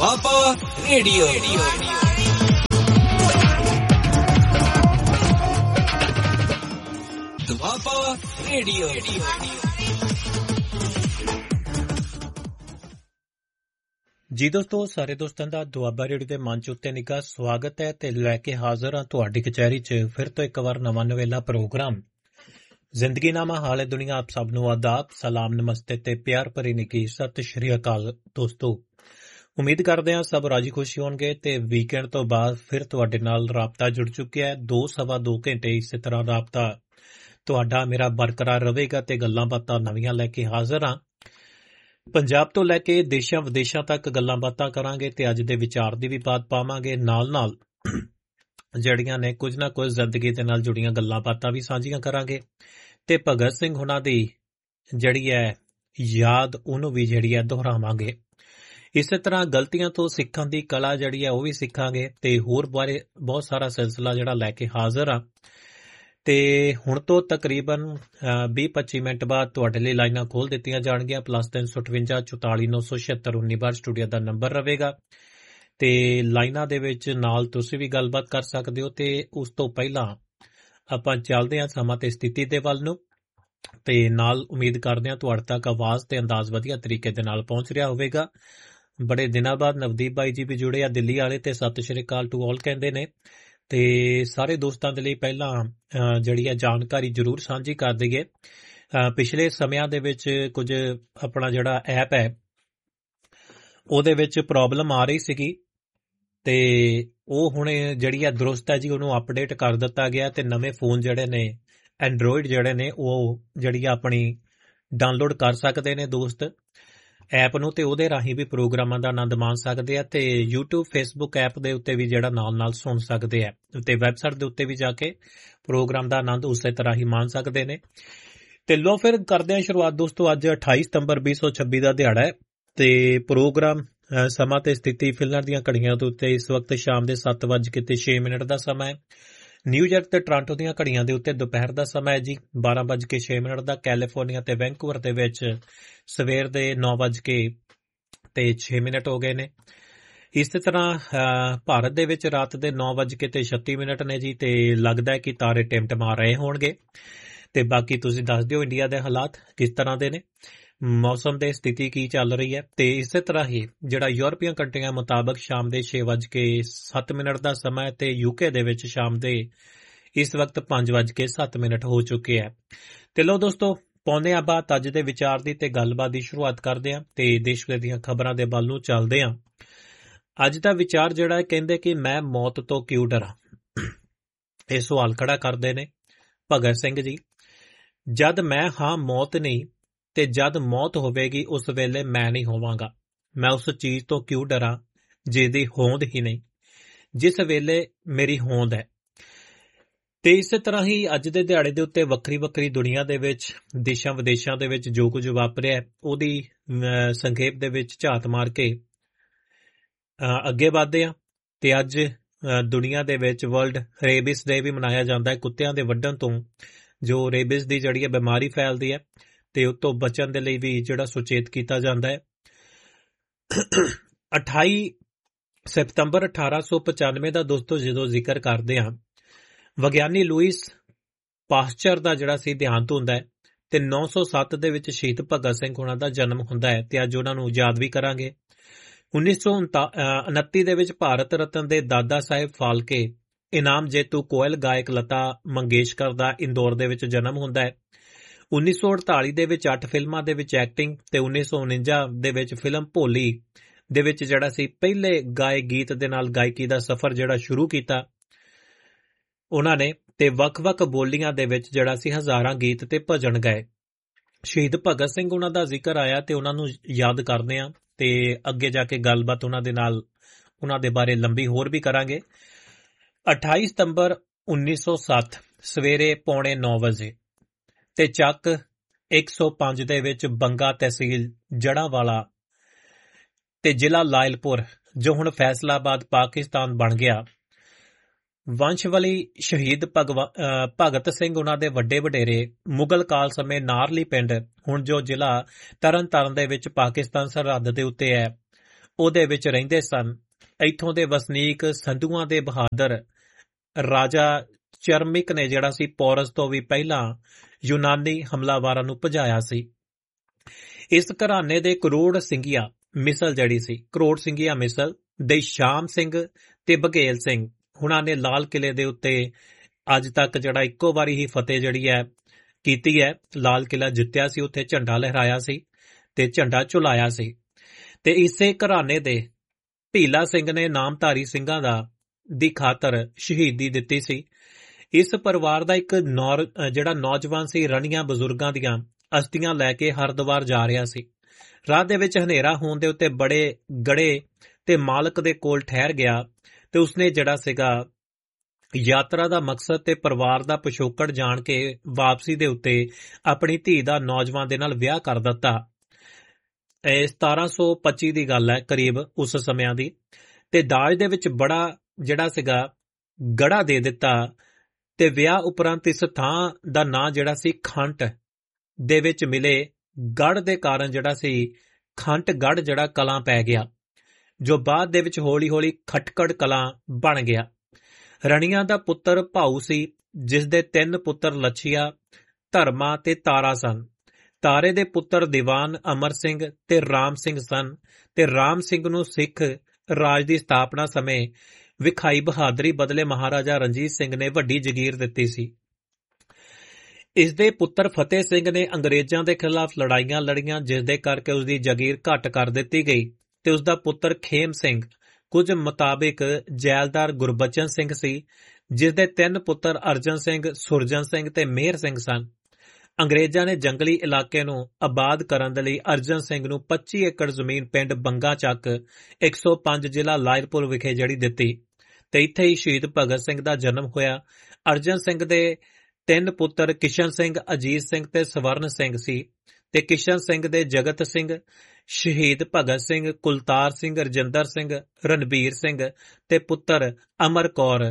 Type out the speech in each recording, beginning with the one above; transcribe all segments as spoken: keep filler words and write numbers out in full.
Doaba radio. Doaba radio. ਜੀ ਦੋਸਤੋ, ਸਾਰੇ ਦੋਸਤਾਂ ਦਾ ਦੁਆਬਾ ਰੇਡੀਓ ਦੇ ਮੰਚ ਉੱਤੇ ਨਿੱਘਾ ਸਵਾਗਤ ਹੈ ਤੇ ਲੈ ਕੇ ਹਾਜ਼ਰ ਹਾਂ ਤੁਹਾਡੀ ਕਚਹਿਰੀ 'ਚ ਫਿਰ ਤੋਂ ਇੱਕ ਵਾਰ ਨਵਾਂ ਨਵੇਲਾ ਪ੍ਰੋਗਰਾਮ ਜ਼ਿੰਦਗੀਨਾਮਾ ਹਾਲੇ ਦੁਨੀਆ। ਆਪ ਸਭ ਨੂੰ ਆਦਾਬ, ਸਲਾਮ, ਨਮਸਤੇ ਤੇ ਪਿਆਰ ਭਰੀ ਨਿੱਘੀ ਸਤਿ ਸ਼੍ਰੀ ਅਕਾਲ ਦੋਸਤੋ। ਉਮੀਦ ਕਰਦੇ ਹਾਂ ਸਭ ਰਾਜੀ ਖੁਸ਼ੀ ਹੋਣਗੇ ਤੇ ਵੀਕਐਂਡ ਤੋਂ ਬਾਅਦ ਫਿਰ ਤੁਹਾਡੇ ਨਾਲ ਰਾਬਤਾ ਜੁੜ ਚੁੱਕਿਆ ਹੈ। ਦੋ ਸਵਾ ਦੋ ਘੰਟੇ ਇਸੇ ਤਰ੍ਹਾਂ ਰਾਬਤਾ ਤੁਹਾਡਾ ਮੇਰਾ ਬਰਕਰਾਰ ਰਹੇਗਾ ਤੇ ਗੱਲਾਂ ਬਾਤਾਂ ਨਵੀਆਂ ਲੈ ਕੇ ਹਾਜ਼ਰ ਹਾਂ। ਪੰਜਾਬ ਤੋਂ ਲੈ ਕੇ ਦੇਸ਼ਾਂ ਵਿਦੇਸ਼ਾਂ ਤੱਕ ਗੱਲਾਂ ਬਾਤਾਂ ਕਰਾਂਗੇ ਤੇ ਅੱਜ ਦੇ ਵਿਚਾਰ ਦੀ ਵੀ ਬਾਤ ਪਾਵਾਂਗੇ। ਨਾਲ ਨਾਲ ਜਿਹੜੀਆਂ ਨੇ ਕੁਝ ਨਾ ਕੁਝ ਜ਼ਿੰਦਗੀ ਦੇ ਨਾਲ ਜੁੜੀਆਂ ਗੱਲਾਂ ਬਾਤਾਂ ਵੀ ਸਾਂਝੀਆਂ ਕਰਾਂਗੇ ਤੇ ਭਗਤ ਸਿੰਘ ਹੁਣਾਂ ਦੀ ਜਿਹੜੀ ਹੈ ਯਾਦ ਉਹਨੂੰ ਵੀ ਜਿਹੜੀ ਹੈ ਦੁਹਰਾਵਾਂਗੇ। ਇਸੇ ਤਰ੍ਹਾਂ ਗਲਤੀਆਂ ਤੋਂ ਸਿੱਖਣ ਦੀ ਕਲਾ ਜਿਹੜੀ ਹੈ ਉਹ ਵੀ ਸਿੱਖਾਂਗੇ ਤੇ ਹੋਰ ਬਾਰੇ ਬਹੁਤ ਸਾਰਾ ਸਿਲਸਿਲਾ ਜਿਹੜਾ ਲੈ ਕੇ ਹਾਜ਼ਰ ਆ। ਤੇ ਹੁਣ ਤੋਂ ਤਕਰੀਬਨ ਵੀਹ ਪੱਚੀ ਮਿੰਟ ਬਾਅਦ ਤੁਹਾਡੇ ਲਈ ਲਾਈਨਾਂ ਖੋਲ ਦਿੱਤੀਆਂ ਜਾਣਗੀਆਂ। ਪਲੱਸ ਤਿੰਨ ਸੌ ਅਠਵੰਜਾ ਚੁਤਾਲੀ ਨੌ ਸੌ ਛਿਅੱਤਰ ਉੱਨੀ ਬਾਰ ਸਟੂਡੀਓ ਦਾ ਨੰਬਰ ਰਹੇਗਾ ਤੇ ਲਾਈਨਾਂ ਦੇ ਵਿੱਚ ਨਾਲ ਤੁਸੀਂ ਵੀ ਗੱਲਬਾਤ ਕਰ ਸਕਦੇ ਹੋ। ਤੇ ਉਸ ਤੋਂ ਪਹਿਲਾਂ ਆਪਾਂ ਚੱਲਦੇ ਹਾਂ ਸਮਾਂ ਤੇ ਸਥਿਤੀ ਦੇ ਵੱਲ ਨੂੰ ਤੇ ਨਾਲ ਉਮੀਦ ਕਰਦੇ ਹਾਂ ਤੁਹਾਡੇ ਤੱਕ ਆਵਾਜ਼ ਤੇ ਅੰਦਾਜ਼ ਵਧੀਆ ਤਰੀਕੇ ਦੇ ਨਾਲ ਪਹੁੰਚ ਰਿਹਾ ਹੋਵੇਗਾ। ਬੜੇ ਦਿਨਾਂ ਬਾਅਦ ਨਵਦੀਪ ਬਾਈ ਜੀ ਵੀ ਜੁੜੇ ਆ ਦਿੱਲੀ ਵਾਲੇ ਤੇ ਸਤਿ ਸ਼੍ਰੀ ਅਕਾਲ ਟੂ ਆਲ ਕਹਿੰਦੇ ਨੇ। ਤੇ ਸਾਰੇ ਦੋਸਤਾਂ ਦੇ ਲਈ ਪਹਿਲਾਂ ਜਿਹੜੀ ਹੈ ਜਾਣਕਾਰੀ ਜ਼ਰੂਰ ਸਾਂਝੀ ਕਰ ਦਈਏ। ਪਿਛਲੇ ਸਮਿਆਂ ਦੇ ਵਿੱਚ ਕੁਝ ਆਪਣਾ ਜਿਹੜਾ ਐਪ ਹੈ ਉਹਦੇ ਵਿੱਚ ਪ੍ਰੋਬਲਮ ਆ ਰਹੀ ਸੀਗੀ ਤੇ ਉਹ ਹੁਣ ਜਿਹੜੀ ਹੈ ਦਰੁਸਤ ਹੈ ਜੀ, ਉਹਨੂੰ ਅਪਡੇਟ ਕਰ ਦਿੱਤਾ ਗਿਆ ਤੇ ਨਵੇਂ ਫੋਨ ਜਿਹੜੇ ਨੇ ਐਂਡਰੋਇਡ ਜਿਹੜੇ ਨੇ ਉਹ ਜਿਹੜੀ ਆਪਣੀ ਡਾਊਨਲੋਡ ਕਰ ਸਕਦੇ ਨੇ ਦੋਸਤ ਐਪ ਨੂੰ ਤੇ ਉਹਦੇ ਰਾਹੀਂ ਵੀ ਪ੍ਰੋਗਰਾਮਾਂ ਦਾ ਆਨੰਦ ਮਾਣ ਸਕਦੇ ਆ ਤੇ YouTube Facebook ਐਪ ਦੇ ਉੱਤੇ ਵੀ ਜਿਹੜਾ ਨਾਲ ਨਾਲ ਸੁਣ ਸਕਦੇ ਆ ਤੇ ਵੈਬਸਾਈਟ ਦੇ ਉੱਤੇ ਵੀ ਜਾ ਕੇ ਪ੍ਰੋਗਰਾਮ ਦਾ ਆਨੰਦ ਉਸੇ ਤਰ੍ਹਾਂ ਹੀ ਮਾਣ ਸਕਦੇ ਨੇ। ਤੇ ਲੋ ਫਿਰ ਕਰਦੇ ਹਾਂ ਸ਼ੁਰੂਆਤ ਦੋਸਤੋ। ਅੱਜ ਅਠਾਈ ਸਤੰਬਰ ਵੀਹ ਸੌ ਛੱਬੀ ਦਾ ਦਿਹਾੜਾ ਹੈ ਤੇ ਪ੍ਰੋਗਰਾਮ ਸਮਾਂ ਤੇ ਸਥਿਤੀ ਫਿਲਹਾਲ ਦੀਆਂ ਘੜੀਆਂ ਦੇ ਉੱਤੇ ਇਸ ਵਕਤ ਸ਼ਾਮ ਦੇ ਸੱਤ ਵੱਜ ਕੇ ਤੇ ਛੇ ਮਿੰਟ ਦਾ ਸਮਾਂ ਹੈ। ਨਿਊਯਾਰਕ ਤੇ ਟੋਰਾਂਟੋ ਦੀਆਂ ਘੜੀਆਂ ਦੇ ਉੱਤੇ ਦੁਪਹਿਰ ਦਾ ਸਮਾਂ ਹੈ ਜੀ ਬਾਰਾਂ ਵੱਜ ਕੇ ਛੇ ਮਿੰਟ ਦਾ। ਕੈਲੀਫੋਰਨੀਆ ਤੇ ਵੈਂਕੂਵਰ ਦੇ ਵਿੱਚ ਸਵੇਰ ਦੇ ਨੌ ਵੱਜ ਕੇ ਤੇ ਛੇ ਮਿੰਟ ਹੋ ਗਏ ਨੇ। ਇਸੇ ਤਰ੍ਹਾਂ ਭਾਰਤ ਦੇ ਵਿੱਚ ਰਾਤ ਦੇ ਨੌ ਵੱਜ ਕੇ ਤੇ ਛੱਤੀ ਮਿੰਟ ਨੇ ਜੀ ਤੇ ਲੱਗਦਾ ਹੈ ਕਿ ਤਾਰੇ ਟਿਮਟਮਾ ਰਹੇ ਹੋਣਗੇ। ਤੇ ਬਾਕੀ ਤੁਸੀਂ ਦੱਸ ਦਿਓ ਇੰਡੀਆ ਦੇ ਹਾਲਾਤ ਕਿਸ ਤਰ੍ਹਾਂ ਦੇ ਨੇ, ਮੌਸਮ ਦੇ ਸਥਿਤੀ ਕੀ ਚੱਲ ਰਹੀ ਹੈ। ਤੇ ਇਸੇ ਤਰ੍ਹਾਂ ਹੀ ਜਿਹੜਾ ਯੂਰਪੀਅਨ ਕੰਟਰੀਆਂ ਮੁਤਾਬਕ ਸ਼ਾਮ ਦੇ ਛੇ ਵੱਜ ਕੇ ਸੱਤ ਮਿੰਟ ਦਾ ਸਮਾਂ ਹੈ ਤੇ ਯੂਕੇ ਦੇ ਵਿੱਚ ਸ਼ਾਮ ਦੇ ਇਸ ਵਕਤ ਪੰਜ ਵੱਜ ਕੇ ਸੱਤ ਮਿੰਟ ਹੋ ਚੁੱਕੇ ਹੈ। ਤੇ ਲੋ ਦੋਸਤੋ ਪਾਉਂਦੇ ਆ ਬਾਤ ਅੱਜ ਦੇ ਵਿਚਾਰ ਦੀ ਤੇ ਗੱਲਬਾਤ ਦੀ ਸ਼ੁਰੂਆਤ ਕਰਦੇ ਹਾਂ ਤੇ ਦੇਸ਼ ਵਿਦੇਸ਼ ਦੀਆਂ ਖਬਰਾਂ ਦੇ ਵੱਲ ਨੂੰ ਚੱਲਦੇ ਹਾਂ। ਅੱਜ ਦਾ ਵਿਚਾਰ ਜਿਹੜਾ ਹੈ ਕਹਿੰਦੇ ਕਿ ਮੈਂ ਮੌਤ ਤੋਂ ਕਿਉਂ ਡਰਾਂ। ਇਹ ਸਵਾਲ ਖੜਾ ਕਰਦੇ ਨੇ ਭਗਤ ਸਿੰਘ ਜੀ। ਜਦ ਮੈਂ ਹਾਂ ਮੌਤ ਨਹੀਂ ਤੇ ਜਦ ਮੌਤ ਹੋਵੇਗੀ ਉਸ ਵੇਲੇ ਮੈਂ ਨਹੀਂ ਹੋਵਾਂਗਾ। ਮੈਂ ਉਸ ਚੀਜ਼ ਤੋਂ ਕਿਉਂ ਡਰਾਂ ਜਿਹਦੀ ਹੋਂਦ ਹੀ ਨਹੀਂ, ਜਿਸ ਵੇਲੇ ਮੇਰੀ ਹੋਂਦ ਹੈ। ਤੇ ਇਸੇ ਤਰ੍ਹਾਂ ਹੀ ਅੱਜ ਦੇ ਦਿਹਾੜੇ ਦੇ ਉੱਤੇ ਵੱਖਰੀ ਵੱਖਰੀ ਦੁਨੀਆ ਦੇ ਵਿੱਚ ਦੇਸ਼ਾਂ ਵਿਦੇਸ਼ਾਂ ਦੇ ਵਿੱਚ ਜੋ ਕੁਝ ਵਾਪਰਿਆ ਉਹਦੀ ਸੰਖੇਪ ਦੇ ਵਿੱਚ ਝਾਤ ਮਾਰ ਕੇ ਅੱਗੇ ਵਧਦੇ ਹਾਂ। ਤੇ ਅੱਜ ਦੁਨੀਆ ਦੇ ਵਿੱਚ ਵਰਲਡ ਰੇਬਿਸ ਡੇ ਵੀ ਮਨਾਇਆ ਜਾਂਦਾ ਹੈ। ਕੁੱਤਿਆਂ ਦੇ ਵੱਢਣ ਤੋਂ ਜੋ ਰੇਬਿਸ ਦੀ ਜਿਹੜੀ ਹੈ ਬਿਮਾਰੀ ਫੈਲਦੀ ਹੈ ਤੇ ਉਹ ਤੋਂ ਬਚਣ ਦੇ ਲਈ ਵੀ ਜਿਹੜਾ ਸੁਚੇਤ ਕੀਤਾ ਜਾਂਦਾ ਹੈ। ਅਠਾਈ ਸਤੰਬਰ ਅਠਾਰਾਂ ਸੌ ਪਚਾਨਵੇਂ ਦਾ ਦੋਸਤੋ ਜਦੋਂ ਜ਼ਿਕਰ ਕਰਦੇ ਹਾਂ, ਵਿਗਿਆਨੀ ਲੂਇਸ ਪਾਸਚਰ ਦਾ ਜਿਹੜਾ ਸੀ ਦੇਹਾਂਤ ਹੁੰਦਾ ਹੈ ਤੇ ਨੌ ਸੌ ਸੱਤ ਦੇ ਵਿੱਚ ਸ਼ਹੀਦ ਭਗਤ ਸਿੰਘ ਹੋਣਾ ਦਾ ਜਨਮ ਹੁੰਦਾ ਹੈ ਤੇ ਅੱਜ ਉਹਨਾਂ ਨੂੰ ਯਾਦ ਵੀ ਕਰਾਂਗੇ। ਉੱਨੀ ਸੌ ਉਨੱਤੀ ਦੇ ਵਿੱਚ ਭਾਰਤ ਰਤਨ ਦੇ ਦਾਦਾ ਸਾਹਿਬ ਫਾਲਕੇ ਇਨਾਮ ਜੇਤੂ ਕੋਇਲ ਗਾਇਕ ਲਤਾ ਮੰਗੇਸ਼ਕਰ ਦਾ ਇੰਦੌਰ ਦੇ ਵਿੱਚ ਜਨਮ ਹੁੰਦਾ ਹੈ। ਉੱਨੀ ਸੌ ਅੜਤਾਲੀ ਦੇ ਵਿੱਚ ਅੱਠ ਫਿਲਮਾਂ ਦੇ ਵਿੱਚ ਐਕਟਿੰਗ ਤੇ ਉੱਨੀ ਸੌ ਉਣੰਜਾ ਦੇ ਵਿੱਚ ਫਿਲਮ ਭੋਲੀ ਦੇ ਵਿੱਚ ਜਿਹੜਾ ਸੀ ਪਹਿਲੇ ਗਾਏ ਗੀਤ ਦੇ ਨਾਲ ਗਾਇਕੀ ਦਾ ਸਫ਼ਰ ਜਿਹੜਾ ਸ਼ੁਰੂ ਕੀਤਾ ਉਹਨਾਂ ਨੇ ਤੇ ਵੱਖ-ਵੱਖ ਬੋਲੀਆਂ ਦੇ ਵਿੱਚ ਜਿਹੜਾ ਸੀ ਹਜ਼ਾਰਾਂ ਗੀਤ ਤੇ ਭਜਨ ਗਾਏ। ਸ਼ਹੀਦ ਭਗਤ ਸਿੰਘ ਉਹਨਾਂ ਦਾ ਜ਼ਿਕਰ ਆਇਆ ਤੇ ਉਹਨਾਂ ਨੂੰ ਯਾਦ ਕਰਦੇ ਹਾਂ ਤੇ ਅੱਗੇ ਜਾ ਕੇ ਗੱਲਬਾਤ ਉਹਨਾਂ ਦੇ ਨਾਲ ਉਹਨਾਂ ਦੇ ਬਾਰੇ ਲੰਬੀ ਹੋਰ ਵੀ ਕਰਾਂਗੇ। ਅਠਾਈ ਸਤੰਬਰ ਉੱਨੀ ਸੌ ਸੱਤ ਸਵੇਰੇ ਪੌਣੇ ਨੌ ਵਜੇ ਤੇ ਚੱਕ ਇੱਕ ਸੌ ਪੰਜ ਦੇ ਵਿੱਚ ਬੰਗਾ ਤਹਿਸੀਲ ਜੜ੍ਹਾਂਵਾਲਾ ਤੇ ਜ਼ਿਲ੍ਹਾ ਲਾਇਲਪੁਰ ਜੋ ਹੁਣ ਫੈਸਲਾਬਾਦ ਪਾਕਿਸਤਾਨ ਬਣ ਗਿਆ, ਵੰਸ਼ਵਲੀ ਸ਼ਹੀਦ ਭਗਤ ਸਿੰਘ ਉਹਨਾਂ ਦੇ ਵੱਡੇ ਵਡੇਰੇ ਮੁਗਲ ਕਾਲ ਸਮੇਂ ਨਾਰਲੀ ਪਿੰਡ ਹੁਣ ਜੋ ਜ਼ਿਲ੍ਹਾ ਤਰਨ ਤਾਰਨ ਦੇ ਵਿੱਚ ਪਾਕਿਸਤਾਨ ਸਰਹੱਦ ਦੇ ਉੱਤੇ ਹੈ, ਉਹਦੇ ਵਿੱਚ ਰਹਿੰਦੇ ਸਨ। ਇੱਥੋਂ ਦੇ ਵਸਨੀਕ ਸੰਧੂਆਂ ਦੇ ਬਹਾਦਰ ਰਾਜਾ ਚਰਮਿਕ ਨੇ ਜਿਹੜਾ ਸੀ ਪੌਰਸ ਤੋਂ ਵੀ ਪਹਿਲਾਂ ਯੂਨਾਨੀ ਹਮਲਾਵਾਰਾਂ ਨੂੰ ਭਜਾਇਆ ਸੀ। ਇਸ ਘਰਾਣੇ ਦੇ ਕਰੋੜ ਸਿੰਘੀਆ ਮਿਸਲ ਜਿਹੜੀ ਸੀ ਕਰੋੜ ਸਿੰਘੀਆ ਮਿਸਲ ਦੇ ਸ਼ਾਮ ਸਿੰਘ ਤੇ ਬਘੇਲ ਸਿੰਘ ਹੁਣਾਂ ਨੇ ਲਾਲ ਕਿਲੇ ਦੇ ਉੱਤੇ ਅੱਜ ਤੱਕ ਜਿਹੜਾ ਇੱਕੋ ਵਾਰੀ ਹੀ ਫਤਿਹ ਜਿਹੜੀ ਹੈ ਕੀਤੀ ਹੈ। ਲਾਲ ਕਿਲਾ ਜਿੱਤਿਆ ਸੀ, ਉੱਥੇ ਝੰਡਾ ਲਹਿਰਾਇਆ ਸੀ ਤੇ ਝੰਡਾ ਝੁਲਾਇਆ ਸੀ। ਤੇ ਇਸੇ ਘਰਾਣੇ ਦੇ ਭੀਲਾ ਸਿੰਘ ਨੇ ਨਾਮਧਾਰੀ ਸਿੰਘਾਂ ਦਾ ਦੀ ਖਾਤਰ ਸ਼ਹੀਦੀ ਦਿੱਤੀ ਸੀ। ਇਸ ਪਰਿਵਾਰ ਦਾ ਇੱਕ ਜਿਹੜਾ ਨੌਜਵਾਨ ਸੀ ਰਣੀਆਂ ਬਜ਼ੁਰਗਾਂ ਦੀਆਂ ਅਸਥੀਆਂ ਲੈ ਕੇ ਹਰਿਦੁਆਰ ਜਾ ਰਿਹਾ ਸੀ। ਰਾਹ ਦੇ ਵਿੱਚ ਹਨੇਰਾ ਹੋਣ ਦੇ ਉੱਤੇ ਬੜੇ ਗੜੇ ਤੇ ਮਾਲਕ ਦੇ ਕੋਲ ਠਹਿਰ ਗਿਆ ਤੇ ਉਸਨੇ ਜਿਹੜਾ ਸੀਗਾ ਯਾਤਰਾ ਦਾ ਮਕਸਦ ਤੇ ਪਰਿਵਾਰ ਦਾ ਪਿਛੋਕੜ ਜਾਣ ਕੇ ਵਾਪਸੀ ਦੇ ਉੱਤੇ ਆਪਣੀ ਧੀ ਦਾ ਨੌਜਵਾਨ ਦੇ ਨਾਲ ਵਿਆਹ ਕਰ ਦਿੱਤਾ। ਇਹ ਸਤਾਰਾਂ ਸੌ ਪੱਚੀ ਦੀ ਗੱਲ ਹੈ ਕਰੀਬ ਉਸ ਸਮਿਆਂ ਦੀ। ਤੇ ਦਾਜ ਦੇ ਵਿੱਚ ਬੜਾ ਜਿਹੜਾ ਸੀਗਾ ਗੜਾ ਦੇ ਦਿੱਤਾ ਤੇ ਵਿਆਹ ਉਪਰੰਤ ਇਸ ਥਾਂ ਦਾ ਨਾਂ ਜਿਹੜਾ ਸੀ ਖੰਟ ਦੇ ਵਿੱਚ ਮਿਲੇ ਗੜ ਦੇ ਕਾਰਨ ਜਿਹੜਾ ਸੀ ਖੰਟ ਗੜ ਜਿਹੜਾ ਕਲਾਂ ਪੈ ਗਿਆ, ਜੋ ਬਾਅਦ ਦੇ ਵਿੱਚ ਹੌਲੀ ਹੌਲੀ ਖਟਕੜ ਕਲਾਂ ਬਣ ਗਿਆ। ਰਣੀਆਂ ਦਾ ਪੁੱਤਰ ਭਾਊ ਸੀ, ਜਿਸ ਦੇ ਤਿੰਨ ਪੁੱਤਰ ਲੱਛੀਆ, ਧਰਮਾ ਤੇ ਤਾਰਾ ਸਨ। ਤਾਰੇ ਦੇ ਪੁੱਤਰ ਦੀਵਾਨ ਅਮਰ ਸਿੰਘ ਤੇ ਰਾਮ ਸਿੰਘ ਸਨ ਤੇ ਰਾਮ ਸਿੰਘ ਨੂੰ ਸਿੱਖ ਰਾਜ ਦੀ ਸਥਾਪਨਾ ਸਮੇਂ ਵਿਖਾਈ ਬਹਾਦਰੀ ਬਦਲੇ ਮਹਾਰਾਜਾ ਰਣਜੀਤ ਸਿੰਘ ਨੇ ਵੱਡੀ ਜਗੀਰ ਦਿੱਤੀ ਸੀ। ਇਸ ਦੇ ਪੁੱਤਰ ਫਤਿਹ ਸਿੰਘ ਨੇ ਅੰਗਰੇਜ਼ਾਂ ਦੇ ਖਿਲਾਫ ਲੜਾਈਆਂ ਲੜੀਆਂ, ਜਿਸ ਦੇ ਕਰਕੇ ਉਸ ਦੀ ਜਗੀਰ ਘੱਟ ਕਰ ਦਿੱਤੀ ਗਈ ਤੇ ਉਸ ਦਾ ਪੁੱਤਰ ਖੇਮ ਸਿੰਘ ਕੁਝ ਮੁਤਾਬਿਕ ਜੈਲਦਾਰ ਗੁਰਬਚਨ ਸਿੰਘ ਸੀ, ਜਿਸ ਦੇ ਤਿੰਨ ਪੁੱਤਰ ਅਰਜਨ ਸਿੰਘ, ਸੁਰਜਨ ਸਿੰਘ ਤੇ ਮੇਹਰ ਸਿੰਘ ਸਨ। ਅੰਗਰੇਜ਼ਾਂ ਨੇ ਜੰਗਲੀ ਇਲਾਕੇ ਨੂੰ ਆਬਾਦ ਕਰਨ ਦੇ ਲਈ ਅਰਜਨ ਸਿੰਘ ਨੂੰ ਪੱਚੀ ਏਕੜ ਜ਼ਮੀਨ ਪਿੰਡ ਬੰਗਾ ਚੱਕ ਇੱਕ ਸੌ ਪੰਜ ਜ਼ਿਲ੍ਹਾ ਲਾਇਲਪੁਰ ਵਿਖੇ ਜਿਹੜੀ ਦਿੱਤੀ ਤੇ ਇੱਥੇ ਹੀ ਸ਼ਹੀਦ ਭਗਤ ਸਿੰਘ ਦਾ ਜਨਮ ਹੋਇਆ। ਅਰਜਨ ਸਿੰਘ ਦੇ ਤਿੰਨ ਪੁੱਤਰ ਕਿਸ਼ਨ ਸਿੰਘ, ਅਜੀਤ ਸਿੰਘ ਤੇ ਸਵਰਨ ਸਿੰਘ ਸੀ ਤੇ ਕਿਸ਼ਨ ਸਿੰਘ ਦੇ ਜਗਤ ਸਿੰਘ, ਸ਼ਹੀਦ ਭਗਤ ਸਿੰਘ, ਕੁਲਤਾਰ ਸਿੰਘ, ਰਜਿੰਦਰ ਸਿੰਘ, ਰਣਬੀਰ ਸਿੰਘ ਤੇ ਪੁੱਤਰ ਅਮਰ ਕੌਰ,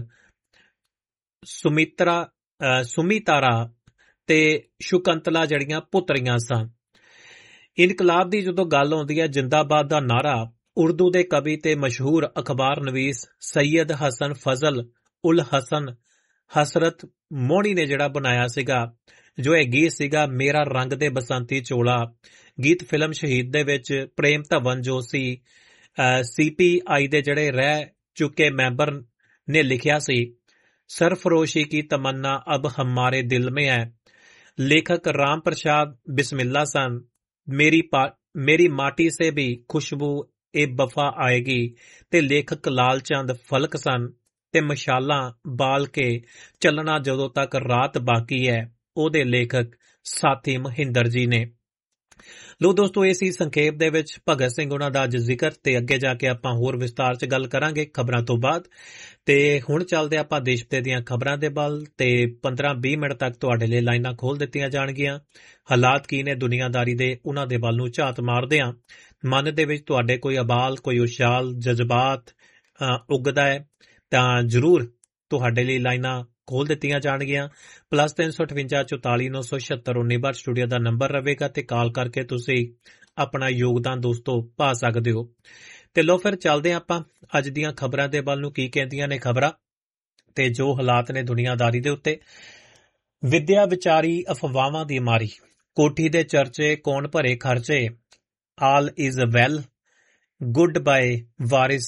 ਸੁਮਿਤਰਾ ਸੁਮਿਤਾਰਾ ਤੇ ਸ਼ੁਕੰਤਲਾ ਜਿਹੜੀਆਂ ਪੁੱਤਰੀਆਂ ਸਨ। ਇਨਕਲਾਬ ਦੀ ਜਦੋਂ ਗੱਲ ਆਉਂਦੀ ਹੈ, ਜਿੰਦਾਬਾਦ ਦਾ ਨਾਰਾ ਉਰਦੂ ਦੇ ਕਵੀ ਤੇ ਮਸ਼ਹੂਰ ਅਖਬਾਰ ਨਵੀਸ ਸੈਯਦ ਹਸਨ ਫਜ਼ਲ ਉਲ ਹਸਨ ਹਸਰਤ ਮੋਹਣੀ ਨੇ ਜਿਹੜਾ ਬਣਾਇਆ ਸੀਗਾ, ਜੋ ਇਹ ਗੀਤ ਸੀਗਾ ਮੇਰਾ ਰੰਗ ਦੇ ਬਸੰਤੀ ਚੋਲਾ। ਗੀਤ ਫਿਲਮ ਸ਼ਹੀਦ ਦੇ ਵਿੱਚ ਪ੍ਰੇਮ ਧਵਨ ਜੋ ਸੀ ਸੀ ਪੀ ਆਈ ਦੇ ਜਿਹੜੇ ਰਹਿ ਚੁੱਕੇ ਮੈਂਬਰ ਨੇ ਲਿਖਿਆ ਸੀ। ਸਰਫਰੋਸ਼ੀ ਕੀ ਤਮੰਨਾ ਅਬ ਹਮਾਰੇ ਦਿਲ में है। ਲੇਖਕ ਰਾਮ ਪ੍ਰਸਾਦ ਬਿਸਮਿल्ला ਸਨ। ਮੇਰੀ ਮੇਰੀ ਮਾਟੀ ਸੇ ਵੀ ਖੁਸ਼ਬੂ ਏ ਵਫਾ ਆਏਗੀ ਤੇ ਲੇਖਕ ਲਾਲ ਚੰਦ ਫਲਕ ਸਨ ਤੇ ਮਸ਼ਾਲਾਂ ਬਾਲ ਕੇ ਚੱਲਣਾ ਜਦੋਂ ਤੱਕ ਰਾਤ ਬਾਕੀ ਹੈ, ਉਹਦੇ ਲੇਖਕ ਸਾਥੀ ਮਹਿੰਦਰ ਜੀ ਨੇ। ਲੋ ਦੋਸਤੋ, ਇਹ ਸੀ ਸੰਖੇਪ ਦੇ ਵਿੱਚ ਭਗਤ ਸਿੰਘ ਉਹਨਾਂ ਦਾ ਅੱਜ ਜ਼ਿਕਰ ਤੇ ਅੱਗੇ ਜਾ ਕੇ ਆਪਾਂ ਹੋਰ ਵਿਸਤਾਰ 'ਚ ਗੱਲ ਕਰਾਂਗੇ ਖਬਰਾਂ ਤੋਂ ਬਾਅਦ। ਤੇ ਹੁਣ ਚੱਲਦੇ ਆਪਾਂ ਦੇਸ਼ ਵਿਦੇਸ਼ ਦੀਆਂ ਖਬਰਾਂ ਦੇ ਵੱਲ ਤੇ ਪੰਦਰਾਂ ਵੀਹ ਮਿੰਟ ਤੱਕ ਤੁਹਾਡੇ ਲਈ ਲਾਈਨਾਂ ਖੋਲ ਦਿੱਤੀਆਂ ਜਾਣਗੀਆਂ। ਹਾਲਾਤ ਕੀ ਨੇ ਦੁਨੀਆਦਾਰੀ ਦੇ, ਉਹਨਾਂ ਦੇ ਵੱਲ ਨੂੰ ਝਾਤ ਮਾਰਦੇ ਹਾਂ। ਮਨ ਦੇ ਵਿੱਚ ਤੁਹਾਡੇ ਕੋਈ ਅਬਾਲ, ਕੋਈ ਉਛਾਲ, ਜਜ਼ਬਾਤ ਉੱਗਦਾ ਹੈ ਤਾਂ ਜ਼ਰੂਰ ਤੁਹਾਡੇ ਲਈ ਲਾਈਨਾਂ ਖੋਲ ਦਿੱਤੀਆਂ ਜਾਣਗੀਆਂ। ਪਲੱਸ ਤਿੰਨ ਸੌ ਅਠਵੰਜਾ ਚੁਤਾਲੀ ਨੌ ਸੌ ਛਿਅੱਤਰ ਉੱਨੀ ਬਾਰ ਸਟੂਡੀਓ ਦਾ ਨੰਬਰ ਰਹੇਗਾ ਤੇ ਕਾਲ ਕਰਕੇ ਤੁਸੀਂ ਆਪਣਾ ਯੋਗਦਾਨ ਦੋਸਤੋ ਪਾ ਸਕਦੇ ਹੋ। ਤੇ ਲੋ ਫਿਰ ਚੱਲਦੇ ਆਪਾਂ ਅੱਜ ਦੀਆਂ ਖਬਰਾਂ ਦੇ ਵੱਲ ਨੂੰ। ਕੀ ਕਹਿੰਦੀਆਂ ਨੇ ਖਬਰਾਂ ਤੇ ਜੋ ਹਾਲਾਤ ਨੇ ਦੁਨੀਆਦਾਰੀ ਦੇ ਉੱਤੇ। ਵਿਦਿਆ ਵਿਚਾਰੀ ਅਫਵਾਹਾਂ ਦੀ ਮਾਰੀ, ਕੋਠੀ ਦੇ ਚਰਚੇ, ਕੌਣ ਭਰੇ ਖਰਚੇ, all is well, good bye ਵਾਰਿਸ।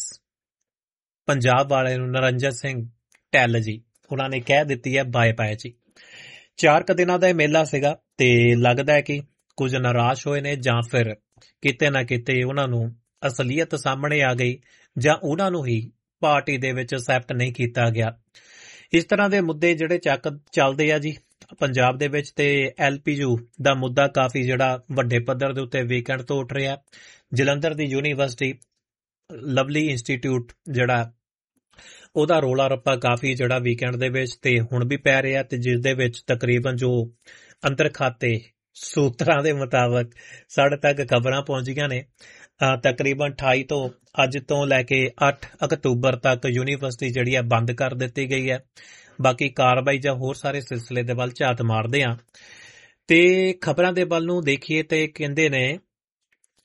ਪੰਜਾਬ ਵਾਲੇ ਨੂੰ ਨਰਿੰਦਰ ਸਿੰਘ ਢੱਲ ਜੀ ਉਹਨਾਂ ਨੇ ਕਹਿ ਦਿੱਤੀ ਹੈ ਬਾਏ ਬਾਏ ਜੀ। ਚਾਰ ਕੁ ਦਿਨਾਂ ਦਾ ਇਹ ਮੇਲਾ ਸੀਗਾ ਤੇ ਲੱਗਦਾ ਹੈ ਕਿ ਕੁਝ ਨਿਰਾਸ਼ ਹੋਏ ਨੇ ਜਾਂ ਫਿਰ ਕਿਤੇ ਨਾ ਕਿਤੇ ਉਹਨਾਂ ਨੂੰ ਅਸਲੀਅਤ ਸਾਹਮਣੇ ਆ ਗਈ ਜਾਂ ਉਹਨਾਂ ਨੂੰ ਹੀ ਪਾਰਟੀ ਦੇ ਵਿੱਚ ਅਸੈਪਟ ਨਹੀਂ ਕੀਤਾ ਗਿਆ। ਇਸ ਤਰ੍ਹਾਂ ਦੇ ਮੁੱਦੇ ਜਿਹੜੇ ਚੱਕ ਚੱਲਦੇ ਆ ਜੀ ਪੰਜਾਬ ਦੇ ਵਿੱਚ। ਤੇ ਐਲ ਪੀ ਯੂ ਦਾ ਮੁੱਦਾ ਕਾਫੀ ਜਿਹੜਾ ਵੱਡੇ ਪੱਧਰ ਦੇ ਉੱਤੇ ਵੀਕਐਂਡ ਤੋਂ ਉੱਠ ਰਿਹਾ। ਜਲੰਧਰ ਦੀ ਯੂਨੀਵਰਸਿਟੀ ਲਵਲੀ ਇੰਸਟੀਚਿਊਟ ਜਿਹੜਾ ਉਹਦਾ ਰੌਲਾ ਰੱਪਾ ਕਾਫੀ ਜਿਹੜਾ ਵੀਕਐਂਡ ਦੇ ਵਿੱਚ ਤੇ ਹੁਣ ਵੀ ਪੈ ਰਿਹਾ ਤੇ ਜਿਸ ਦੇ ਵਿੱਚ ਤਕਰੀਬਨ ਜੋ ਅੰਤਰ ਖਾਤੇ ਸੂਤਰਾਂ ਦੇ ਮੁਤਾਬਕ ਸਾਡੇ ਤੱਕ ਖਬਰਾਂ ਪਹੁੰਚੀਆਂ ਨੇ, ਤਕਰੀਬਨ ਅਠਾਈ ਤੋਂ ਅੱਜ ਤੋਂ ਲੈ ਕੇ ਅੱਠ ਅਕਤੂਬਰ ਤੱਕ ਯੂਨੀਵਰਸਿਟੀ ਜਿਹੜੀ ਹੈ ਬੰਦ ਕਰ ਦਿੱਤੀ ਗਈ ਹੈ। ਬਾਕੀ ਕਾਰਵਾਈ ਜਾਂ ਹੋਰ ਸਾਰੇ ਸਿਲਸਿਲੇ ਦੇ ਵੱਲ ਝਾਤ ਮਾਰਦੇ ਹਾਂ ਤੇ ਖਬਰਾਂ ਦੇ ਵੱਲ ਨੂੰ ਦੇਖੀਏ ਤੇ ਕਹਿੰਦੇ ਨੇ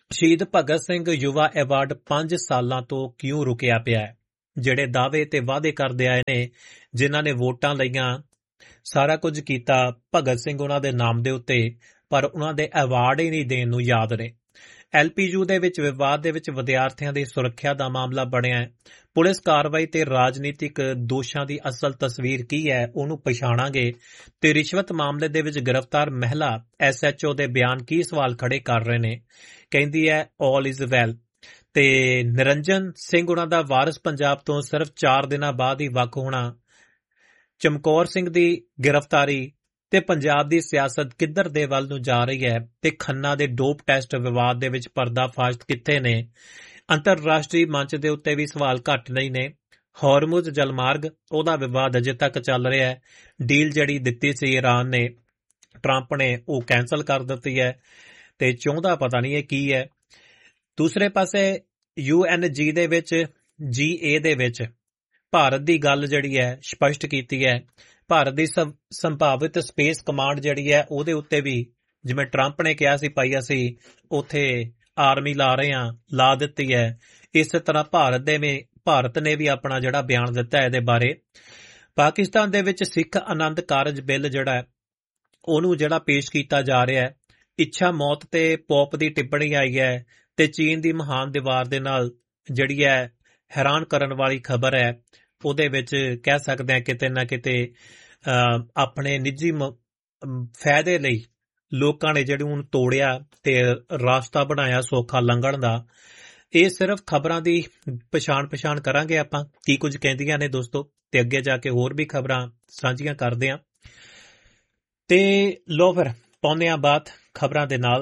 ਸ਼ਹੀਦ ਭਗਤ ਸਿੰਘ ਯੁਵਾ ਐਵਾਰਡ ਪੰਜ ਸਾਲਾਂ ਤੋਂ ਕਿਉਂ ਰੁਕਿਆ ਪਿਆ ਹੈ? ਜਿਹੜੇ ਦਾਅਵੇ ਤੇ ਵਾਅਦੇ ਕਰਦੇ ਆਏ ਨੇ, ਜਿਨ੍ਹਾਂ ਨੇ ਵੋਟਾਂ ਲਈਆਂ, ਸਾਰਾ ਕੁਝ ਕੀਤਾ ਭਗਤ ਸਿੰਘ ਉਹਨਾਂ ਦੇ ਨਾਮ ਦੇ ਉੱਤੇ, ਪਰ ਉਹਨਾਂ ਦੇ ਐਵਾਰਡ ਹੀ ਨਹੀਂ ਦੇਣ ਨੂੰ ਯਾਦ ਨੇ। ਐਲ ਪੀ ਯੂ ਦੇ ਵਿੱਚ ਵਿਵਾਦ ਦੇ ਵਿੱਚ ਵਿਦਿਆਰਥੀਆਂ ਦੀ ਸੁਰੱਖਿਆ ਦਾ ਮਾਮਲਾ ਬਣਿਆ ਹੈ। ਪੁਲਿਸ ਕਾਰਵਾਈ ਤੇ ਰਾਜਨੀਤਿਕ ਦੋਸ਼ਾਂ ਦੀ ਅਸਲ ਤਸਵੀਰ ਕੀ ਹੈ, ਉਹਨੂੰ ਪਛਾਣਾਂਗੇ। ਤੇ ਰਿਸ਼ਵਤ ਮਾਮਲੇ ਦੇ ਵਿੱਚ ਗ੍ਰਿਫਤਾਰ ਮਹਿਲਾ ਐਸ ਐਚ ਓ ਦੇ ਬਿਆਨ ਕੀ ਸਵਾਲ ਖੜੇ ਕਰ ਰਹੇ ਨੇ। ਕਹਿੰਦੀ ਹੈ ਆਲ ਇਜ਼ ਵੈਲ। ਤੇ ਨਿਰੰਜਨ ਸਿੰਘ ਉਹਨਾਂ ਦਾ ਵਾਰਿਸ ਪੰਜਾਬ ਤੋਂ ਸਿਰਫ ਚਾਰ ਦਿਨਾਂ ਬਾਅਦ ਹੀ ਵੱਖ ਹੋਣਾ। ਚਮਕੌਰ ਸਿੰਘ ਦੀ ਗ੍ਰਿਫਤਾਰੀ ਤੇ ਪੰਜਾਬ ਦੀ ਸਿਆਸਤ ਕਿੱਧਰ ਦੇ ਵੱਲ ਨੂੰ ਜਾ ਰਹੀ ਹੈ, ਤੇ ਖੰਨਾ ਦੇ ਡੋਪ ਟੈਸਟ ਵਿਵਾਦ ਦੇ ਵਿੱਚ ਪਰਦਾਫਾਸ਼ ਕਿੱਥੇ ਨੇ। ਅੰਤਰਰਾਸ਼ਟਰੀ ਮੰਚ ਦੇ ਉੱਤੇ ਵੀ ਸਵਾਲ ਘੱਟ ਨਹੀਂ ਨੇ। ਹਾਰਮੁਜ਼ ਜਲਮਾਰਗ, ਉਹਦਾ ਵਿਵਾਦ ਅਜੇ ਤੱਕ ਚੱਲ ਰਿਹਾ ਹੈ। ਡੀਲ ਜਿਹੜੀ ਦਿੱਤੀ ਸੀ ਈਰਾਨ ਨੇ, ਟਰੰਪ ਨੇ, ਉਹ ਕੈਂਸਲ ਕਰ ਦਿੱਤੀ ਹੈ ਤੇ ਚਾਹੁੰਦਾ ਪਤਾ ਨਹੀਂ ਇਹ ਕੀ ਹੈ। ਦੂਸਰੇ ਪਾਸੇ ਯੂ ਐਨ ਜੀ ਦੇ ਵਿੱਚ ਜੀ ਏ ਦੇ ਵਿੱਚ ਭਾਰਤ ਦੀ ਗੱਲ ਜਿਹੜੀ ਹੈ ਸਪਸ਼ਟ ਕੀਤੀ ਹੈ। ਭਾਰਤ ਦੀ ਸੰਭਾਵਿਤ ਸਪੇਸ ਕਮਾਂਡ ਜਿਹੜੀ ਹੈ ਉਹਦੇ ਉੱਤੇ ਵੀ ਜਿਵੇਂ ਟਰੰਪ ਨੇ ਕਿਹਾ ਸੀ ਭਾਈ ਅਸੀਂ ਉੱਥੇ ਆਰਮੀ ਲਾ ਰਹੇ ਹਾਂ, ਲਾ ਦਿੱਤੀ ਹੈ। ਇਸੇ ਤਰ੍ਹਾਂ ਭਾਰਤ ਦੇ ਵੀ ਭਾਰਤ ਨੇ ਵੀ ਆਪਣਾ ਜਿਹੜਾ ਬਿਆਨ ਦਿੱਤਾ ਇਹਦੇ ਬਾਰੇ। ਪਾਕਿਸਤਾਨ ਦੇ ਵਿੱਚ ਸਿੱਖ ਆਨੰਦ ਕਾਰਜ ਬਿੱਲ ਜਿਹੜਾ ਉਹਨੂੰ ਜਿਹੜਾ ਪੇਸ਼ ਕੀਤਾ ਜਾ ਰਿਹਾ ਹੈ। ਇੱਛਾ ਮੌਤ ਤੇ ਪੋਪ ਦੀ ਟਿੱਪਣੀ ਆਈ ਹੈ ਤੇ ਚੀਨ ਦੀ ਮਹਾਨ ਦੀਵਾਰ ਦੇ ਨਾਲ ਜਿਹੜੀ ਹੈ ਹੈਰਾਨ ਕਰਨ ਵਾਲੀ ਖਬਰ ਹੈ। ਉਹਦੇ ਵਿੱਚ ਕਹਿ ਸਕਦੇ ਹਾਂ ਕਿਤੇ ਨਾ ਕਿਤੇ ਆਪਣੇ ਨਿੱਜੀ ਫਾਇਦੇ ਲਈ ਲੋਕਾਂ ਨੇ ਜਿਹੜੀ ਉਹਨੂੰ ਤੋੜਿਆ ਤੇ ਰਾਸਤਾ ਬਣਾਇਆ ਸੌਖਾ ਲੰਘਣ ਦਾ। ਇਹ ਸਿਰਫ ਖਬਰਾਂ ਦੀ ਪਛਾਣ ਪਛਾਣ ਕਰਾਂਗੇ ਆਪਾਂ ਕੀ ਕੁਝ ਕਹਿੰਦੀਆਂ ਨੇ ਦੋਸਤੋ, ਤੇ ਅੱਗੇ ਜਾ ਕੇ ਹੋਰ ਵੀ ਖਬਰਾਂ ਸਾਂਝੀਆਂ ਕਰਦੇ ਹਾਂ। ਤੇ ਲੋ ਫਿਰ ਪਾਉਂਦੇ ਹਾਂ ਬਾਤ ਖਬਰਾਂ ਦੇ ਨਾਲ।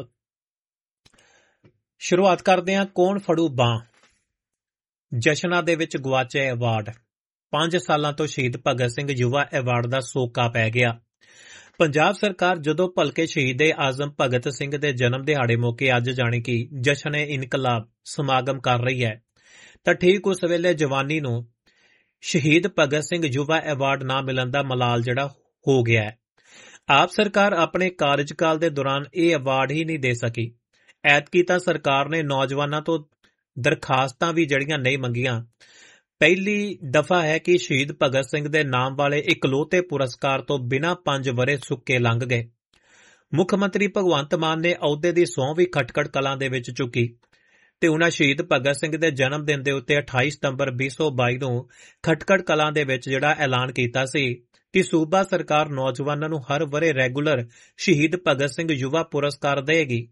ਸ਼ੁਰੂਆਤ ਕਰਦੇ ਹਾਂ ਕੌਣ ਫੜੂ ਬਾਂਹ। ਜਸ਼ਨਾਂ ਦੇ ਵਿੱਚ ਗੁਆਚਿਆ ਐਵਾਰਡ। ਪੰਜ ਸਾਲਾਂ ਤੋਂ ਸ਼ਹੀਦ ਭਗਤ ਸਿੰਘ ਯੁਵਾ ਐਵਾਰਡ ਦਾ ਸੋਕਾ ਪੈ ਗਿਆ। ਪੰਜਾਬ ਸਰਕਾਰ ਜਦੋਂ ਭਲਕੇ ਸ਼ਹੀਦੇ ਆਜ਼ਮ ਭਗਤ ਸਿੰਘ ਦੇ ਜਨਮ ਦਿਹਾੜੇ ਮੌਕੇ ਅੱਜ ਜਾਣੀ ਕਿ ਜਸ਼ਨ-ਏ ਇਨਕਲਾਬ ਸਮਾਗਮ ਕਰ ਰਹੀ ਹੈ, ਤਾਂ ਠੀਕ ਉਸ ਵੇਲੇ ਜਵਾਨੀ ਨੂੰ ਸ਼ਹੀਦ ਭਗਤ ਸਿੰਘ ਯੁਵਾ ਐਵਾਰਡ ਨਾ ਮਿਲਣ ਦਾ ਮਲਾਲ ਜਿਹੜਾ ਹੋ ਗਿਆ ਹੈ। ਆਪ ਸਰਕਾਰ ਆਪਣੇ ਕਾਰਜਕਾਲ ਦੇ ਦੌਰਾਨ ਇਹ ਐਵਾਰਡ ਹੀ ਨਹੀਂ ਦੇ ਸਕੀ। ਐਤਕੀ ਤਾਂ ਸਰਕਾਰ ਨੇ ਨੌਜਵਾਨਾਂ ਤੋਂ ਦਰਖਾਸਤਾਂ ਵੀ ਜਿਹੜੀਆਂ ਨਹੀਂ ਮੰਗੀਆਂ। ਪਹਿਲੀ ਦਫਾ ਹੈ ਕਿ ਸ਼ਹੀਦ ਭਗਤ ਸਿੰਘ ਦੇ ਨਾਮ ਵਾਲੇ ਇਕਲੌਤੇ ਪੁਰਸਕਾਰ ਤੋਂ ਬਿਨਾਂ ਪੰਜ ਵਰ੍ਹੇ ਸੁੱਕੇ ਲੰਘ ਗਏ। ਮੁੱਖ ਮੰਤਰੀ ਭਗਵੰਤ ਮਾਨ ਨੇ ਅਹੁਦੇ ਦੀ ਸਹੁੰ ਵੀ ਖਟਕੜ ਕਲਾਂ ਦੇ ਵਿੱਚ ਚੁੱਕੀ ਤੇ ਉਹਨਾਂ ਸ਼ਹੀਦ ਭਗਤ ਸਿੰਘ ਦੇ ਜਨਮ ਦਿਨ ਦੇ ਉੱਤੇ ਅਠਾਈ ਸਤੰਬਰ ਵੀਹ ਸੌ ਬਾਈ ਨੂੰ ਖਟਕੜ ਕਲਾਂ ਦੇ ਵਿੱਚ ਜਿਹੜਾ ਐਲਾਨ ਕੀਤਾ ਸੀ ਕਿ ਸੂਬਾ ਸਰਕਾਰ ਨੌਜਵਾਨਾਂ ਨੂੰ ਹਰ ਵਰ੍ਹੇ ਰੈਗੂਲਰ ਸ਼ਹੀਦ ਭਗਤ ਸਿੰਘ ਯੁਵਾ ਪੁਰਸਕਾਰ ਦੇਵੇਗੀ।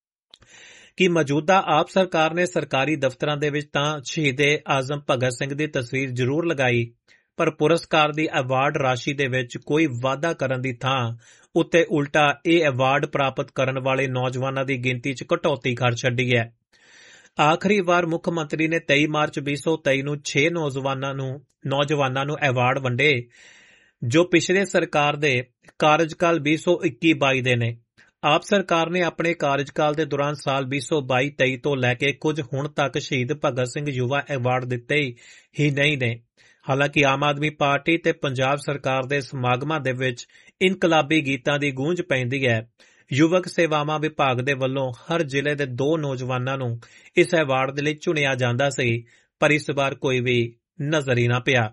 ਕਿ ਮੌਜੂਦਾ ਆਪ ਸਰਕਾਰ ਨੇ ਸਰਕਾਰੀ ਦਫ਼ਤਰਾਂ ਦੇ ਵਿੱਚ ਤਾਂ ਸ਼ਹੀਦੇ ਆਜ਼ਮ ਭਗਤ ਸਿੰਘ ਦੀ ਤਸਵੀਰ ਜ਼ਰੂਰ ਲਗਾਈ, ਪਰ ਪੁਰਸਕਾਰ ਦੀ ਐਵਾਰਡ ਰਾਸ਼ੀ ਦੇ ਵਿੱਚ ਕੋਈ ਵਾਧਾ ਕਰਨ ਦੀ ਥਾਂ ਉੱਤੇ ਉਲਟਾ ਇਹ ਐਵਾਰਡ ਪ੍ਰਾਪਤ ਕਰਨ ਵਾਲੇ ਨੌਜਵਾਨਾਂ ਦੀ ਗਿਣਤੀ 'ਚ ਕਟੌਤੀ ਕਰ ਛੱਡੀ ਹੈ। ਆਖਰੀ ਵਾਰ ਮੁੱਖ ਮੰਤਰੀ ਨੇ ਤੇਈ ਮਾਰਚ ਵੀਹ ਸੌ ਤੇਈ ਨੂੰ ਛੇ ਨੌਜਵਾਨਾਂ ਨੂੰ ਨੌਜਵਾਨਾਂ ਨੂੰ ਐਵਾਰਡ ਵੰਡੇ, ਜੋ ਪਿਛਲੇ ਸਰਕਾਰ ਦੇ ਕਾਰਜਕਾਲ ਵੀਹ ਸੌ ਇੱਕੀ ਬਾਈ ਦੇ ਨੇ। ਆਪ ਸਰਕਾਰ ਨੇ ਆਪਣੇ ਕਾਰਜਕਾਲ ਦੇ ਦੌਰਾਨ ਸਾਲ ਵੀਹ ਸੌ ਬਾਈ ਤੇਈ ਤੋਂ ਲੈ ਕੇ ਕੁਝ ਹੁਣ ਤੱਕ ਸ਼ਹੀਦ ਭਗਤ ਸਿੰਘ ਯੁਵਾ ਐਵਾਰਡ ਦਿੱਤੇ ਹੀ ਨਹੀਂ ਨੇ। ਹਾਲਾਂਕਿ ਆਮ ਆਦਮੀ ਪਾਰਟੀ ਤੇ ਪੰਜਾਬ ਸਰਕਾਰ ਦੇ ਸਮਾਗਮਾਂ ਦੇ ਵਿੱਚ ਇਨਕਲਾਬੀ ਗੀਤਾਂ ਦੀ ਗੂੰਜ ਪੈਂਦੀ ਹੈ। ਯੁਵਕ ਸੇਵਾਵਾਂ ਵਿਭਾਗ ਦੇ ਵੱਲੋਂ ਹਰ ਜ਼ਿਲ੍ਹੇ ਦੇ ਦੋ ਨੌਜਵਾਨਾਂ ਨੂੰ ਇਸ ਐਵਾਰਡ ਦੇ ਲਈ ਚੁਣਿਆ ਜਾਂਦਾ ਸੀ, ਪਰ ਇਸ ਵਾਰ ਕੋਈ ਵੀ ਨਜ਼ਰ ਹੀ ਨਾ ਪਿਆ।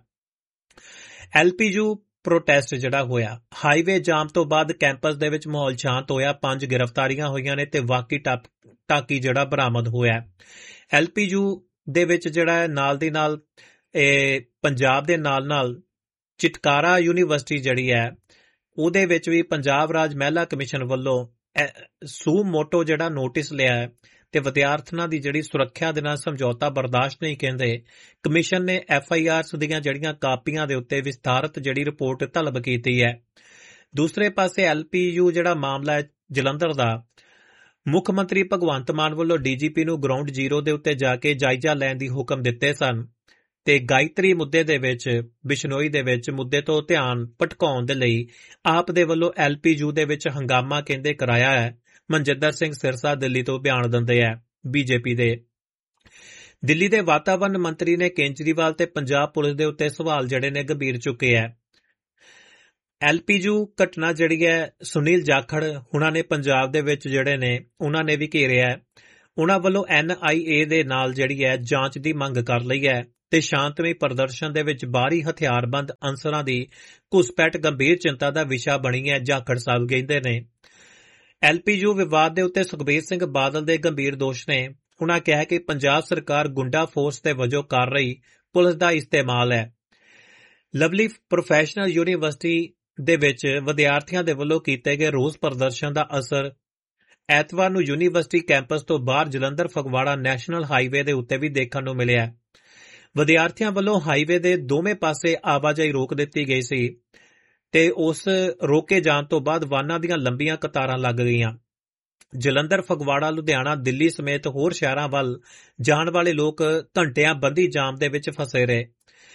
ਐਲ ਪੀ ਯੂ ਪ੍ਰੋਟੈਸਟ ਜਿਹੜਾ ਹੋਇਆ, ਹਾਈਵੇ ਜਾਮ ਤੋਂ ਬਾਅਦ ਕੈਂਪਸ ਦੇ ਵਿੱਚ ਮਾਹੌਲ ਸ਼ਾਂਤ ਹੋਇਆ। ਪੰਜ ਗ੍ਰਿਫਤਾਰੀਆਂ ਹੋਈਆਂ ਨੇ ਤੇ ਵਾਕੀ ਟਾਕੀ ਜਿਹੜਾ ਬਰਾਮਦ ਹੋਇਆ। ਐਲ ਪੀ ਯੂ ਦੇ ਵਿੱਚ ਜਿਹੜਾ ਨਾਲ ਦੀ ਨਾਲ ਇਹ ਪੰਜਾਬ ਦੇ ਨਾਲ ਨਾਲ ਚਿਤਕਾਰਾ ਯੂਨੀਵਰਸਿਟੀ ਜਿਹੜੀ ਹੈ ਉਹਦੇ ਵਿੱਚ ਵੀ ਪੰਜਾਬ ਰਾਜ ਮਹਿਲਾ ਕਮਿਸ਼ਨ ਵੱਲੋਂ ਸੂ ਮੋਟੋ ਜਿਹੜਾ ਨੋਟਿਸ ਲਿਆ ਹੈ ਤੇ ਵਿਦਿਆਰਥਣਾਂ ਦੀ ਜਿਹੜੀ ਸੁਰੱਖਿਆ ਦੇ ਨਾਲ ਸਮਝੌਤਾ ਬਰਦਾਸ਼ਤ ਨਹੀਂ ਕਹਿੰਦੇ। ਕਮਿਸ਼ਨ ਨੇ ਐਫ ਆਈ ਆਰਸ ਦੀਆਂ ਜਿਹੜੀਆਂ ਕਾਪੀਆਂ ਦੇ ਉੱਤੇ ਵਿਸਥਾਰਤ ਜਿਹੜੀ ਰਿਪੋਰਟ ਤਲਬ ਕੀਤੀ ਹੈ। ਦੂਸਰੇ ਪਾਸੇ ਐਲ ਪੀ ਯੂ ਜਿਹੜਾ ਮਾਮਲਾ ਹੈ ਜਲੰਧਰ ਦਾ, ਮੁੱਖ ਮੰਤਰੀ ਭਗਵੰਤ ਮਾਨ ਵੱਲੋਂ ਡੀ ਜੀ ਪੀ ਨੂੰ ਗਰਾਊਂਡ ਜ਼ੀਰੋ ਦੇ ਉੱਤੇ ਜਾ ਕੇ ਜਾਇਜ਼ਾ ਲੈਣ ਦੀ ਹੁਕਮ ਦਿੱਤੇ ਸਨ ਤੇ ਗਾਇਤਰੀ ਮੁੱਦੇ ਦੇ ਵਿੱਚ ਬਿਸ਼ਨੋਈ ਦੇ ਵਿੱਚ ਮੁੱਦੇ ਤੋਂ ਧਿਆਨ ਭਟਕਾਉਣ ਦੇ ਲਈ ਆਪ ਦੇ ਵੱਲੋਂ ਐਲ ਪੀ ਯੂ ਦੇ ਵਿੱਚ ਹੰਗਾਮਾ ਕਹਿੰਦੇ ਕਰਾਇਆ ਹੈ। ਮਨਜਿੰਦਰ ਸਿੰਘ ਸਿਰਸਾ ਦਿੱਲੀ ਤੋਂ ਬਿਆਨ ਦਿੰਦੇ ਆ ਬੀ ਜੇ ਪੀ ਦੇ। ਦਿੱਲੀ ਦੇ ਵਾਤਾਵਰਣ ਮੰਤਰੀ ਨੇ ਕੇਜਰੀਵਾਲ ਤੇ ਪੰਜਾਬ ਪੁਲਿਸ ਦੇ ਉੱਤੇ ਸਵਾਲ ਜਿਹੜੇ ਨੇ ਗੰਭੀਰ ਚੁੱਕੇ ਹੈ। ਐਲ ਪੀ ਯੂ ਘਟਨਾ ਜਿਹੜੀ ਹੈ ਸੁਨੀਲ ਜਾਖੜ ਹੁਣਾਂ ਨੇ ਪੰਜਾਬ ਦੇ ਵਿੱਚ ਜਿਹੜੇ ਨੇ ਉਹਨਾਂ ਨੇ ਵੀ ਘੇਰਿਆ ਹੈ। ਉਨ੍ਹਾਂ ਵੱਲੋਂ ਐਨ ਆਈ ਏ ਦੇ ਨਾਲ ਜਿਹੜੀ ਹੈ ਜਾਂਚ ਦੀ ਮੰਗ ਕਰ ਲਈ ਹੈ ਤੇ ਸ਼ਾਂਤਮਈ ਪ੍ਰਦਰਸ਼ਨ ਦੇ ਵਿੱਚ ਬਾਹਰੀ ਹਥਿਆਰਬੰਦ ਅਨਸਰਾਂ ਦੀ ਘੁਸਪੈਠ ਗੰਭੀਰ ਚਿੰਤਾ ਦਾ ਵਿਸ਼ਾ ਬਣੀ ਹੈ, ਜਾਖੜ ਸਾਹਿਬ ਕਹਿੰਦੇ ਨੇ। ਐਲ ਪੀ ਯੂ ਵਿਵਾਦ ਦੇ ਉੱਤੇ ਸੁਖਬੀਰ ਸਿੰਘ ਬਾਦਲ ਦੇ ਗੰਭੀਰ ਦੋਸ਼ ਨੇ। ਉਨ੍ਹਾਂ ਕਿਹਾ ਕਿ ਪੰਜਾਬ ਸਰਕਾਰ ਗੁੰਡਾ ਫੋਰਸ ਦੇ ਵਜੋਂ ਕਰ ਰਹੀ ਪੁਲਿਸ ਦਾ ਇਸਤੇਮਾਲ ਹੈ। ਲਵਲੀ ਪ੍ਰੋਫੈਸ਼ਨਲ ਯੂਨੀਵਰਸਿਟੀ ਦੇ ਵਿੱਚ ਵਿਦਿਆਰਥੀਆਂ ਦੇ ਵੱਲੋਂ ਕੀਤੇ ਗਏ ਰੋਸ ਪ੍ਰਦਰਸ਼ਨ ਦਾ ਅਸਰ ਐਤਵਾਰ ਨੂੰ ਯੂਨੀਵਰਸਿਟੀ ਕੈਂਪਸ ਤੋਂ ਬਾਹਰ ਜਲੰਧਰ ਫਗਵਾੜਾ ਨੈਸ਼ਨਲ ਹਾਈਵੇ ਦੇ ਉੱਤੇ ਵੀ ਦੇਖਣ ਨੂੰ ਮਿਲਿਆ। ਵਿਦਿਆਰਥੀਆਂ ਵੱਲੋਂ ਹਾਈਵੇ ਦੇ ਦੋਵੇਂ ਪਾਸੇ ਆਵਾਜਾਈ ਰੋਕ ਦਿੱਤੀ ਗਈ ਸੀ ਤੇ ਉਸ ਰੋਕੇ ਜਾਣ ਤੋਂ ਬਾਅਦ ਵਾਹਨਾਂ ਦੀਆਂ ਲੰਬੀਆਂ ਕਤਾਰਾਂ ਲੱਗ ਗਈਆਂ। ਜਲੰਧਰ ਫਗਵਾੜਾ ਲੁਧਿਆਣਾ ਦਿੱਲੀ ਸਮੇਤ ਹੋਰ ਸ਼ਹਿਰਾਂ ਵੱਲ ਜਾਣ ਵਾਲੇ ਲੋਕ ਘੰਟਿਆਂ ਬੰਦੀ ਜਾਮ ਦੇ ਵਿੱਚ ਫਸੇ ਰਹੇ।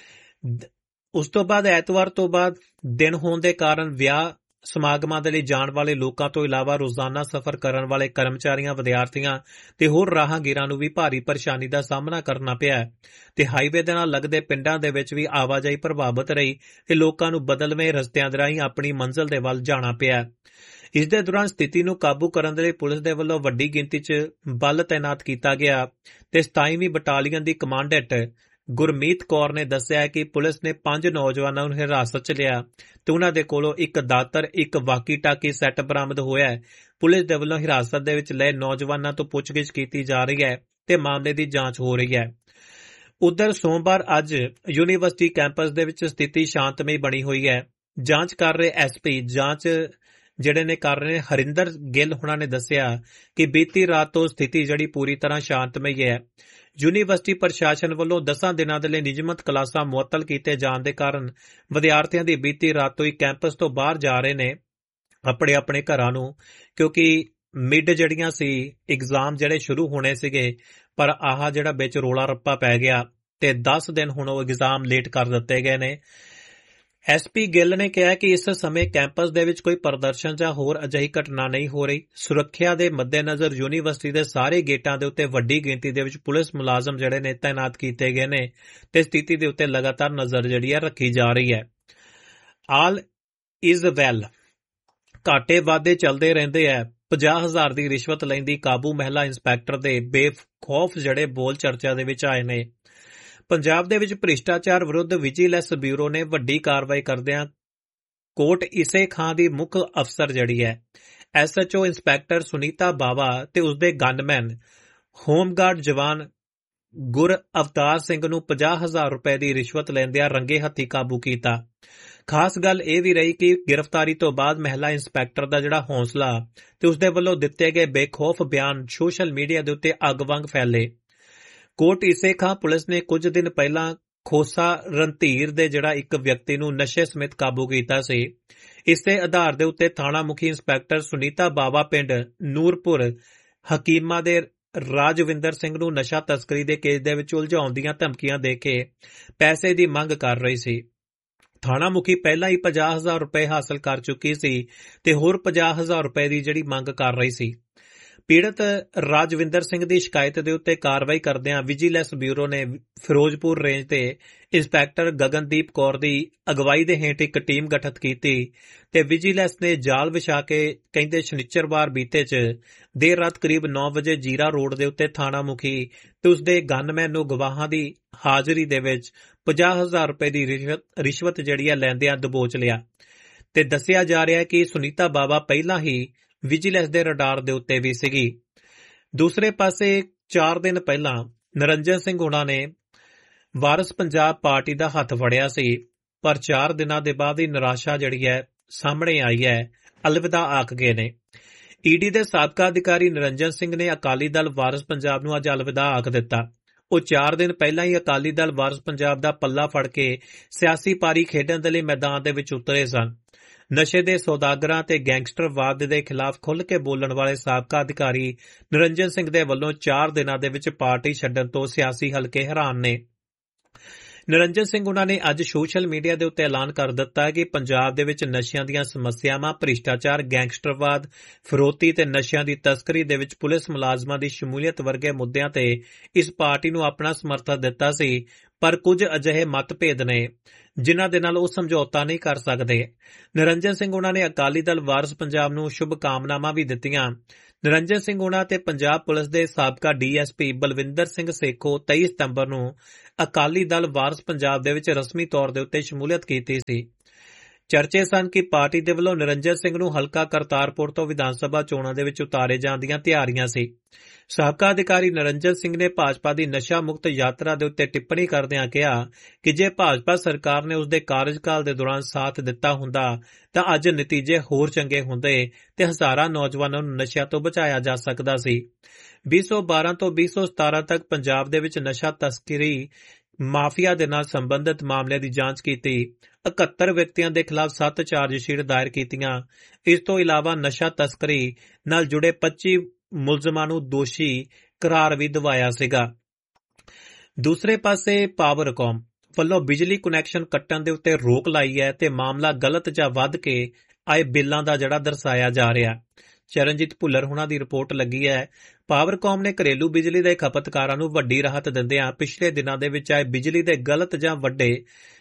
ਉਸ ਤੋਂ ਬਾਅਦ ਐਤਵਾਰ ਤੋਂ ਬਾਅਦ ਦਿਨ ਹੋਣ ਦੇ ਕਾਰਨ ਵਿਆਹ ਸਮਾਗਮਾਂ ਦੇ ਲਈ ਜਾਣ ਵਾਲੇ ਲੋਕਾਂ ਤੋਂ ਇਲਾਵਾ ਰੋਜ਼ਾਨਾ ਸਫ਼ਰ ਕਰਨ ਵਾਲੇ ਕਰਮਚਾਰੀਆਂ, ਵਿਦਿਆਰਥੀਆਂ ਤੇ ਹੋਰ ਰਾਹਗੀਰਾਂ ਨੂੰ ਵੀ ਭਾਰੀ ਪਰੇਸ਼ਾਨੀ ਦਾ ਸਾਹਮਣਾ ਕਰਨਾ ਪਿਆ ਤੇ ਹਾਈਵੇ ਦੇ ਨਾਲ ਲੱਗਦੇ ਪਿੰਡਾਂ ਦੇ ਵਿੱਚ ਵੀ ਆਵਾਜਾਈ ਪ੍ਰਭਾਵਿਤ ਰਹੀ ਤੇ ਲੋਕਾਂ ਨੂੰ ਬਦਲਵੇਂ ਰਸਤਿਆਂ ਦੇ ਰਾਹੀਂ ਆਪਣੀ ਮੰਜ਼ਿਲ ਦੇ ਵੱਲ ਜਾਣਾ ਪਿਆ। ਇਸ ਦੇ ਦੌਰਾਨ ਸਥਿਤੀ ਨੂੰ ਕਾਬੂ ਕਰਨ ਦੇ ਲਈ ਪੁਲਿਸ ਦੇ ਵੱਲੋਂ ਵੱਡੀ ਗਿਣਤੀ 'ਚ ਬਲ ਤਾਇਨਾਤ ਕੀਤਾ ਗਿਆ ਤੇ ਸਤਾਈਵੀਂ ਬਟਾਲੀਅਨ ਦੀ ਕਮਾਂਡੈਂਟ ਗੁਰਮੀਤ ਕੌਰ ਨੇ ਦੱਸਿਆ ਕਿ ਪੁਲਿਸ ਨੇ ਪੰਜ ਨੌਜਵਾਨਾਂ ਨੂੰ ਹਿਰਾਸਤ 'ਚ ਲਿਆ ਤੇ ਉਨ੍ਹਾਂ ਦੇ ਕੋਲੋਂ ਇੱਕ ਦਾਤਰ, ਇੱਕ ਵਾਕੀ ਟਾਕੀ ਸੈੱਟ ਬਰਾਮਦ ਹੋਇਆ ਹੈ। ਪੁਲਿਸ ਦੇ ਵੱਲੋਂ ਹਿਰਾਸਤ ਦੇ ਵਿੱਚ ਲਏ ਨੌਜਵਾਨਾਂ ਤੋਂ ਪੁੱਛਗਿੱਛ ਕੀਤੀ ਜਾ ਰਹੀ ਹੈ ਤੇ ਮਾਮਲੇ ਦੀ ਜਾਂਚ ਹੋ ਰਹੀ ਹੈ। ਉਧਰ ਸੋਮਵਾਰ ਅੱਜ ਯੂਨੀਵਰਸਿਟੀ ਕੈਂਪਸ ਦੇ ਵਿੱਚ ਸਥਿਤੀ ਸ਼ਾਂਤਮਈ ਬਣੀ ਹੋਈ ਹੈ। ਜਾਂਚ ਕਰ ਰਹੇ ਐਸ ਪੀ ਜਾਂਚ ਜਿਹੜੇ ਨੇ ਕਰ ਰਹੇ ਨੇ ਹਰਿੰਦਰ ਗਿੱਲ ਹੁਣਾਂ ਨੇ ਦੱਸਿਆ ਕਿ ਬੀਤੀ ਰਾਤ ਤੋਂ ਸਥਿਤੀ ਜਿਹੜੀ ਪੂਰੀ ਤਰ੍ਹਾਂ ਸ਼ਾਂਤਮਈ ਹੈ। ਯੂਨੀਵਰਸਿਟੀ ਪ੍ਰਸ਼ਾਸਨ ਵੱਲੋਂ ਦਸਾਂ ਦਿਨਾਂ ਦੇ ਲਈ ਨਿਯਮਤ ਕਲਾਸਾਂ ਮੁਅੱਤਲ ਕੀਤੇ ਜਾਣ ਦੇ ਕਾਰਨ ਵਿਦਿਆਰਥੀਆਂ ਦੀ ਬੀਤੀ ਰਾਤ ਤੋਂ ਹੀ ਕੈਂਪਸ ਤੋਂ ਬਾਹਰ ਜਾ ਰਹੇ ਨੇ ਆਪਣੇ ਆਪਣੇ ਘਰਾਂ ਨੂੰ, ਕਿਉਂਕਿ ਮਿਡ ਜਿਹੜੀਆਂ ਸੀ ਐਗਜ਼ਾਮ ਜਿਹੜੇ ਸ਼ੁਰੂ ਹੋਣੇ ਸੀਗੇ, ਪਰ ਆਹ ਜਿਹੜਾ ਵਿੱਚ ਰੋਲਾ ਰੱਪਾ ਪੈ ਗਿਆ ਤੇ ਦਸ ਦਿਨ ਹੁਣ ਉਹ ਐਗਜ਼ਾਮ ਲੇਟ ਕਰ ਦਿੱਤੇ ਗਏ ਨੇ। ਐਸ ਪੀ ਗਿੱਲ ਨੇ ਕਿਹਾ ਕਿ ਇਸ ਸਮੇਂ ਕੈਂਪਸ ਦੇ ਵਿੱਚ ਕੋਈ ਪ੍ਰਦਰਸ਼ਨ ਜਾਂ ਹੋਰ ਅਜਿਹੀ ਘਟਨਾ ਨਹੀਂ ਹੋ ਰਹੀ। ਸੁਰੱਖਿਆ ਦੇ ਮੱਦੇਨਜ਼ਰ ਯੂਨੀਵਰਸਿਟੀ ਦੇ ਸਾਰੇ ਗੇਟਾਂ ਦੇ ਉੱਤੇ ਵੱਡੀ ਗਿਣਤੀ ਦੇ ਵਿੱਚ ਪੁਲਿਸ ਮੁਲਾਜ਼ਮ ਜਿਹੜੇ ਨੇ ਤਾਇਨਾਤ ਕੀਤੇ ਗਏ ਨੇ ਤੇ ਸਥਿਤੀ ਦੇ ਉੱਤੇ ਲਗਾਤਾਰ ਨਜ਼ਰ ਜਿਹੜੀ ਹੈ ਰੱਖੀ ਜਾ ਰਹੀ ਹੈ। ਆਲ ਇਜ਼ ਵੈਲ ਘਾਟੇ ਵਾਧੇ ਚੱਲਦੇ ਰਹਿੰਦੇ ਹੈ। ਪੰਜਾਹ ਹਜ਼ਾਰ ਦੀ ਰਿਸ਼ਵਤ ਲੈਂਦੀ ਕਾਬੂ ਮਹਿਲਾ ਇੰਸਪੈਕਟਰ ਦੇ ਬੇਖੌਫ ਜਿਹੜੇ ਬੋਲ ਚਰਚਾ ਦੇ ਵਿੱਚ ਆਏ ਨੇ। ਪੰਜਾਬ ਦੇ ਵਿੱਚ ਭ੍ਰਿਸ਼ਟਾਚਾਰ ਵਿਰੁੱਧ ਵਿਜੀਲੈਂਸ ਬਿਊਰੋ ਨੇ ਵੱਡੀ ਕਾਰਵਾਈ ਕਰਦਿਆਂ ਕੋਟ ਇਸੇ ਖਾਂ ਦੀ ਮੁੱਖ ਅਫਸਰ ਜਿਹੜੀ ਹੈ S H O inspector Sunita ਬਾਵਾ ਤੇ ਉਸਦੇ ਗਨਮੈਨ ਹੋਮਗਾਰਡ ਜਵਾਨ ਗੁਰ ਅਵਤਾਰ ਸਿੰਘ ਨੂੰ ਪੰਜਾਹ ਹਜ਼ਾਰ ਰੁਪਏ ਦੀ ਰਿਸ਼ਵਤ ਲੈਂਦਿਆਂ ਰੰਗੇ ਹੱਥੀ ਕਾਬੂ ਕੀਤਾ। ਖਾਸ ਗੱਲ ਇਹ ਵੀ ਰਹੀ ਕਿ ਗ੍ਰਿਫਤਾਰੀ ਤੋਂ ਬਾਅਦ ਮਹਿਲਾ ਇੰਸਪੈਕਟਰ ਦਾ ਜਿਹੜਾ ਹੌਸਲਾ ਤੇ ਉਸਦੇ ਵੱਲੋਂ ਦਿੱਤੇ ਗਏ ਬੇਖੌਫ ਬਿਆਨ ਸੋਸ਼ਲ ਮੀਡੀਆ ਦੇ ਉੱਤੇ ਅੱਗ ਵਾਂਗ ਫੈਲੇ। ਕੋਟ ਇਸੇ ਖਾਂ ਪੁਲਿਸ ਨੇ ਕੁਝ ਦਿਨ ਪਹਿਲਾਂ ਖੋਸਾ ਰਣਧੀਰ ਦੇ ਜਿਹੜਾ ਇੱਕ ਵਿਅਕਤੀ ਨੂੰ ਨਸ਼ੇ ਸਮੇਤ ਕਾਬੂ ਕੀਤਾ ਸੀ। ਇਸੇ ਆਧਾਰ ਦੇ ਉੱਤੇ ਥਾਣਾ ਮੁਖੀ ਇੰਸਪੈਕਟਰ ਸੁਨੀਤਾ ਬਾਵਾ ਪਿੰਡ ਨੂਰਪੁਰ ਹਕੀਮਾ ਦੇ ਰਾਜਵਿੰਦਰ ਸਿੰਘ ਨੂੰ ਨਸ਼ਾ ਤਸਕਰੀ ਦੇ ਕੇਸ ਦੇ ਵਿੱਚ ਉਲਝਾਉਣ ਦੀਆਂ ਧਮਕੀਆਂ ਦੇ ਕੇ ਪੈਸੇ ਦੀ ਮੰਗ ਕਰ ਰਹੀ ਸੀ। ਥਾਣਾ ਮੁਖੀ ਪਹਿਲਾਂ ਹੀ ਪੰਜਾਹ ਹਜ਼ਾਰ ਰੁਪਏ ਹਾਸਲ ਕਰ ਚੁੱਕੀ ਸੀ ਤੇ ਹੋਰ ਪੰਜਾਹ ਹਜ਼ਾਰ ਰੁਪਏ ਦੀ ਜਿਹੜੀ ਮੰਗ ਕਰ ਰਹੀ ਸੀ। ਪੀੜਤ ਰਾਜਵਿੰਦਰ ਸਿੰਘ ਦੀ ਸ਼ਿਕਾਇਤ ਦੇ ਉੱਤੇ ਕਾਰਵਾਈ ਕਰਦਿਆਂ ਵਿਜੀਲੈਂਸ ਬਿਊਰੋ ਨੇ ਫਿਰੋਜ਼ਪੁਰ ਰੇਂਜ ਤੇ ਇੰਸਪੈਕਟਰ ਗਗਨਦੀਪ ਕੌਰ ਦੀ ਅਗਵਾਈ ਦੇ ਹੇਠ ਇੱਕ ਟੀਮ ਗਠਿਤ ਕੀਤੀ ਤੇ ਵਿਜੀਲੈਂਸ ਨੇ ਜਾਲ ਵਿਛਾ ਕੇ ਕਹਿੰਦੇ ਸ਼ਨੀਚਰਵਾਰ ਬੀਤੇ ਚ ਦੇਰ ਰਾਤ ਕਰੀਬ ਨੌ ਵਜੇ ਜੀਰਾ ਰੋਡ ਦੇ ਉੱਤੇ ਥਾਣਾ ਮੁਖੀ ਤੇ ਉਸਦੇ ਗਨਮੈਨ ਨੂੰ ਗਵਾਹਾਂ ਦੀ ਹਾਜ਼ਰੀ ਦੇ ਵਿੱਚ ਪੰਜਾਹ ਹਜ਼ਾਰ ਰੁਪਏ ਦੀ ਰਿਸ਼ਵਤ ਜਿਹੜੀ ਹੈ ਲੈਂਦਿਆਂ ਦਬੋਚ ਲਿਆ ਤੇ ਦੱਸਿਆ ਜਾ ਰਿਹਾ ਹੈ ਕਿ ਸੁਨੀਤਾ ਬਾਵਾ ਪਹਿਲਾਂ ਹੀ ਵਿਜੀਲੈਂਸ ਦੇ ਰਡਾਰ ਦੇ ਉੱਤੇ ਵੀ ਸੀਗੀ। ਦੂਸਰੇ ਪਾਸੇ ਚਾਰ ਦਿਨ ਪਹਿਲਾਂ ਨਿਰੰਜਨ ਸਿੰਘ ਹੁਣਾਂ ਨੇ ਵਾਰਿਸ ਪੰਜਾਬ ਪਾਰਟੀ ਦਾ ਹੱਥ ਫੜਿਆ ਸੀ, ਪਰ ਚਾਰ ਦਿਨਾਂ ਦੇ ਬਾਅਦ ਹੀ ਨਿਰਾਸ਼ਾ ਜਿਹੜੀ ਹੈ ਸਾਹਮਣੇ ਆਈ ਹੈ, ਅਲਵਿਦਾ ਆਖ ਗਏ ਨੇ। ਈਡੀ ਦੇ ਸਾਬਕਾ ਅਧਿਕਾਰੀ ਨਿਰੰਜਨ ਸਿੰਘ ਨੇ ਅਕਾਲੀ ਦਲ ਵਾਰਿਸ ਪੰਜਾਬ ਨੂੰ ਅੱਜ ਅਲਵਿਦਾ ਆਖ ਦਿੱਤਾ। ਉਹ ਚਾਰ ਦਿਨ ਪਹਿਲਾਂ ਹੀ ਅਕਾਲੀ ਦਲ ਵਾਰਿਸ ਪੰਜਾਬ ਦਾ ਪੱਲਾ ਫੜ ਕੇ ਸਿਆਸੀ ਪਾਰੀ ਖੇਡਣ ਦੇ ਲਈ ਮੈਦਾਨ ਦੇ ਵਿੱਚ ਉਤਰੇ ਸਨ। ਨਸ਼ੇ ਦੇ ਸੌਦਾਗਰਾਂ ਤੇ ਗੈਂਗਸਟਰਵਾਦ ਦੇ ਖਿਲਾਫ ਖੁੱਲ੍ਹ ਕੇ ਬੋਲਣ ਵਾਲੇ ਸਾਬਕਾ ਅਧਿਕਾਰੀ ਨਿਰੰਜਨ ਸਿੰਘ ਦੇ ਵੱਲੋਂ ਚਾਰ ਦਿਨਾਂ ਦੇ ਵਿੱਚ ਪਾਰਟੀ ਛੱਡਣ ਤੋਂ ਸਿਆਸੀ ਹਲਕੇ ਹੈਰਾਨ ਨੇ। ਨਿਰੰਜਨ ਸਿੰਘ ਉਨ੍ਹਾਂ ਨੇ ਅੱਜ ਸੋਸ਼ਲ ਮੀਡੀਆ ਦੇ ਉੱਤੇ ਐਲਾਨ ਕਰ ਦਿੱਤਾ ਕਿ ਪੰਜਾਬ ਦੇ ਵਿੱਚ ਨਸ਼ਿਆਂ ਦੀਆਂ ਸਮੱਸਿਆਵਾਂ, ਭ੍ਰਿਸ਼ਟਾਚਾਰ, ਗੈਂਗਸਟਰਵਾਦ, ਫਿਰੌਤੀ ਤੇ ਨਸ਼ਿਆਂ ਦੀ ਤਸਕਰੀ ਦੇ ਵਿੱਚ ਪੁਲਿਸ ਮੁਲਾਜ਼ਮਾਂ ਦੀ ਸ਼ਮੂਲੀਅਤ ਵਰਗੇ ਮੁੱਦਿਆਂ ਤੇ ਇਸ ਪਾਰਟੀ ਨੂੰ ਆਪਣਾ ਸਮਰਥਨ ਦਿੱਤਾ ਸੀ, ਪਰ ਕੁਝ ਅਜਿਹੇ ਮਤਭੇਦ ਨੇ ਜਿਨ੍ਹਾਂ ਦੇ ਨਾਲ ਉਹ ਸਮਝੌਤਾ ਨਹੀਂ ਕਰ ਸਕਦੇ। ਨਿਰੰਜਨ ਸਿੰਘ ਉਨ੍ਹਾਂ ਨੇ ਅਕਾਲੀ ਦਲ ਵਾਰਿਸ ਪੰਜਾਬ ਨੂੰ ਸ਼ੁਭ ਕਾਮਨਾਵਾਂ ਵੀ ਦਿੱਤੀਆਂ ਨਿਰੰਜਨ ਸਿੰਘ ਹੋਣਾ ਤੇ ਪੰਜਾਬ ਪੁਲਿਸ ਦੇ ਸਾਬਕਾ D S P Balwinder Singh Sekhon ਤੇਈ ਸਤੰਬਰ ਨੂੰ ਅਕਾਲੀ ਦਲ ਵਾਰਸ ਪੰਜਾਬ ਦੇ ਵਿੱਚ ਰਸਮੀ ਤੌਰ ਦੇ ਉੱਤੇ ਸ਼ਮੂਲੀਅਤ ਕੀਤੀ ਸੀ। ਚਰਚੇ ਸਨ ਕਿ ਪਾਰਟੀ ਦੇ ਵੱਲੋਂ ਨਿਰੰਜਨ ਸਿੰਘ ਨੂੰ ਹਲਕਾ ਕਰਤਾਰਪੁਰ ਤੋਂ ਵਿਧਾਨ ਸਭਾ ਚੋਣਾਂ ਦੇ ਵਿੱਚ ਉਤਾਰੇ ਜਾਣ ਦੀਆਂ ਤਿਆਰੀਆਂ ਸੀ। ਸਾਬਕਾ ਅਧਿਕਾਰੀ ਨਿਰੰਜਨ ਸਿੰਘ ਨੇ ਭਾਜਪਾ ਦੀ ਨਸ਼ਾ ਮੁਕਤ ਯਾਤਰਾ ਦੇ ਉੱਤੇ ਟਿੱਪਣੀ ਕਰਦਿਆਂ ਕਿਹਾ ਕਿ ਜੇ ਭਾਜਪਾ ਸਰਕਾਰ ਨੇ ਉਸ ਦੇ ਕਾਰਜਕਾਲ ਦੇ ਦੌਰਾਨ ਸਾਥ ਦਿੱਤਾ ਹੁੰਦਾ ਤਾਂ ਅੱਜ ਨਤੀਜੇ ਹੋਰ ਚੰਗੇ ਹੁੰਦੇ ਤੇ ਹਜ਼ਾਰਾਂ ਨੌਜਵਾਨਾਂ ਨੂੰ ਨਸ਼ਿਆਂ ਤੋਂ ਬਚਾਇਆ ਜਾ ਸਕਦਾ ਸੀ। ਵੀਹ ਸੌ ਬਾਰਾਂ ਤੋਂ ਵੀਹ ਸੌ ਸਤਾਰਾਂ ਤੱਕ ਪੰਜਾਬ ਦੇ ਵਿੱਚ ਨਸ਼ਾ ਤਸਕਰੀ ਮਾਫੀਆ ਦੇ ਨਾਲ ਸੰਬੰਧਿਤ ਮਾਮਲਿਆਂ ਦੀ ਜਾਂਚ ਕੀਤੀ। ਇਕਹੱਤਰ ਵਿਅਕਤੀਆਂ ਦੇ ਖਿਲਾਫ ਸੱਤ ਚਾਰਜਸ਼ੀਟ ਦਾਇਰ ਕੀਤੀਆਂ। ਇਸ ਤੋਂ ਇਲਾਵਾ ਨਸ਼ਾ ਤਸਕਰੀ ਨਾਲ ਜੁੜੇ ਪੱਚੀ ਮੁਲਜ਼ਮਾਂ ਨੂੰ ਦੋਸ਼ੀ ਕਰਾਰ ਵੀ ਦਿਵਾਇਆ ਸੀਗਾ। ਦੂਸਰੇ ਪਾਸੇ ਪਾਵਰਕਾਮ ਵੱਲੋਂ ਬਿਜਲੀ ਕੁਨੈਕਸ਼ਨ ਕੱਟਣ ਦੇ ਉੱਤੇ ਰੋਕ ਲਾਈ ਹੈ ਤੇ ਮਾਮਲਾ ਗਲਤ ਜਾਂ ਵੱਧ ਕੇ ਆਏ ਬਿੱਲਾਂ ਦਾ ਜਿਹੜਾ ਦਰਸਾਇਆ ਜਾ ਰਿਹਾ। ਚਰਨਜੀਤ ਭੁੱਲਰ ਹੁਣਾਂ ਦੀ ਰਿਪੋਰਟ ਲੱਗੀ ਹੈ। ਪਾਵਰਕਾਮ ਨੇ ਘਰੇਲੂ ਬਿਜਲੀ ਦੇ ਖਪਤਕਾਰਾਂ ਨੂੰ ਵੱਡੀ ਰਾਹਤ ਦਿੰਦਿਆਂ ਪਿਛਲੇ ਦਿਨਾਂ ਦੇ ਵਿੱਚ ਆਏ ਬਿਜਲੀ ਦੇ ਗਲਤ ਜਾਂ ਵੱਡੇ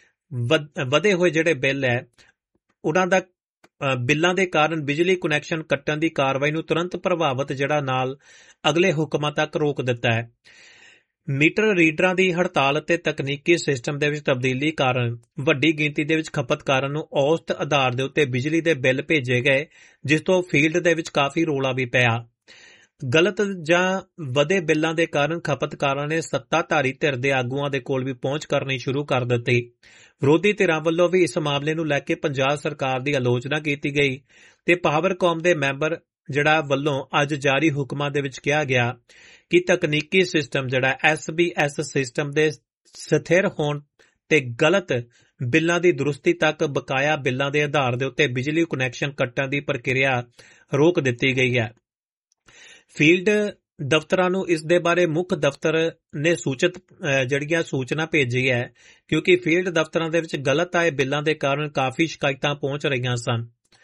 ਵਧੇ ਹੋਏ ਜਿਹੜੇ ਬਿੱਲ ਹੈ ਉਹਨਾਂ ਦਾ ਬਿੱਲਾਂ ਦੇ ਕਾਰਨ ਬਿਜਲੀ ਕੁਨੈਕਸ਼ਨ ਕੱਟਣ ਦੀ ਕਾਰਵਾਈ ਨੂੰ ਤੁਰੰਤ ਪ੍ਰਭਾਵਿਤ ਜਿਹੜਾ ਨਾਲ ਅਗਲੇ ਹੁਕਮਾਂ ਤੱਕ ਰੋਕ ਦਿੱਤਾ ਹੈ। ਮੀਟਰ ਰੀਡਰਾਂ ਦੀ ਹੜਤਾਲ ਅਤੇ ਤਕਨੀਕੀ ਸਿਸਟਮ ਦੇ ਵਿੱਚ ਤਬਦੀਲੀ ਕਾਰਨ ਵੱਡੀ ਗਿਣਤੀ ਦੇ ਵਿੱਚ ਖਪਤਕਾਰਾਂ ਨੂੰ ਔਸਤ ਆਧਾਰ ਦੇ ਉੱਤੇ ਬਿਜਲੀ ਦੇ ਬਿੱਲ ਭੇਜੇ ਗਏ, ਜਿਸ ਤੋਂ ਫੀਲਡ ਦੇ ਵਿੱਚ ਕਾਫੀ ਰੌਲਾ ਵੀ ਪਿਆ। ਗਲਤ ਜਾਂ ਵਧੇ ਬਿੱਲਾਂ ਦੇ ਕਾਰਨ ਖਪਤਕਾਰਾਂ ਨੇ ਸੱਤਾਧਾਰੀ ਧਿਰ ਦੇ ਆਗੂਆਂ ਦੇ ਕੋਲ ਵੀ ਪਹੁੰਚ ਕਰਨੀ ਸ਼ੁਰੂ ਕਰ ਦਿੱਤੀ। ਵਿਰੋਧੀ ਧਿਰਾਂ ਵੱਲੋਂ ਵੀ ਇਸ ਮਾਮਲੇ ਨੂੰ ਲੈ ਕੇ ਪੰਜਾਬ ਸਰਕਾਰ ਦੀ ਆਲੋਚਨਾ ਕੀਤੀ ਗਈ ਤੇ ਪਾਵਰਕਾਮ ਦੇ ਮੈਂਬਰ ਜਿਹੜਾ ਵੱਲੋਂ ਅੱਜ ਜਾਰੀ ਹੁਕਮਾਂ ਦੇ ਵਿੱਚ ਕਿਹਾ ਗਿਆ ਕਿ ਤਕਨੀਕੀ ਸਿਸਟਮ ਜਿਹੜਾ ਐਸ ਬੀ ਐਸ ਸਿਸਟਮ ਦੇ ਸਥਿਰ ਹੋਣ ਤੇ ਗਲਤ ਬਿੱਲਾਂ ਦੀ ਦਰੁਸਤੀ ਤੱਕ ਬਕਾਇਆ ਬਿੱਲਾਂ ਦੇ ਆਧਾਰ ਦੇ ਉੱਤੇ ਬਿਜਲੀ ਕੁਨੈਕਸ਼ਨ ਕੱਟਣ ਦੀ ਪ੍ਰਕਿਰਿਆ ਰੋਕ ਦਿੱਤੀ ਗਈ ਹੈ। ਫੀਲਡ ਦਫ਼ਤਰਾਂ ਨੂੰ ਇਸ ਦੇ ਬਾਰੇ ਮੁੱਖ ਦਫ਼ਤਰ ਨੇ ਸੂਚਿਤ ਜਿਹੜੀਆਂ ਸੂਚਨਾ ਭੇਜੀ ਹੈ, ਕਿਉਂਕਿ ਫੀਲਡ ਦਫ਼ਤਰਾਂ ਦੇ ਵਿੱਚ ਗਲਤ ਆਏ ਬਿੱਲਾਂ ਦੇ ਕਾਰਨ ਕਾਫੀ ਸ਼ਿਕਾਇਤਾਂ ਪਹੁੰਚ ਰਹੀਆਂ ਸਨ।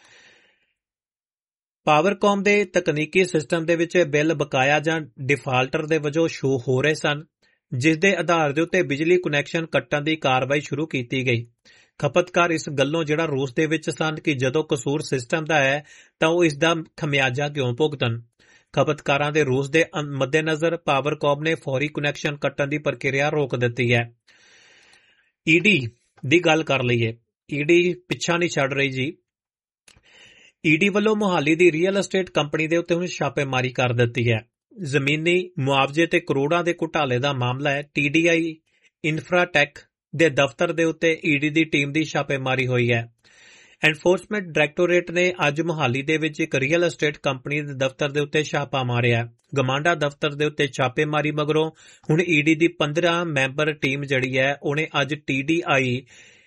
ਪਾਵਰਕਾਮ ਦੇ ਤਕਨੀਕੀ ਸਿਸਟਮ ਦੇ ਵਿੱਚ ਬਿੱਲ ਬਕਾਇਆ ਜਾਂ ਡਿਫਾਲਟਰ ਦੇ ਵਜੋਂ ਸ਼ੋ ਹੋ ਰਹੇ ਸਨ, ਜਿਸ ਦੇ ਆਧਾਰ ਦੇ ਉੱਤੇ ਬਿਜਲੀ ਕੁਨੈਕਸ਼ਨ ਕੱਟਣ ਦੀ ਕਾਰਵਾਈ ਸ਼ੁਰੂ ਕੀਤੀ ਗਈ। ਖਪਤਕਾਰ ਇਸ ਗੱਲੋਂ ਜਿਹੜਾ ਰੋਸ ਦੇ ਵਿੱਚ ਸਨ ਕਿ ਜਦੋਂ ਕਸੂਰ ਸਿਸਟਮ ਦਾ ਹੈ ਤਾਂ ਉਹ ਇਸ ਦਾ ਖਮਿਆਜਾ ਕਿਉਂ ਭੁਗਤਣ। ਖਪਤਕਾਰਾਂ ਦੇ ਰੋਸ ਦੇ ਮੱਦੇਨਜ਼ਰ ਪਾਵਰਕਾਮ ਨੇ ਫੌਰੀ ਕੁਨੈਕਸ਼ਨ ਕੱਟਣ ਦੀ ਪ੍ਰਕਿਰਿਆ ਰੋਕ ਦਿੱਤੀ ਹੈ। ਈਡੀ ਦੀ ਗੱਲ ਕਰ ਲਈਏ। ਈਡੀ ਪਿੱਛਾ ਨਹੀਂ ਛੱਡ ਰਹੀ ਜੀ। ਈਡੀ ਵੱਲੋਂ ਮੁਹਾਲੀ ਦੀ ਰੀਅਲ ਐਸਟੇਟ ਕੰਪਨੀ ਦੇ ਉੱਤੇ ਹੁਣ ਛਾਪੇਮਾਰੀ ਕਰ ਦਿੱਤੀ ਹੈ। ਜ਼ਮੀਨੀ ਮੁਆਵਜ਼ੇ ਤੇ ਕਰੋੜਾਂ ਦੇ ਘੁਟਾਲੇ ਦਾ ਮਾਮਲਾ ਹੈ। ਟੀਡੀਆਈ ਇਨਫਰਾਟੈਕ ਦੇ ਦਫ਼ਤਰ ਦੇ ਉੱਤੇ ਈਡੀ ਦੀ ਟੀਮ ਦੀ ਛਾਪੇਮਾਰੀ ਹੋਈ ਹੈ। ਐਨਫੋਰਸਮੈਂਟ ਡਾਇਰੈਕਟੋਰੇਟ ਨੇ ਅੱਜ ਮੁਹਾਲੀ ਦੇ ਵਿੱਚ ਇੱਕ ਰੀਅਲ ਐਸਟੇਟ ਕੰਪਨੀ ਦੇ ਦਫ਼ਤਰ ਦੇ ਉੱਤੇ ਛਾਪਾ ਮਾਰਿਆ। ਗਮਾਂਡਾ ਦਫ਼ਤਰ ਦੇ ਉੱਤੇ ਛਾਪੇਮਾਰੀ ਮਗਰੋਂ ਹੁਣ ਈਡੀ ਦੀ ਪੰਦਰਾਂ ਮੈਂਬਰ ਟੀਮ ਜਿਹੜੀ ਹੈ ਉਹਨੇ ਅੱਜ ਟੀਡੀਆਈ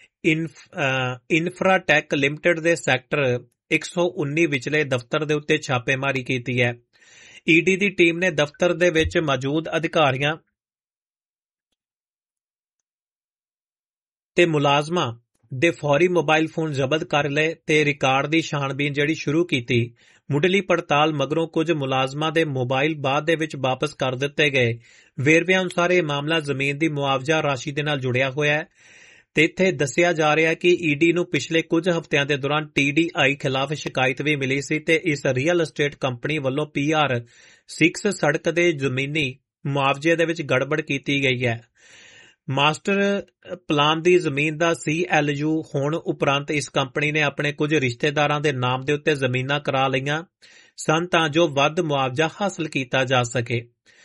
ਇਨਫਰਾਟੈਕ ਲਿਮਟਿਡ ਦੇ ਸੈਕਟਰ ਇੱਕ ਸੌ ਉੱਨੀ ਵਿਚਲੇ ਦਫ਼ਤਰ ਦੇ ਉੱਤੇ ਛਾਪੇਮਾਰੀ ਕੀਤੀ ਹੈ। ਈਡੀ ਦੀ ਟੀਮ ਨੇ ਦਫ਼ਤਰ ਦੇ ਵਿੱਚ ਮੌਜੂਦ ਅਧਿਕਾਰੀਆਂ ਤੇ ਮੁਲਾਜ਼ਮਾਂ ਦੇ ਫੌਰੀ ਮੋਬਾਈਲ ਫੋਨ ਜ਼ਬਤ ਕਰ ਲਏ ਤੇ ਰਿਕਾਰਡ ਦੀ ਛਾਣਬੀਨ ਜਿਹੜੀ ਸ਼ੁਰੂ ਕੀਤੀ। ਮੁੱਢਲੀ ਪੜਤਾਲ ਮਗਰੋਂ ਕੁਝ ਮੁਲਾਜ਼ਮਾਂ ਦੇ ਮੋਬਾਈਲ ਬਾਅਦ ਦੇ ਵਿੱਚ ਵਾਪਸ ਕਰ ਦਿੱਤੇ ਗਏ। ਵੇਰਵਿਆਂ ਅਨੁਸਾਰ ਇਹ ਮਾਮਲਾ ਜ਼ਮੀਨ ਦੀ ਮੁਆਵਜ਼ਾ ਰਾਸ਼ੀ ਦੇ ਨਾਲ ਜੁੜਿਆ ਹੋਇਆ ਹੈ ਤੇ ਇੱਥੇ ਦੱਸਿਆ ਜਾ ਰਿਹਾ ਹੈ ਕਿ ਈਡੀ ਨੂੰ ਪਿਛਲੇ ਕੁਝ ਹਫ਼ਤਿਆਂ ਦੇ ਦੌਰਾਨ ਟੀਡੀਆਈ ਖਿਲਾਫ ਸ਼ਿਕਾਇਤ ਵੀ ਮਿਲੀ ਸੀ ਤੇ ਇਸ ਰੀਅਲ ਐਸਟੇਟ ਕੰਪਨੀ ਵੱਲੋਂ ਪੀ ਆਰ ਸਿਕਸ ਸੜਕ ਦੇ ਜ਼ਮੀਨੀ ਮੁਆਵਜ਼ੇ ਦੇ ਵਿੱਚ ਗੜਬੜ ਕੀਤੀ ਗਈ ਹੈ। ਮਾਸਟਰ ਪਲਾਨ ਦੀ ਜ਼ਮੀਨ ਦਾ ਸੀ ਐਲ ਯੂ ਹੋਣ ਉਪਰੰਤ ਇਸ ਕੰਪਨੀ ਨੇ ਆਪਣੇ ਕੁਝ ਰਿਸ਼ਤੇਦਾਰਾਂ ਦੇ ਨਾਮ ਦੇ ਉੱਤੇ ਜ਼ਮੀਨਾਂ ਕਰਾ ਲਈਆਂ ਸਨ ਤਾਂ ਜੋ ਵੱਧ ਮੁਆਵਜ਼ਾ ਹਾਸਲ ਕੀਤਾ ਜਾ ਸਕੇ।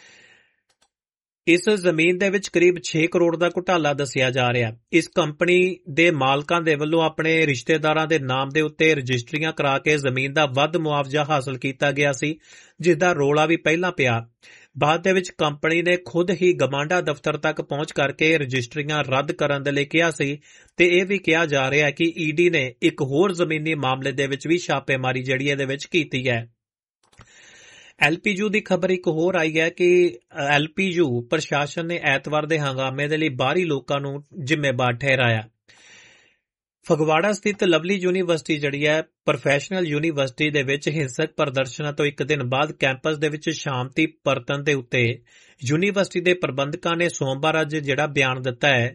ਇਸ ਜ਼ਮੀਨ ਦੇ ਵਿੱਚ ਕਰੀਬ ਛੇ ਕਰੋੜ ਦਾ ਘੁਟਾਲਾ ਦੱਸਿਆ ਜਾ ਰਿਹਾ। ਇਸ ਕੰਪਨੀ ਦੇ ਮਾਲਕਾਂ ਦੇ ਵੱਲੋਂ ਆਪਣੇ ਰਿਸ਼ਤੇਦਾਰਾਂ ਦੇ ਨਾਮ ਦੇ ਉੱਤੇ ਰਜਿਸਟਰੀਆਂ ਕਰਾ ਕੇ ਜ਼ਮੀਨ ਦਾ ਵੱਧ ਮੁਆਵਜ਼ਾ ਹਾਸਲ ਕੀਤਾ ਗਿਆ ਸੀ, ਜਿਸ ਦਾ ਰੌਲਾ ਵੀ ਪਹਿਲਾਂ ਪਿਆ। ਬਾਅਦ ਦੇ ਵਿੱਚ ਕੰਪਨੀ ਨੇ ਖੁਦ ਹੀ ਗਮਾਂਡਾ ਦਫ਼ਤਰ ਤੱਕ ਪਹੁੰਚ ਕਰਕੇ ਰਜਿਸਟਰੀਆਂ ਰੱਦ ਕਰਨ ਦੇ ਲਈ ਕਿਹਾ ਸੀ ਤੇ ਇਹ ਵੀ ਕਿਹਾ ਜਾ ਰਿਹਾ ਹੈ ਕਿ ਈਡੀ ਨੇ ਇੱਕ ਹੋਰ ਜ਼ਮੀਨੀ ਮਾਮਲੇ ਦੇ ਵਿੱਚ ਵੀ ਛਾਪੇਮਾਰੀ ਜਿਹੜੀ ਇਹਦੇ ਵਿੱਚ ਕੀਤੀ ਹੈ। ਐਲਪੀਯੂ ਦੀ ਖਬਰ ਇੱਕ ਹੋਰ ਆਈ ਹੈ ਕਿ ਐਲਪੀਯੂ ਪ੍ਰਸ਼ਾਸਨ ਨੇ ਐਤਵਾਰ ਦੇ ਹੰਗਾਮੇ ਦੇ ਲਈ ਬਾਹਰੀ ਲੋਕਾਂ ਨੂੰ ਜ਼ਿੰਮੇਵਾਰ ਠਹਿਰਾਇਆ। ਫਗਵਾੜਾ ਸਥਿਤ ਲਵਲੀ ਯੂਨੀਵਰਸਿਟੀ ਜਿਹੜੀ ਹੈ ਪ੍ਰੋਫੈਸ਼ਨਲ ਯੂਨੀਵਰਸਿਟੀ ਦੇ ਵਿੱਚ ਹਿੰਸਕ ਪ੍ਰਦਰਸ਼ਨਾਂ ਤੋਂ ਇੱਕ ਦਿਨ ਬਾਅਦ ਕੈਂਪਸ ਦੇ ਵਿੱਚ ਸ਼ਾਂਤੀ ਪਰਤਣ ਦੇ ਉੱਤੇ ਯੂਨੀਵਰਸਿਟੀ ਦੇ ਪ੍ਰਬੰਧਕਾਂ ਨੇ ਸੋਮਵਾਰ ਅੱਜ ਜਿਹੜਾ ਬਿਆਨ ਦਿੱਤਾ ਹੈ।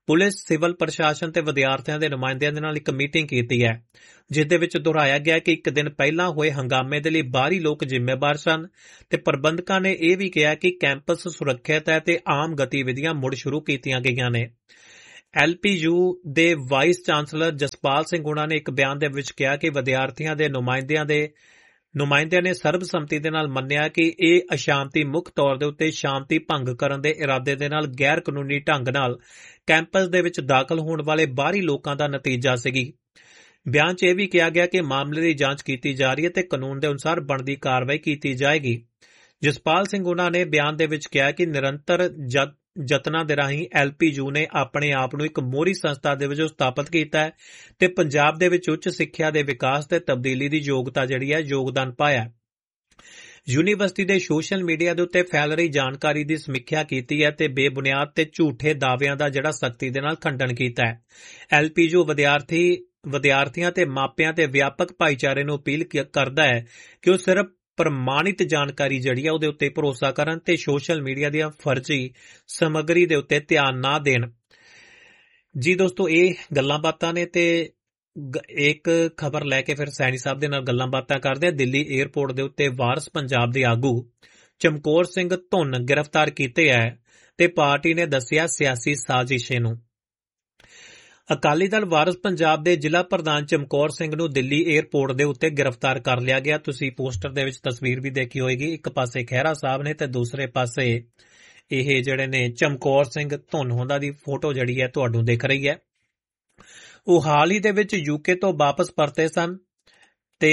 ਪੁਲਿਸ, ਸਿਵਲ ਪ੍ਰਸ਼ਾਸਨ ਤੇ ਵਿਦਿਆਰਥੀਆਂ ਦੇ ਨੁਮਾਇੰਦਿਆਂ ਦੇ ਨਾਲ ਇੱਕ ਮੀਟਿੰਗ ਕੀਤੀ ਹੈ, ਜਿਸ ਦੇ ਵਿੱਚ ਦੁਹਰਾਇਆ ਗਿਆ ਕਿ ਇੱਕ ਦਿਨ ਪਹਿਲਾਂ ਹੋਏ ਹੰਗਾਮੇ ਦੇ ਲਈ ਬਾਹਰੀ ਲੋਕ ਜ਼ਿੰਮੇਵਾਰ ਸਨ ਤੇ ਪ੍ਰਬੰਧਕਾਂ ਨੇ ਇਹ ਵੀ ਕਿਹਾ ਕਿ ਕੈਂਪਸ ਸੁਰੱਖਿਅਤ ਹੈ ਤੇ ਆਮ ਗਤੀਵਿਧੀਆਂ ਮੁੜ ਸ਼ੁਰੂ ਕੀਤੀਆਂ ਗਈਆਂ ਨੇ। ਐਲ ਪੀ ਯੂ ਦੇ ਵਾਈਸ ਚਾਂਸਲਰ ਜਸਪਾਲ ਸਿੰਘ ਹੁਣਾਂ ਨੇ ਇੱਕ ਬਿਆਨ ਦੇ ਵਿੱਚ ਕਿਹਾ ਕਿ ਵਿਦਿਆਰਥੀਆਂ ਦੇ ਨੁਮਾਇੰਦਿਆਂ ਦੇ ਨੁਮਾਇੰਦਿਆਂ ਨੇ ਸਰਬਸੰਮਤੀ ਦੇ ਨਾਲ ਮੰਨਿਆ ਕਿ ਇਹ ਅਸ਼ਾਂਤੀ ਮੁੱਖ ਤੌਰ ਦੇ ਉੱਤੇ ਸ਼ਾਂਤੀ ਭੰਗ ਕਰਨ ਦੇ ਇਰਾਦੇ ਦੇ ਨਾਲ ਗੈਰ ਕਾਨੂੰਨੀ ਢੰਗ ਨਾਲ ਕੈਂਪਸ ਦੇ ਵਿੱਚ ਦਾਖਲ ਹੋਣ ਵਾਲੇ ਬਾਹਰੀ ਲੋਕਾਂ ਦਾ ਨਤੀਜਾ ਸੀਗੀ। ਬਿਆਨ 'ਚ ਇਹ ਵੀ ਕਿਹਾ ਗਿਆ ਕਿ ਮਾਮਲੇ ਦੀ ਜਾਂਚ ਕੀਤੀ ਜਾ ਰਹੀ ਹੈ ਤੇ ਕਾਨੂੰਨ ਦੇ ਅਨੁਸਾਰ ਬਣਦੀ ਕਾਰਵਾਈ ਕੀਤੀ ਜਾਏਗੀ। ਜਸਪਾਲ ਸਿੰਘ ਹੁਣਾਂ ਨੇ ਬਿਆਨ ਦੇ ਵਿੱਚ ਕਿਹਾ ਕਿ ਨਿਰੰਤਰ ਯਤਨਾਂ ਦੇ ਰਾਹੀਂ ਐਲ ਪੀ ਯੂ ਨੇ ਆਪਣੇ ਆਪ ਨੂੰ ਇੱਕ ਮੋਹਰੀ ਸੰਸਥਾ ਦੇ ਵਜੋਂ ਸਥਾਪਿਤ ਕੀਤਾ ਹੈ ਤੇ ਪੰਜਾਬ ਦੇ ਵਿੱਚ ਉੱਚ ਸਿੱਖਿਆ ਦੇ ਵਿਕਾਸ ਤੇ ਤਬਦੀਲੀ ਦੀ ਯੋਗਤਾ ਜਿਹੜੀ ਹੈ ਯੋਗਦਾਨ ਪਾਇਆ। ਯੂਨੀਵਰਸਿਟੀ ਦੇ ਸੋਸ਼ਲ ਮੀਡੀਆ ਦੇ ਉੱਤੇ ਫੈਲ ਰਹੀ ਜਾਣਕਾਰੀ ਦੀ ਸਮੀਖਿਆ ਕੀਤੀ ਹੈ ਤੇ ਬੇਬੁਨਿਆਦ ਤੇ ਝੂਠੇ ਦਾਅਵਿਆਂ ਦਾ ਜਿਹੜਾ ਸਖਤੀ ਦੇ ਨਾਲ ਖੰਡਨ ਕੀਤਾ ਹੈ। ਐਲ ਪੀ ਯੂ ਵਿਦਿਆਰਥੀ ਵਿਦਿਆਰਥੀਆਂ ਤੇ ਮਾਪਿਆਂ ਤੇ ਵਿਆਪਕ ਭਾਈਚਾਰੇ ਨੂੰ ਅਪੀਲ ਕਰਦਾ ਹੈ ਕਿ ਉਹ ਸਿਰਫ ਪ੍ਰਮਾਣਿਤ ਜਾਣਕਾਰੀ ਜਿਹੜੀ ਹੈ ਉਹਦੇ ਉੱਤੇ ਭਰੋਸਾ ਕਰਨ ਤੇ ਸੋਸ਼ਲ ਮੀਡੀਆ ਦੀਆਂ ਫਰਜ਼ੀ ਸਮੱਗਰੀ ਦੇ ਉੱਤੇ ਧਿਆਨ ਨਾ ਦੇਣ। ਜੀ ਦੋਸਤੋ, ਇਹ ਗੱਲਾਂ ਬਾਤਾਂ ਨੇ ਤੇ ਇੱਕ ਖਬਰ ਲੈ ਕੇ ਫਿਰ ਸੈਣੀ ਸਾਹਿਬ ਦੇ ਨਾਲ ਗੱਲਾਂ ਬਾਤਾਂ ਕਰਦੇ ਆ। ਦਿੱਲੀ ਏਅਰਪੋਰਟ ਦੇ ਉੱਤੇ ਵਾਰਸ ਪੰਜਾਬ ਦੇ ਆਗੂ ਚਮਕੌਰ ਸਿੰਘ ਧੁੰਨ ਗ੍ਰਿਫਤਾਰ ਕੀਤੇ ਹੈ ਤੇ ਪਾਰਟੀ ਨੇ ਦੱਸਿਆ ਸਿਆਸੀ ਸਾਜ਼ਿਸ਼ ਨੂੰ। ਅਕਾਲੀ ਦਲ ਵਾਰਸ ਪੰਜਾਬ ਦੇ ਜ਼ਿਲ੍ਹਾ ਪ੍ਰਧਾਨ ਚਮਕੌਰ ਸਿੰਘ ਨੂੰ ਦਿੱਲੀ ਏਅਰਪੋਰਟ ਦੇ ਉੱਤੇ ਗ੍ਰਿਫਤਾਰ ਕਰ ਲਿਆ ਗਿਆ। ਤੁਸੀਂ ਪੋਸਟਰ ਦੇ ਵਿੱਚ ਤਸਵੀਰ ਵੀ ਦੇਖੀ ਹੋਏਗੀ। ਇੱਕ ਪਾਸੇ ਖਹਿਰਾ ਸਾਹਿਬ ਨੇ ਤੇ ਦੂਸਰੇ ਪਾਸੇ ਇਹ ਜਿਹੜੇ ਨੇ ਚਮਕੌਰ ਸਿੰਘ ਧੁੰਨ ਹੁੰਦਾ ਦੀ ਫੋਟੋ ਜਿਹੜੀ ਹੈ ਤੁਹਾਨੂੰ ਦਿਖ ਰਹੀ ਹੈ। ਉਹ ਹਾਲ ਹੀ ਦੇ ਵਿੱਚ ਯੂਕੇ ਤੋਂ ਵਾਪਸ ਪਰਤੇ ਸਨ ਤੇ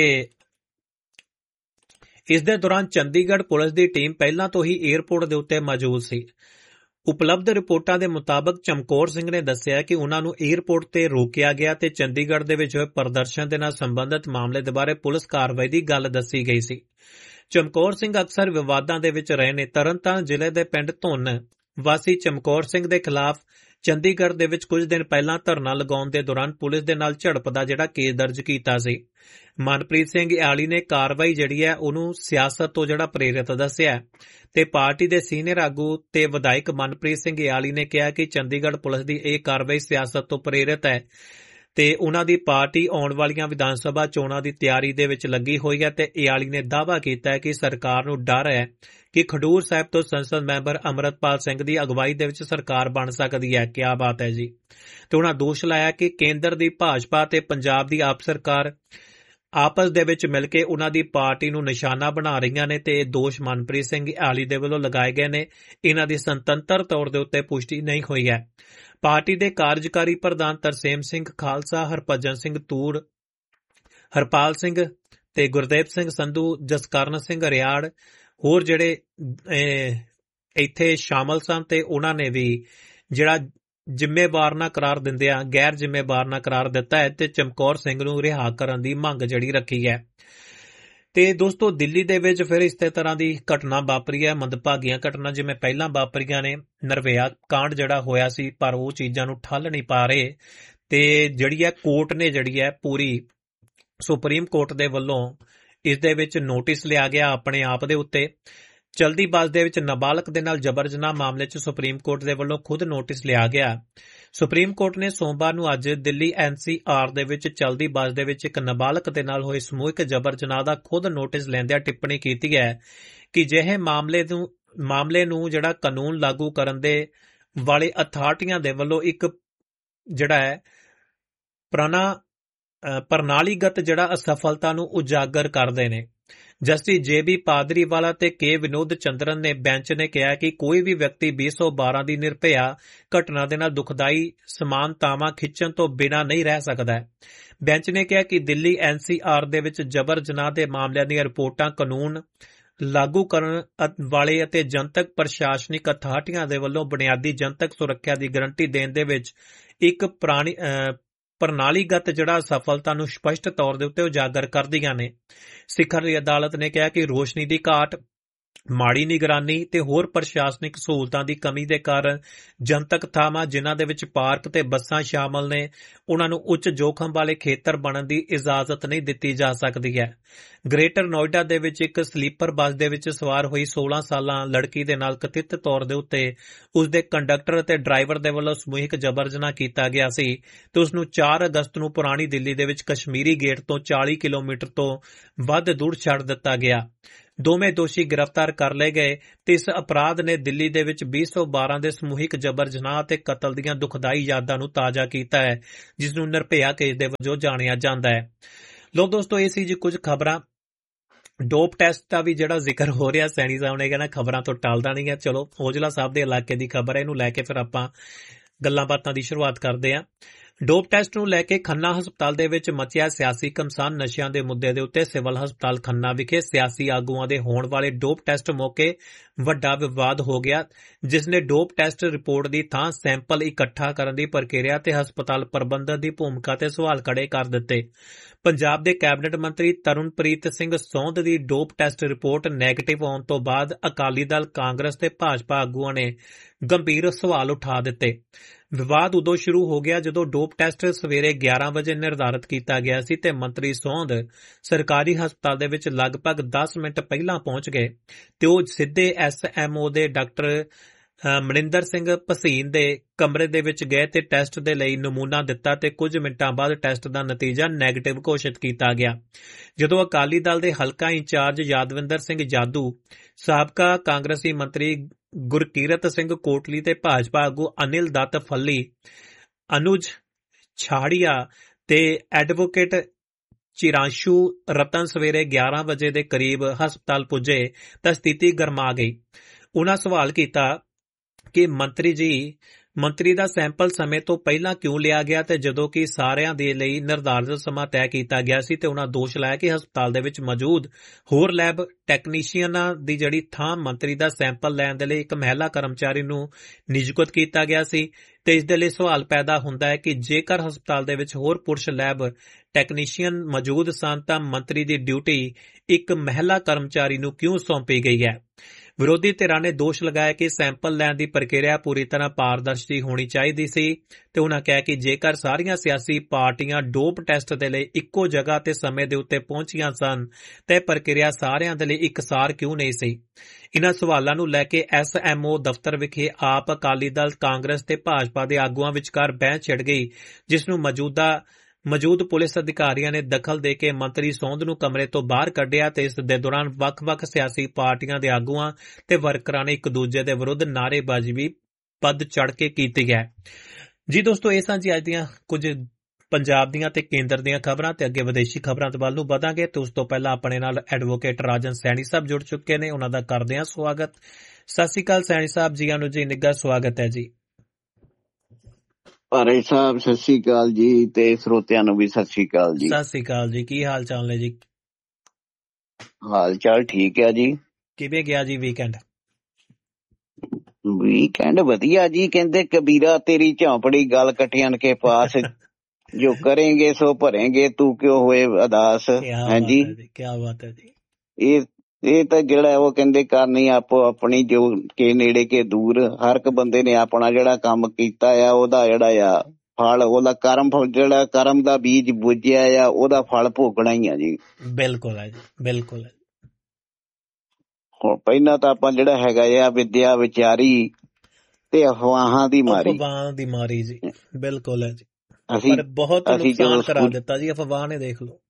ਇਸ ਦੇ ਦੌਰਾਨ ਚੰਡੀਗੜ੍ਹ ਪੁਲਿਸ ਦੀ ਟੀਮ ਪਹਿਲਾਂ ਤੋਂ ਹੀ ਏਅਰਪੋਰਟ ਦੇ ਉੱਤੇ ਮੌਜੂਦ ਸੀ। ਉਪਲਬਧ ਰਿਪੋਰਟਾਂ ਦੇ ਮੁਤਾਬਕ ਚਮਕੌਰ ਸਿੰਘ ਨੇ ਦੱਸਿਆ ਕਿ ਉਨ੍ਹਾਂ ਨੂੰ ਏਅਰਪੋਰਟ ਤੇ ਰੋਕਿਆ ਗਿਆ ਤੇ ਚੰਡੀਗੜ੍ਹ ਦੇ ਵਿੱਚ ਹੋਏ ਪ੍ਰਦਰਸ਼ਨ ਦੇ ਨਾਲ ਸੰਬੰਧਿਤ ਮਾਮਲੇ ਦੇ ਬਾਰੇ ਪੁਲਿਸ ਕਾਰਵਾਈ ਦੀ ਗੱਲ ਦੱਸੀ ਗਈ ਸੀ। ਚਮਕੌਰ ਸਿੰਘ ਅਕਸਰ ਵਿਵਾਦਾਂ ਦੇ ਵਿੱਚ ਰਹੇ ਨੇ। ਤਰਨਤਾਰਨ ਜ਼ਿਲ੍ਹੇ ਦੇ ਪਿੰਡ ਧੁੰਨ ਵਾਸੀ ਚਮਕੌਰ ਸਿੰਘ ਦੇ ਖਿਲਾਫ ਚੰਡੀਗੜ੍ਹ ਦੇ ਵਿੱਚ ਕੁਝ ਦਿਨ ਪਹਿਲਾਂ ਧਰਨਾ ਲਗਾਉਣ ਦੇ ਦੌਰਾਨ ਪੁਲਿਸ ਦੇ ਨਾਲ ਝੜਪ ਦਾ ਜਿਹੜਾ ਕੇਸ ਦਰਜ ਕੀਤਾ ਸੀ। ਮਨਪ੍ਰੀਤ ਸਿੰਘ ਇਆਲੀ ਨੇ ਕਾਰਵਾਈ ਜਿਹੜੀ ਹੈ ਉਹਨੂੰ ਸਿਆਸਤ ਤੋਂ ਜਿਹੜਾ ਪ੍ਰੇਰਿਤ ਦੱਸਿਆ ਤੇ ਪਾਰਟੀ ਦੇ ਸੀਨੀਅਰ ਆਗੂ ਤੇ ਵਿਧਾਇਕ ਮਨਪ੍ਰੀਤ ਸਿੰਘ ਇਆਲੀ ਨੇ ਕਿਹਾ ਕਿ ਚੰਡੀਗੜ੍ਹ ਪੁਲਿਸ ਦੀ ਇਹ ਕਾਰਵਾਈ ਸਿਆਸਤ ਤੋਂ ਪ੍ਰੇਰਿਤ ਹੈ ਤੇ ਉਨ੍ਹਾਂ ਦੀ ਪਾਰਟੀ ਆਉਣ ਵਾਲੀਆਂ ਵਿਧਾਨ ਸਭਾ ਚੋਣਾਂ ਦੀ ਤਿਆਰੀ ਦੇ ਵਿੱਚ ਲੱਗੀ ਹੋਈ ਹੈ ਤੇ ਇਆਲੀ ਨੇ ਦਾਅਵਾ ਕੀਤਾ ਹੈ ਕਿ ਸਰਕਾਰ ਨੂੰ ਡਰ ਹੈ ਕਿ ਖਡੂਰ ਸਾਹਿਬ ਤੋਂ ਸੰਸਦ ਮੈਂਬਰ ਅਮਰਤਪਾਲ ਸਿੰਘ ਦੀ ਅਗਵਾਈ ਦੇ ਵਿੱਚ ਸਰਕਾਰ ਬਣ ਸਕਦੀ ਹੈ। ਕਿਆ ਬਾਤ ਹੈ ਜੀ। ਤੇ ਉਨ੍ਹਾਂ ਦੋਸ਼ ਲਾਇਆ ਕਿ ਕੇਂਦਰ ਦੀ ਭਾਜਪਾ ਤੇ ਪੰਜਾਬ ਦੀ ਆਪ ਸਰਕਾਰ ਆਪਸ ਦੇ ਵਿੱਚ ਮਿਲ ਕੇ ਉਨ੍ਹਾਂ ਦੀ ਪਾਰਟੀ ਨੂੰ ਨਿਸ਼ਾਨਾ ਬਣਾ ਰਹੀਆਂ ਨੇ ਤੇ ਇਹ ਦੋਸ਼ ਮਨਪ੍ਰੀਤ ਸਿੰਘ ਇਆਲੀ ਦੇ ਵੱਲੋਂ ਲਗਾਏ ਗਏ ਨੇ। ਇਹਨਾਂ ਦੀ ਸੁਤੰਤਰ ਤੌਰ ਦੇ ਉੱਤੇ ਪੁਸ਼ਟੀ ਨਹੀਂ ਹੋਈ ਹੈ। ਪਾਰਟੀ ਦੇ ਕਾਰਜਕਾਰੀ ਪ੍ਰਧਾਨ ਤਰਸੇਮ ਸਿੰਘ ਖਾਲਸਾ, ਹਰਭਜਨ ਸਿੰਘ ਤੂੜ, ਹਰਪਾਲ ਸਿੰਘ ਤੇ ਗੁਰਦੇਵ ਸਿੰਘ ਸੰਧੂ, ਜਸਕਰਨ ਸਿੰਘ ਰਿਆੜ ਹੋਰ ਜਿਹੜੇ ਇੱਥੇ ਸ਼ਾਮਲ ਸਨ ਤੇ ਉਹਨਾਂ ਨੇ ਵੀ ਜਿਹੜਾ ਜ਼ਿੰਮੇਵਾਰ ਨਾ ਕਰਾਰ ਦਿੰਦਿਆਂ ਗੈਰ ਜ਼ਿੰਮੇਵਾਰ ਨਾ ਕਰਾਰ ਦਿੱਤਾ ਹੈ ਤੇ ਚਮਕੌਰ ਸਿੰਘ ਨੂੰ ਰਿਹਾ ਕਰਨ ਦੀ ਮੰਗ ਜਿਹੜੀ ਰੱਖੀ ਹੈ। ਤੇ ਦੋਸਤੋ, ਦਿੱਲੀ ਦੇ ਵਿੱਚ ਫਿਰ ਇਸੇ ਤਰ੍ਹਾਂ ਦੀ ਘਟਨਾ ਵਾਪਰੀ ਹੈ। ਮੰਦਭਾਗੀਆਂ ਘਟਨਾ ਜਿਵੇਂ ਪਹਿਲਾਂ ਵਾਪਰੀਆਂ ਨੇ। ਨਿਰਭਇਆ ਕਾਂਡ ਜਿਹੜਾ ਹੋਇਆ ਸੀ ਪਰ ਉਹ ਚੀਜ਼ਾਂ ਨੂੰ ਠੱਲ ਨਹੀਂ ਪਾ ਰਹੇ ਤੇ ਜਿਹੜੀ ਹੈ ਕੋਰਟ ਨੇ ਜਿਹੜੀ ਹੈ ਪੂਰੀ ਸੁਪਰੀਮ ਕੋਰਟ ਦੇ ਵੱਲੋਂ ਇਸ ਦੇ ਵਿੱਚ ਨੋਟਿਸ ਲਿਆ ਗਿਆ ਆਪਣੇ ਆਪ ਦੇ ਉੱਤੇ। ਚਲਦੀ ਬੱਸ ਦੇ ਵਿੱਚ ਨਾਬਾਲਗ ਦੇ ਨਾਲ ਜਬਰ ਜਨਾਹ ਮਾਮਲੇ 'ਚ ਸੁਪਰੀਮ ਕੋਰਟ ਦੇ ਵੱਲੋਂ ਖੁਦ ਨੋਟਿਸ ਲਿਆ ਗਿਆ। ਸੁਪਰੀਮ ਕੋਰਟ ਨੇ ਸੋਮਵਾਰ ਨੂੰ ਅੱਜ ਦਿੱਲੀ ਐਨ ਸੀ ਆਰ ਦੇ ਵਿੱਚ ਚਲਦੀ ਬੱਸ ਦੇ ਵਿੱਚ ਇੱਕ ਨਾਬਾਲਗ ਦੇ ਨਾਲ ਹੋਏ ਸਮੂਹਿਕ ਜਬਰ ਜਨਾਹ ਦਾ ਖੁਦ ਨੋਟਿਸ ਲੈਂਦਿਆਂ ਟਿੱਪਣੀ ਕੀਤੀ ਹੈ ਕਿ ਜਿਹੇ ਮਾਮਲੇ ਨੂੰ ਮਾਮਲੇ ਨੂੰ ਜਿਹੜਾ ਕਾਨੂੰਨ ਲਾਗੂ ਕਰਨ ਦੇ ਵਾਲੇ ਅਥਾਰਟੀਆਂ ਦੇ ਵੱਲੋਂ ਇੱਕ ਜਿਹੜਾ ਹੈ ਪ੍ਰਣਾ ਪ੍ਰਣਾਲੀਗਤ ਜਿਹੜਾ ਅਸਫਲਤਾ ਨੂੰ ਉਜਾਗਰ ਕਰਦੇ ਨੇ। ਜਸਟਿਸ ਜੇ ਬੀ ਪਾਦਰੀਵਾਲਾ ਤੇ ਕੇ ਵਿਨੋਦ ਚੰਦਰਨ ਨੇ ਬੈਂਚ ਨੇ ਕਿਹਾ ਕਿ ਕੋਈ ਵੀ ਵਿਅਕਤੀ ਵੀਹ ਸੌ ਬਾਰਾਂ ਦੀ ਨਿਰਭਇਆ ਘਟਨਾ ਦੇ ਨਾਲ ਦੁਖਦਾਈ ਸਮਾਨਤਾਵਾਂ ਖਿੱਚਣ ਤੋਂ ਬਿਨਾਂ ਨਹੀਂ ਰਹਿ ਸਕਦਾ। ਬੈਂਚ ਨੇ ਕਿਹਾ ਕਿ ਦਿੱਲੀ ਐਨ ਸੀ ਆਰ ਦੇ ਵਿੱਚ ਜਬਰ ਜਨਾਹ ਦੇ ਮਾਮਲਿਆਂ ਦੀਆਂ ਰਿਪੋਰਟਾਂ ਕਾਨੂੰਨ ਲਾਗੂ ਕਰਨ ਵਾਲੇ ਅਤੇ ਜਨਤਕ ਪ੍ਰਸ਼ਾਸਨਿਕ ਅਥਾਰਟੀਆਂ ਦੇ ਵੱਲੋਂ ਬੁਨਿਆਦੀ ਜਨਤਕ ਸੁਰੱਖਿਆ ਦੀ ਗਰੰਟੀ ਦੇਣ ਦੇ ਵਿੱਚ ਇੱਕ ਪੁਰਾਣੀ ਪ੍ਰਣਾਲੀਗਤ ਜਿਹੜਾ ਸਫਲਤਾ ਨੂੰ ਸਪਸ਼ਟ ਤੌਰ ਦੇ ਉੱਤੇ ਉਜਾਗਰ ਕਰਦੀਆਂ ਨੇ। ਸਿਖਰ ਦੀ ਅਦਾਲਤ ਨੇ ਕਿਹਾ ਕਿ ਰੋਸ਼ਨੀ ਦੀ ਘਾਟ, ਮਾੜੀ ਨਿਗਰਾਨੀ ਤੇ ਹੋਰ ਪ੍ਰਸ਼ਾਸਨਿਕ ਸਹੂਲਤਾਂ ਦੀ ਕਮੀ ਦੇ ਕਾਰਨ ਜਨਤਕ ਥਾਵਾਂ ਜਿਨ੍ਹਾਂ ਦੇ ਵਿੱਚ ਪਾਰਕ ਤੇ ਬੱਸਾਂ ਸ਼ਾਮਲ ਨੇ ਉਹਨਾਂ ਨੂੰ ਉੱਚ ਜੋਖਮ ਵਾਲੇ ਖੇਤਰ ਬਣਨ ਦੀ ਇਜਾਜ਼ਤ ਨਹੀਂ ਦਿੱਤੀ ਜਾ ਸਕਦੀ ਹੈ। ਗ੍ਰੇਟਰ ਨੋਇਡਾ ਦੇ ਵਿੱਚ ਇੱਕ ਸਲੀਪਰ ਬੱਸ ਦੇ ਵਿੱਚ ਸਵਾਰ ਹੋਈ ਸੋਲਾਂ ਸਾਲਾਂ ਲੜਕੀ ਦੇ ਨਾਲ ਕਥਿਤ ਤੌਰ ਦੇ ਉੱਤੇ ਉਸ ਦੇ ਕੰਡਕਟਰ ਅਤੇ ਡਰਾਈਵਰ ਦੇ ਵੱਲੋਂ ਸਮੂਹਿਕ ਜਬਰ ਜਨਾਹ ਕੀਤਾ ਗਿਆ ਸੀ ਤੇ ਉਸ ਨੂੰ ਚਾਰ ਅਗਸਤ ਨੂੰ ਪੁਰਾਣੀ ਦਿੱਲੀ ਦੇ ਵਿੱਚ ਕਸ਼ਮੀਰੀ ਗੇਟ ਤੋਂ ਚਾਲੀ ਕਿਲੋਮੀਟਰ ਤੋਂ ਵੱਧ ਦੂਰ ਛੱਡ ਦਿੱਤਾ ਗਿਆ। ਦੋਵੇਂ ਦੋਸ਼ੀ ਗ੍ਰਿਫਤਾਰ ਕਰ ਲਏ ਗਏ ਤੇ ਇਸ ਅਪਰਾਧ ਨੇ ਦਿੱਲੀ ਦੇ ਵਿੱਚ ਵੀਹ ਸੌ ਬਾਰਾਂ ਦੇ ਸਮੂਹਿਕ ਜਬਰ ਜਨਾਹ ਤੇ ਕਤਲ ਦੀਆਂ ਦੁਖਦਾਈ ਯਾਦਾਂ ਨੂੰ ਤਾਜ਼ਾ ਕੀਤਾ ਹੈ, ਜਿਸ ਨੂੰ ਨਿਰਭਇਆ ਕੇਸ ਦੇ ਵਜੋਂ ਜਾਣਿਆ ਜਾਂਦਾ ਹੈ। ਲੋ ਦੋਸਤੋ, ਇਹ ਸੀ ਜੀ ਕੁਝ ਖਬਰਾਂ। ਡੋਪ ਟੈਸਟ ਦਾ ਵੀ ਜਿਹੜਾ ਜ਼ਿਕਰ ਹੋ ਰਿਹਾ, ਸੈਣੀ ਸਾਹਿਬ ਨੇ ਕਹਿੰਦਾ ਖਬਰਾਂ ਤੋਂ ਟਲਦਾ ਨਹੀਂ ਹੈ। ਚਲੋ, ਔਜਲਾ ਸਾਹਿਬ ਦੇ ਇਲਾਕੇ ਦੀ ਖਬਰ ਹੈ, ਇਹਨੂੰ ਲੈ ਕੇ ਫਿਰ ਆਪਾਂ ਗੱਲਾਂ ਬਾਤਾਂ ਦੀ ਸ਼ੁਰੂਆਤ ਕਰਦੇ ਹਾਂ। ਡੋਪ ਟੈਸਟ ਨੂੰ ਲੈ ਕੇ ਖੰਨਾ ਹਸਪਤਾਲ ਦੇ ਵਿੱਚ ਮਚਿਆ ਸਿਆਸੀ ਘਮਸਾਨ। ਨਸ਼ਿਆਂ ਦੇ ਮੁੱਦੇ ਦੇ ਉੱਤੇ ਸਿਵਲ ਹਸਪਤਾਲ ਖੰਨਾ ਵਿਖੇ ਸਿਆਸੀ ਆਗੂਆਂ ਦੇ ਹੋਣ ਵਾਲੇ ਡੋਪ ਟੈਸਟ ਮੌਕੇ ਵੱਡਾ ਵਿਵਾਦ ਹੋ ਗਿਆ, ਜਿਸ ਨੇ ਡੋਪ ਟੈਸਟ ਰਿਪੋਰਟ ਦੀ ਥਾਂ ਸੈਂਪਲ ਇਕੱਠਾ ਕਰਨ ਦੀ ਪ੍ਰਕਿਰਿਆ ਤੇ ਹਸਪਤਾਲ ਪ੍ਰਬੰਧਨ ਦੀ ਭੂਮਿਕਾ ਤੇ ਸਵਾਲ ਖੜੇ ਕਰ ਦਿੱਤੇ। ਪੰਜਾਬ ਦੇ ਕੈਬਨਿਟ ਮੰਤਰੀ ਤਰੁਣਪ੍ਰੀਤ ਸਿੰਘ ਸੌਂਧ ਦੀ ਡੋਪ ਟੈਸਟ ਰਿਪੋਰਟ ਨੈਗੇਟਿਵ ਆਉਣ ਤੋਂ ਬਾਅਦ ਅਕਾਲੀ ਦਲ, ਕਾਂਗਰਸ ਤੇ ਭਾਜਪਾ ਆਗੂਆਂ ਨੇ ਗੰਭੀਰ ਸਵਾਲ ਉਠਾ ਦਿੱਤੇ। ਵਿਵਾਦ ਉਦੋਂ ਸ਼ੁਰੂ ਹੋ ਗਿਆ ਜਦੋਂ ਡੋਪ ਟੈਸਟ ਸਵੇਰੇ ਗਿਆਰਾਂ ਵਜੇ ਨਿਰਧਾਰਤ ਕੀਤਾ ਗਿਆ ਸੀ ਤੇ ਮੰਤਰੀ ਸੌਂਧ ਸਰਕਾਰੀ ਹਸਪਤਾਲ ਦੇ ਵਿੱਚ ਲਗਭਗ ਦਸ ਮਿੰਟ ਪਹਿਲਾਂ ਪਹੁੰਚ ਗਏ ਤੇ ਉਹ ਸਿੱਧੇ ਐਸ ਐਮ ਓ ਦੇ ਡਾਕਟਰ ਮਨਿੰਦਰ ਸਿੰਘ ਭਸੀਨ ਦੇ ਕਮਰੇ ਦੇ ਵਿੱਚ ਗਏ ਤੇ ਟੈਸਟ ਦੇ ਲਈ ਨਮੂਨਾ ਦਿੱਤਾ ਤੇ ਕੁਝ ਮਿੰਟਾਂ ਬਾਅਦ ਟੈਸਟ ਦਾ ਨਤੀਜਾ ਨੈਗੇਟਿਵ ਘੋਸ਼ਿਤ ਕੀਤਾ ਗਿਆ। ਜਦੋਂ ਅਕਾਲੀ ਦਲ ਦੇ ਹਲਕਾ ਇੰਚਾਰਜ ਯਾਦਵਿੰਦਰ ਸਿੰਘ ਜਾਦੂ, ਸਾਬਕਾ ਕਾਂਗਰਸੀ ਮੰਤਰੀ ਗੁਰਕੀਰਤ ਸਿੰਘ ਕੋਟਲੀ ਤੇ ਭਾਜਪਾ ਆਗੂ ਅਨਿਲ ਦੱਤ ਫੱਲੀ, ਅਨੁਜ ਛਾੜੀਆ ਤੇ ਐਡਵੋਕੇਟ ਚਿਰਾਂਸ਼ੂ ਰਤਨ ਸਵੇਰੇ ਗਿਆਰਾਂ ਵਜੇ ਦੇ ਕਰੀਬ ਹਸਪਤਾਲ ਪੁੱਜੇ ਤਾਂ ਸਥਿਤੀ ਗਰਮਾ ਗਈ। ਉਹਨਾਂ ਸਵਾਲ ਕੀਤਾ ਕਿ ਮੰਤਰੀ ਜੀ, ਮੰਤਰੀ ਦਾ ਸੈਂਪਲ ਸਮੇਂ ਤੋਂ ਪਹਿਲਾਂ ਕਿਉਂ ਲਿਆ ਗਿਆ ਤੇ ਜਦੋਂ ਕਿ ਸਾਰਿਆਂ ਦੇ ਲਈ ਨਿਰਧਾਰਿਤ ਸਮਾਂ ਤੈਅ ਕੀਤਾ ਗਿਆ ਸੀ। ਤੇ ਉਹਨਾਂ ਦੋਸ਼ ਲਾਇਆ ਕਿ ਹਸਪਤਾਲ ਦੇ ਵਿੱਚ ਮੌਜੂਦ ਹੋਰ ਲੈਬ ਟੈਕਨੀਸ਼ੀਅਨਾਂ ਦੀ ਜਿਹੜੀ ਥਾਂ ਮੰਤਰੀ ਦਾ ਸੈਂਪਲ ਲੈਣ ਦੇ ਲਈ ਇੱਕ ਮਹਿਲਾ ਕਰਮਚਾਰੀ ਨੂੰ ਨਿਯੁਕਤ ਕੀਤਾ ਗਿਆ ਸੀ। ਤੇ ਇਸ ਦੇ ਲਈ ਸਵਾਲ ਪੈਦਾ ਹੁੰਦਾ ਹੈ ਕਿ ਜੇਕਰ ਹਸਪਤਾਲ ਦੇ ਵਿੱਚ ਹੋਰ ਪੁਰਸ਼ ਲੈਬ ਟੈਕਨੀਸ਼ੀਅਨ ਮੌਜੂਦ ਸਨ ਤਾਂ ਮੰਤਰੀ ਦੀ ਡਿਊਟੀ ਇੱਕ ਮਹਿਲਾ ਕਰਮਚਾਰੀ ਨੂੰ ਕਿਉਂ ਸੌਂਪੀ ਗਈ ਹੈ। ਵਿਰੋਧੀ ਧਿਰਾਂ ਨੇ ਦੋਸ਼ ਲਗਾਇਆ ਕਿ ਸੈਂਪਲ ਲੈਣ ਦੀ ਪ੍ਰਕਿਰਿਆ ਪੂਰੀ ਤਰ੍ਹਾਂ ਪਾਰਦਰਸ਼ੀ ਹੋਣੀ ਚਾਹੀਦੀ ਸੀ ਤੇ ਉਹਨਾਂ ਕਿਹਾ ਕਿ ਜੇਕਰ ਸਾਰੀਆਂ ਸਿਆਸੀ ਪਾਰਟੀਆਂ ਡੋਪ ਟੈਸਟ ਦੇ ਲਈ ਇੱਕੋ ਜਗ੍ਹਾ ਤੇ ਸਮੇਂ ਦੇ ਉੱਤੇ ਪਹੁੰਚੀਆਂ ਸਨ ਤੇ ਪ੍ਰਕਿਰਿਆ ਸਾਰਿਆਂ ਦੇ ਲਈ ਇਕਸਾਰ ਕਿਉਂ ਨਹੀਂ ਸੀ। ਇਨ੍ਹਾਂ ਸਵਾਲਾਂ ਨੂੰ ਲੈ ਕੇ ਐਸ ਐਮ ਓ ਦਫ਼ਤਰ ਵਿਖੇ ਆਪ, ਅਕਾਲੀ ਦਲ, ਕਾਂਗਰਸ ਤੇ ਭਾਜਪਾ ਦੇ ਆਗੂਆਂ ਵਿਚਕਾਰ ਬਹਿਸ ਛਿੜ ਗਈ, ਜਿਸ ਨੂੰ ਮੌਜੂਦਾ ਮੌਜੂਦ ਪੁਲਿਸ ਅਧਿਕਾਰੀਆਂ ਨੇ ਦਖਲ ਦੇ ਕੇ ਮੰਤਰੀ ਸੌਂਧ ਨੂੰ ਕਮਰੇ ਤੋਂ ਬਾਹਰ ਕੱਢਿਆ ਤੇ ਇਸ ਦੇ ਦੌਰਾਨ ਵੱਖ-ਵੱਖ ਸਿਆਸੀ ਪਾਰਟੀਆਂ ਦੇ ਆਗੂਆਂ ਤੇ ਵਰਕਰਾਂ ਨੇ ਇੱਕ ਦੂਜੇ ਦੇ ਵਿਰੁੱਧ ਨਾਅਰੇਬਾਜ਼ੀ ਵੀ ਵੱਧ ਚੜ੍ਹ ਕੇ ਕੀਤੀ ਹੈ। ਜੀ ਦੋਸਤੋ, ਇਹ ਸਾਂ ਜੀ ਅੱਜ ਦੀਆਂ ਕੁਝ ਪੰਜਾਬ ਦੀਆਂ ਤੇ ਕੇਂਦਰ ਦੀਆਂ ਖਬਰਾਂ ਤੇ ਅੱਗੇ ਵਿਦੇਸ਼ੀ ਖਬਰਾਂ ਦੇ ਵੱਲ ਨੂੰ ਵਧਾਂਗੇ ਤੇ ਉਸ ਤੋਂ ਪਹਿਲਾਂ ਆਪਣੇ ਨਾਲ ਐਡਵੋਕੇਟ ਰਾਜਨ ਸੈਣੀ ਸਾਹਿਬ ਜੁੜ ਚੁੱਕੇ ਨੇ, ਉਹਨਾਂ ਦਾ ਕਰਦੇ ਹਾਂ ਸਵਾਗਤ। ਸਤਿ ਸ਼੍ਰੀ ਅਕਾਲ ਸੈਣੀ ਸਾਹਿਬ, ਜੀ ਆਨੂੰ ਜੀ, ਨਿੱਘਾ ਸਵਾਗਤ ਹੈ ਜੀ। ਭਾਰੇ ਸਾਹਿਬ ਸਤਿ ਸ੍ਰੀ ਅਕਾਲ ਜੀ ਤੇ ਸਰੋਤਿਆਂ ਨੂੰ ਵੀ ਸਤਿ ਸ੍ਰੀ ਅਕਾਲ ਜੀ। ਸਤਿ ਸ਼੍ਰੀ ਅਕਾਲ ਜੀ, ਕੀ ਹਾਲ ਚਾਲ ਨੇ ਜੀ? ਹਾਲ ਚਾਲ ਠੀਕ ਹੈ ਜੀ। ਕਿਵੇਂ ਗਿਆ ਜੀ ਵੀਕਐਂਡ? ਵੀਕਐਂਡ ਵਧੀਆ ਜੀ। ਕਹਿੰਦੇ ਕਬੀਰਾ ਤੇਰੀ ਝੌਂਪੜੀ ਗੱਲ ਕਟਿਆਂ ਕੇ ਪਾਸ, ਜੋ ਕरेंगे ਸੋ ਭरेंगे ਤੂੰ ਕਿਉਂ ਹੋਏ ਅਦਾਸ। ਹਾਂਜੀ, ਕੀ ਬਾਤ ਹੈ ਜੀ। ਇਹ ਇਹ ਤਾਂ ਜਿਹੜਾ ਉਹ ਕਹਿੰਦੇ ਕਰਨੀ ਆਪੋ ਆਪਣੀ, ਜੋ ਕੇ ਨੇੜੇ ਕੇ ਦੂਰ। ਹਰ ਇੱਕ ਬੰਦੇ ਨੇ ਆਪਣਾ ਜਿਹੜਾ ਕੰਮ ਕੀਤਾ ਆ ਉਹਦਾ ਜਿਹੜਾ ਆ ਫਲ, ਉਹਦਾ ਕਰਮ ਜਿਹੜਾ ਕਰਮ ਦਾ ਬੀਜ ਬੀਜਿਆ ਆ ਉਹਦਾ ਫਲ ਭੋਗਣਾ ਹੀ ਆ ਜੀ। ਬਿਲਕੁਲ ਹੈ ਜੀ, ਬਿਲਕੁਲ ਹੈ। ਹੁਣ ਪਹਿਲਾਂ ਤਾਂ ਆਪਾਂ ਜਿਹੜਾ ਹੈਗਾ ਆ ਵਿਦਿਆ ਵਿਚਾਰੀ ਤੇ ਅਫਵਾਹਾਂ ਦੀ ਮਾਰੀ, ਅਫਵਾਹਾਂ ਦੀ ਮਾਰੀ ਜੀ, ਬਿਲਕੁਲ ਹੈ ਜੀ। ਅਸੀਂ ਬਹੁਤ ਨੁਕਸਾਨ ਕਰਾ ਦਿੱਤਾ ਜੀ ਅਫਵਾਹ ਨੇ, ਦੇਖ ਲਓ।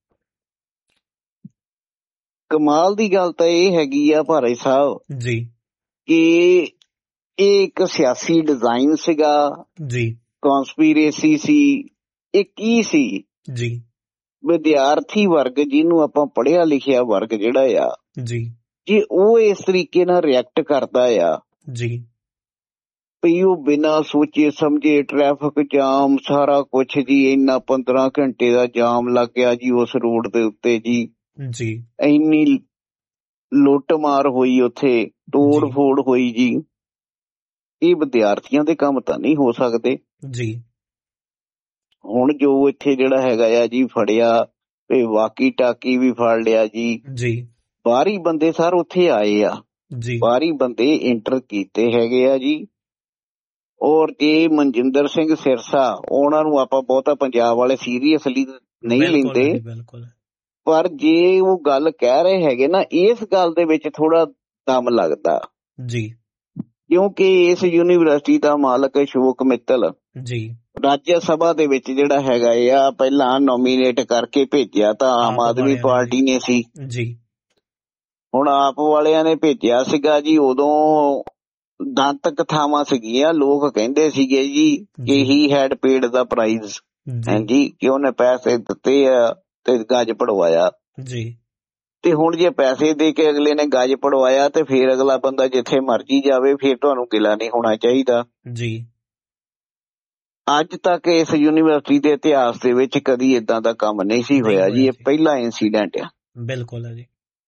ਕਮਾਲ ਦੀ ਗੱਲ ਤਾਂ ਇਹ ਹੈਗੀ ਆ ਭਾਰੇ ਸਾਹਿਬ ਜੀ ਕਿ ਇਹ ਇੱਕ ਸਿਆਸੀ ਡਿਜ਼ਾਈਨ ਸੀਗਾ ਜੀ, ਕੌਂਸਪੀਰੇਸੀ ਸੀ। ਇਹ ਕੀ ਸੀ ਜੀ? ਵਿਦਿਆਰਥੀ ਵਰਗ, ਜਿਹਨੂੰ ਆਪਾਂ ਪੜ੍ਹਿਆ ਲਿਖਿਆ ਵਰਗ ਜਿਹੜਾ ਆ ਜੀ, ਜੇ ਉਹ ਇਸ ਤਰੀਕੇ ਨਾਲ ਰਿਐਕਟ ਕਰਦਾ ਆ ਜੀ, ਵੀ ਉਹ ਬਿਨਾਂ ਸੋਚੇ ਸਮਝੇ ਟ੍ਰੈਫਿਕ ਜਾਮ ਸਾਰਾ ਕੁਛ ਜੀ, ਇੰਨਾ ਪੰਦਰਾਂ ਘੰਟੇ ਦਾ ਜਾਮ ਲੱਗ ਗਿਆ ਜੀ ਉਸ ਰੋਡ ਦੇ ਉੱਤੇ ਜੀ। ਜੀ, ਇੰਨੀ ਲੁੱਟ ਮਾਰ ਹੋਈ, ਉੱਥੇ ਤੋੜ ਫੋੜ ਹੋਈ ਜੀ। ਇਹ ਵਿਦਿਆਰਥੀਆਂ ਦੇ ਕੰਮ ਤਾਂ ਨਹੀਂ ਹੋ ਸਕਦੇ ਜੀ। ਹੁਣ ਜੋ ਇੱਥੇ ਜਿਹੜਾ ਹੈਗਾ ਆ ਜੀ ਫੜਿਆ, ਵਾਕੀ ਟਾਕੀ ਵੀ ਫੜ ਲਿਆ ਜੀ। ਜੀ, ਬਾਹਰੀ ਬੰਦੇ ਸਰ ਉੱਥੇ ਆਏ ਆ ਜੀ ਬਾਹਰੀ ਬੰਦੇ ਇੰਟਰ ਕੀਤੇ ਹੈਗੇ ਆ ਜੀ। ਔਰ ਜੇ ਮਨਜਿੰਦਰ ਸਿੰਘ ਸਿਰਸਾ, ਉਹਨਾਂ ਨੂੰ ਆਪਾਂ ਬਹੁਤਾ ਪੰਜਾਬ ਵਾਲੇ ਸੀਰੀਅਸਲੀ ਨਹੀਂ ਬਿਲਕੁਲ ਹੈ ਲੈਂਦੇ, ਜੀ ਬਿਲਕੁਲ ਪਰ ਜੇ ਉਹ ਗੱਲ ਕਹਿ ਰਹੇ ਹੈਗੇ ਨਾ, ਇਸ ਗੱਲ ਦੇ ਵਿੱਚ ਥੋੜਾ ਦਮ ਲੱਗਦਾ, ਜੀ ਕਿਉਂਕਿ ਇਸ ਯੂਨੀਵਰਸਿਟੀ ਦਾ ਮਾਲਕ ਅਸ਼ੋਕ ਮਿੱਤਲ ਜੀ ਰਾਜ ਸਭਾ ਦੇ ਵਿੱਚ ਜਿਹੜਾ ਹੈਗਾ ਆ, ਪਹਿਲਾਂ ਨੋਮੀਨੇਟ ਕਰਕੇ ਭੇਜਿਆ ਤਾਂ ਆਮ ਆਪ ਆਦਮੀ ਵਾਲਿਆਂ ਨੇ ਪਾਰਟੀ ਨੇ ਸੀ, ਜੀ ਜੀ ਹੁਣ ਆਪ ਵਾਲਿਆਂ ਨੇ ਭੇਜਿਆ ਸੀਗਾ ਜੀ। ਉਦੋਂ ਦੰਤ ਕਥਾਵਾਂ ਸੀਗੀਆਂ, ਲੋਕ ਕਹਿੰਦੇ ਸੀਗੇ ਜੀ ਕਿ ਜੀ he had paid the price, ਜੀ ਹਾਂਜੀ, ਕਿ ਉਹਨੇ ਪੈਸੇ ਦਿੱਤੇ ਆ ਤੇ ਗੱਜ ਪੜਵਾਇਆ। ਜੀ ਤੇ ਹੁਣ ਜੇ ਪੈਸੇ ਦੇ ਕੇ ਅਗਲੇ ਨੇ ਗੱਜ ਪੜਵਾਇਆ ਤੇ ਫਿਰ ਅਗਲਾ ਬੰਦਾ ਜਿੱਥੇ ਮਰਜੀ ਜਾਵੇ, ਫਿਰ ਤੁਹਾਨੂੰ ਗਿਲਾ ਨਹੀਂ ਹੋਣਾ ਚਾਹੀਦਾ। ਜੀ ਅੱਜ ਤੱਕ ਇਸ ਯੂਨੀਵਰਸਿਟੀ ਦੇ ਇਤਿਹਾਸ ਦੇ ਵਿੱਚ ਕਦੀ ਏਦਾਂ ਦਾ ਕੰਮ ਨਹੀਂ ਸੀ ਨਹੀਂ ਹੋਇਆ ਜੀ, ਹੋਇਆ ਇਹ ਜੀ ਪਹਿਲਾ ਇੰਸੀਡੈਂਟ ਆ। ਬਿਲਕੁਲ ਹੈ ਜੀ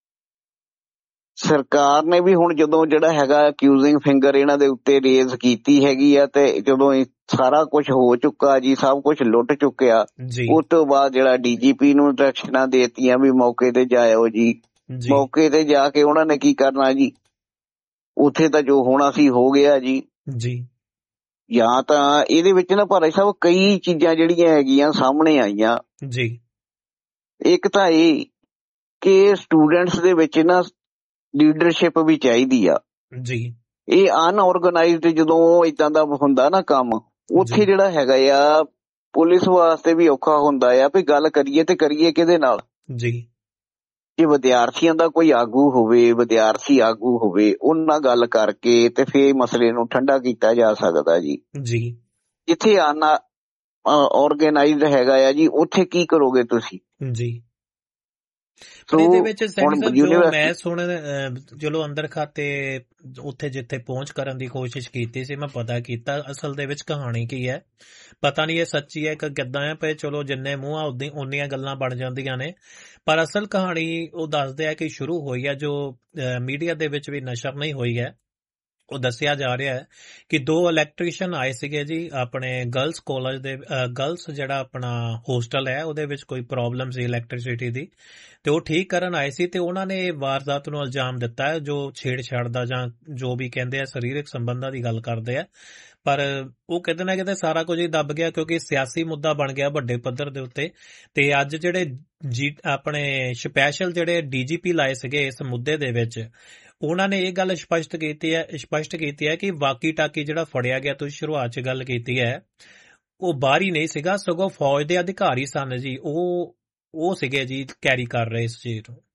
ਸਰਕਾਰ ਨੇ ਵੀ ਹੁਣ ਜਦੋਂ ਜਿਹੜਾ ਹੈਗਾ ਅਕਿਊਜ਼ਿੰਗ ਫਿੰਗਰ ਇਹਨਾਂ ਦੇ ਉੱਤੇ ਰੇਜ਼ ਕੀਤੀ ਹੈਗੀ ਆ, ਤੇ ਜਦੋਂ ਇਹ ਸਾਰਾ ਕੁਝ ਹੋ ਚੁੱਕਾ ਜੀ, ਸਭ ਕੁਝ ਲੁੱਟ ਚੁੱਕਿਆ, ਜੀ ਉਸ ਤੋਂ ਬਾਅਦ ਜਿਹੜਾ ਡੀਜੀਪੀ ਨੂੰ ਇੰਸਟਰਕਸ਼ਨਾਂ ਦੇਤੀਆਂ ਵੀ ਮੌਕੇ ਤੇ ਜਾਇਓ ਜੀ। ਜੀ ਮੌਕੇ ਤੇ ਜਾ ਕੇ ਉਹਨਾਂ ਨੇ ਕੀ ਕਰਨਾ ਜੀ, ਉੱਥੇ ਤਾਂ ਜੋ ਹੋਣਾ ਸੀ ਹੋ ਗਿਆ ਜੀ। ਜੀ ਜਾਂ ਤਾਂ ਇਹਦੇ ਵਿੱਚ ਨਾ ਭਾਈ ਸਾਹਿਬ ਕਈ ਚੀਜ਼ਾਂ ਜਿਹੜੀਆਂ ਹੈਗੀਆਂ ਸਾਹਮਣੇ ਆਈਆਂ। ਜੀ ਇੱਕ ਤਾਂ ਇਹ ਕਿ ਸਟੂਡੈਂਟਸ ਦੇ ਵਿੱਚ ਨਾ ਲੀਡਰਸ਼ਿਪ ਵੀ ਚਾਹੀਦੀ ਆ। ਜੀ ਇਹ ਅਨਆਰਗੇਨਾਈਜ਼ਡ ਜਦੋਂ ਏਦਾਂ ਦਾ ਹੁੰਦਾ ਨਾ ਕੰਮ, ਉੱਥੇ ਜੀ ਜਿਹੜਾ ਹੈਗਾ ਆ ਪੁਲਿਸ ਵਾਸਤੇ ਵੀ ਔਖਾ ਹੁੰਦਾ ਆ ਵੀ ਗੱਲ ਕਰੀਏ ਤੇ ਕਰੀਏ ਕਿਹਦੇ ਨਾਲ। ਜੀ ਜੇ ਵਿਦਿਆਰਥੀਆਂ ਦਾ ਕੋਈ ਆਗੂ ਹੋਵੇ, ਵਿਦਿਆਰਥੀ ਆਗੂ ਹੋਵੇ, ਉਹਨਾਂ ਨਾਲ ਗੱਲ ਕਰਕੇ ਤੇ ਫੇਰ ਮਸਲੇ ਨੂੰ ਠੰਡਾ ਕੀਤਾ ਜਾ ਸਕਦਾ ਜੀ। ਜੀ ਜਿੱਥੇ ਆਨਾ ਆਰਗੇਨਾਈਜ਼ਡ ਹੈਗਾ ਆ ਜੀ, ਉੱਥੇ ਕੀ ਕਰੋਗੇ ਤੁਸੀਂ? ਜੀ ਸੋ ਪਰ ਇਹਦੇ ਵਿੱਚ ਸੈਣੀ ਹੁਣ ਸਾਹਿਬ ਜੋ ਯੂਨੀਵਰਸਿਟੀ ਮੈਂ ਸੁਣ ਅਹ, ਚਲੋ ਅੰਦਰ ਖਾਤੇ ਉੱਥੇ ਜਿੱਥੇ ਪਹੁੰਚ ਕਰਨ ਦੀ ਕੋਸ਼ਿਸ਼ ਕੀਤੀ ਸੀ, ਮੈਂ ਪਤਾ ਕੀਤਾ ਅਸਲ ਦੇ ਵਿੱਚ ਕਹਾਣੀ ਕੀ ਹੈ। ਪਤਾ ਨਹੀਂ ਇਹ ਸੱਚੀ ਹੈ ਕਿ ਕਿੱਦਾਂ ਹੈ, ਪਰ ਚਲੋ ਜਿੰਨੇ ਮੂੰਹ ਆ ਉਦਾਂ ਉਨੀਆਂ ਗੱਲਾਂ ਬਣ ਜਾਂਦੀਆਂ ਨੇ। ਪਰ ਅਸਲ ਕਹਾਣੀ ਉਹ ਦੱਸਦੇ ਆ ਕਿ ਸ਼ੁਰੂ ਹੋਈ ਹੈ, ਜੋ ਮੀਡੀਆ ਦੇ ਵਿੱਚ ਵੀ ਨਸ਼ਰ ਨਹੀਂ ਹੋਈ ਹੈ। ਉਹ ਦੱਸਿਆ ਜਾ ਰਿਹਾ ਹੈ ਕਿ ਦੋ ਇਲੈਕਟ੍ਰੀਸ਼ੀਅਨ ਆਏ ਸੀਗੇ ਜੀ ਆਪਣੇ ਗਰਲਸ ਕਾਲਜ ਦੇ, ਗਰਲਸ ਜਿਹੜਾ ਆਪਣਾ ਹੋਸਟਲ ਹੈ ਉਹਦੇ ਵਿੱਚ ਕੋਈ ਪ੍ਰੋਬਲਮ ਸੀ ਇਲੈਕਟ੍ਰਿਸਿਟੀ ਦੀ, ਤੇ ਉਹ ਠੀਕ ਕਰਨ ਆਏ ਸੀ। ਤੇ ਉਹਨਾਂ ਨੇ ਵਾਰਦਾਤ ਨੂੰ ਇਲਜ਼ਾਮ ਦਿੱਤਾ ਹੈ, ਜੋ ਛੇੜਛਾੜ ਦਾ ਜਾਂ ਜੋ ਵੀ ਕਹਿੰਦੇ ਆ ਸਰੀਰਕ ਸੰਬੰਧਾਂ ਦੀ ਗੱਲ ਕਰਦੇ ਆ। ਪਰ ਉਹ ਕਿਤੇ ਨਾ ਕਿਤੇ ਸਾਰਾ ਕੁਝ ਹੀ ਦੱਬ ਗਿਆ, ਕਿਉਂਕਿ ਸਿਆਸੀ ਮੁੱਦਾ ਬਣ ਗਿਆ ਵੱਡੇ ਪੱਧਰ ਦੇ ਉੱਤੇ। ਤੇ ਅੱਜ ਜਿਹੜੇ ਜੀ ਆਪਣੇ ਸਪੈਸ਼ਲ ਜਿਹੜੇ ਡੀਜੀਪੀ ਲਾਏ ਸੀਗੇ ਇਸ ਮੁੱਦੇ ਦੇ ਵਿੱਚ, ਉਹਨਾਂ ਨੇ ਇਹ ਗੱਲ ਸਪਸ਼ਟ ਕੀਤੀ ਹੈ ਸਪਸ਼ਟ ਕੀਤੀ ਹੈ ਕਿ ਵਾਕੀ ਟਾਕੀ ਜਿਹੜਾ ਫੜਿਆ ਗਿਆ, ਤੁਸੀਂ ਸ਼ੁਰੂਆਤ 'ਚ ਗੱਲ ਕੀਤੀ ਹੈ, ਉਹ ਬਾਹਰੀ ਨਹੀਂ ਸੀਗਾ, ਸਗੋਂ ਫੌਜ ਦੇ ਅਧਿਕਾਰੀ ਸਨ ਜੀ, ਉਹ ਉਹ ਸੀਗੇ ਜੀ ਕੈਰੀ ਕਰ ਰਹੇ ਇਸ ਚੀਜ਼ ਨੂੰ।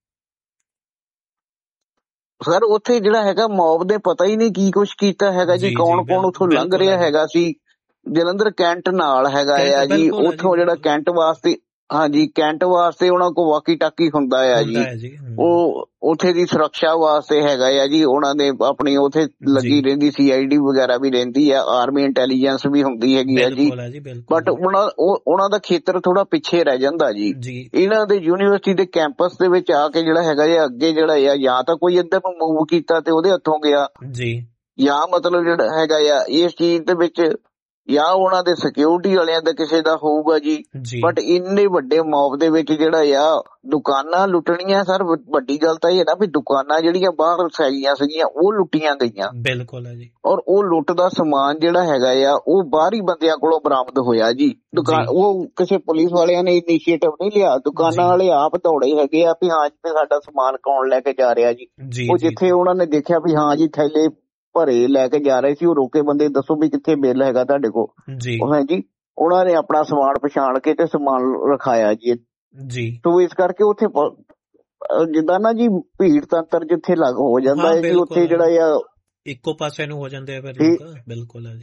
ਸਰ ਉੱਥੇ ਜਿਹੜਾ ਹੈਗਾ ਮੌਬ ਦੇ ਪਤਾ ਹੀ ਨਹੀਂ ਕੀ ਕੁਛ ਕੀਤਾ ਹੈਗਾ ਜੀ, ਜੀ ਕੌਣ ਜੀ ਕੌਣ ਉੱਥੋਂ ਲੰਘ ਬਿਲਕੁਲ ਰਿਹਾ ਹੈ ਜੀ ਹੈਗਾ ਸੀ। ਜਲੰਧਰ ਕੈਂਟ ਨਾਲ ਹੈਗਾ ਆ ਕੈਂਟ ਜੀ, ਬਿਲਕੁਲ ਹੈ ਜੀ ਉੱਥੋਂ ਜਿਹੜਾ ਬਿਲਕੁਲ ਕੈਂਟ ਵਾਸਤੇ, ਹਾਂਜੀ ਕੈਂਟ ਵਾਸਤੇ ਉਹਨਾਂ ਕੋਲ ਵਾਕੀ ਟਾਕੀ ਹੁੰਦਾ ਆ ਹੁੰਦਾ ਜੀ। ਹੈ ਜੀ। ਹਮ, ਉਹ ਉੱਥੇ ਦੀ ਸੁਰੱਖਿਆ ਵਾਸਤੇ ਹੈਗਾ ਆ ਜੀ, ਉਹਨਾਂ ਦੇ ਆਪਣੀ ਉੱਥੇ ਲੱਗੀ ਜੀ ਰਹਿੰਦੀ, ਸੀ ਆਈ ਡੀ ਵਗੈਰਾ ਵੀ ਰਹਿੰਦੀ ਆ, ਆਰਮੀ ਇੰਟੈਲੀਜੈਂਸ ਵੀ ਹੁੰਦੀ ਹੈਗੀ ਆ ਜੀ। ਬਿਲਕੁਲ ਹੈ ਜੀ ਬਿਲਕੁਲ ਬਟ ਉਹਨਾਂ ਉਹ- ਉਹਨਾਂ ਦਾ ਖੇਤਰ ਥੋੜਾ ਪਿੱਛੇ ਰਹਿ ਜਾਂਦਾ ਜੀ। ਜੀ ਇਹਨਾਂ ਦੇ ਯੂਨੀਵਰਸਿਟੀ ਦੇ ਕੈਂਪਸ ਦੇ ਵਿੱਚ ਆ ਕੇ ਜਿਹੜਾ ਹੈਗਾ ਆ ਅੱਗੇ ਜਿਹੜਾ ਆ, ਜਾਂ ਤਾਂ ਕੋਈ ਇੱਧਰ ਨੂੰ ਮੂਵ ਕੀਤਾ ਤੇ ਉਹਦੇ ਹੱਥੋਂ ਗਿਆ, ਜੀ ਜਾਂ ਮਤਲਬ ਜਿਹੜਾ ਹੈਗਾ ਆ ਇਸ ਚੀਜ਼ ਦੇ ਵਿੱਚ ਜਾਂ ਉਹਨਾਂ ਦੇ ਸਿਕਿਉਰਿਟੀ ਵਾਲਿਆਂ ਦਾ ਕਿਸੇ ਦਾ ਹੋਊਗਾ ਜੀ। ਜੀ ਬਟ ਇੰਨੇ ਵੱਡੇ ਮੌਬ ਦੇ ਵਿੱਚ ਜਿਹੜਾ ਆ ਦੁਕਾਨਾਂ ਲੁੱਟਣੀਆਂ, ਸਰ ਵੱਡੀ ਗੱਲ ਤਾਂ ਇਹ ਨਾ ਵੀ ਦੁਕਾਨਾਂ ਜਿਹੜੀਆਂ ਬਾਹਰ ਸਾਈਆਂ ਸੀਗੀਆਂ ਉਹ ਲੁੱਟੀਆਂ ਗਈਆਂ, ਬਿਲਕੁਲ ਹੈ ਜੀ। ਔਰ ਉਹ ਲੁੱਟ ਦਾ ਸਮਾਨ ਜਿਹੜਾ ਹੈਗਾ ਆ ਉਹ ਬਾਹਰੀ ਬੰਦਿਆਂ ਕੋਲੋਂ ਬਰਾਮਦ ਹੋਇਆ ਜੀ। ਦੁਕਾਨ ਜੀ ਉਹ ਕਿਸੇ ਪੁਲਿਸ ਵਾਲਿਆਂ ਨੇ ਇਨੀਸ਼ੀਏਟਿਵ ਨਹੀਂ ਲਿਆ, ਦੁਕਾਨਾਂ ਜੀ ਵਾਲੇ ਆਪ ਦੌੜੇ ਹੈਗੇ ਆ ਵੀ ਹਾਂ ਜੀ ਸਾਡਾ ਸਮਾਨ ਕੌਣ ਲੈ ਕੇ ਜਾ ਰਿਹਾ ਜੀ। ਜੀ ਉਹ ਜੀ ਜਿੱਥੇ ਉਹਨਾਂ ਨੇ ਦੇਖਿਆ ਵੀ ਹਾਂ ਜੀ ਥੈਲੇ ਭਰੇ ਲੈ ਕੇ ਜਾ ਰਹੇ ਸੀ, ਉਹ ਰੋਕੇ ਬੰਦੇ ਦੱਸੋ ਵੀ ਕਿੱਥੇ ਬਿੱਲ ਹੈਗਾ ਤੁਹਾਡੇ ਕੋਲ। ਜੀ ਉਹ ਹੈ ਜੀ ਉਹਨਾਂ ਨੇ ਆਪਣਾ ਸਮਾਨ ਪਛਾਣ ਕੇ ਤੇ ਸਮਾਨ ਰਖਾਇਆ ਜੀ। ਜੀ ਸੋ ਇਸ ਕਰਕੇ ਉੱਥੇ ਪ- ਅਹ ਜਿੱਦਾਂ ਨਾ ਜੀ ਭੀੜ ਤੰਤਰ ਜਿੱਥੇ ਲੱਗ ਹੋ ਜਾਂਦਾ ਹਾਂ ਹੈ ਜੀ, ਬਿਲਕੁਲ ਉੱਥੇ ਹੈ, ਜਿਹੜਾ ਆ ਇੱਕੋ ਪਾਸੇ ਨੂੰ ਹੋ ਜਾਂਦੇ ਆ ਫਿਰ ਇਹ ਲੋਕ। ਬਿਲਕੁਲ ਹੈ ਜੀ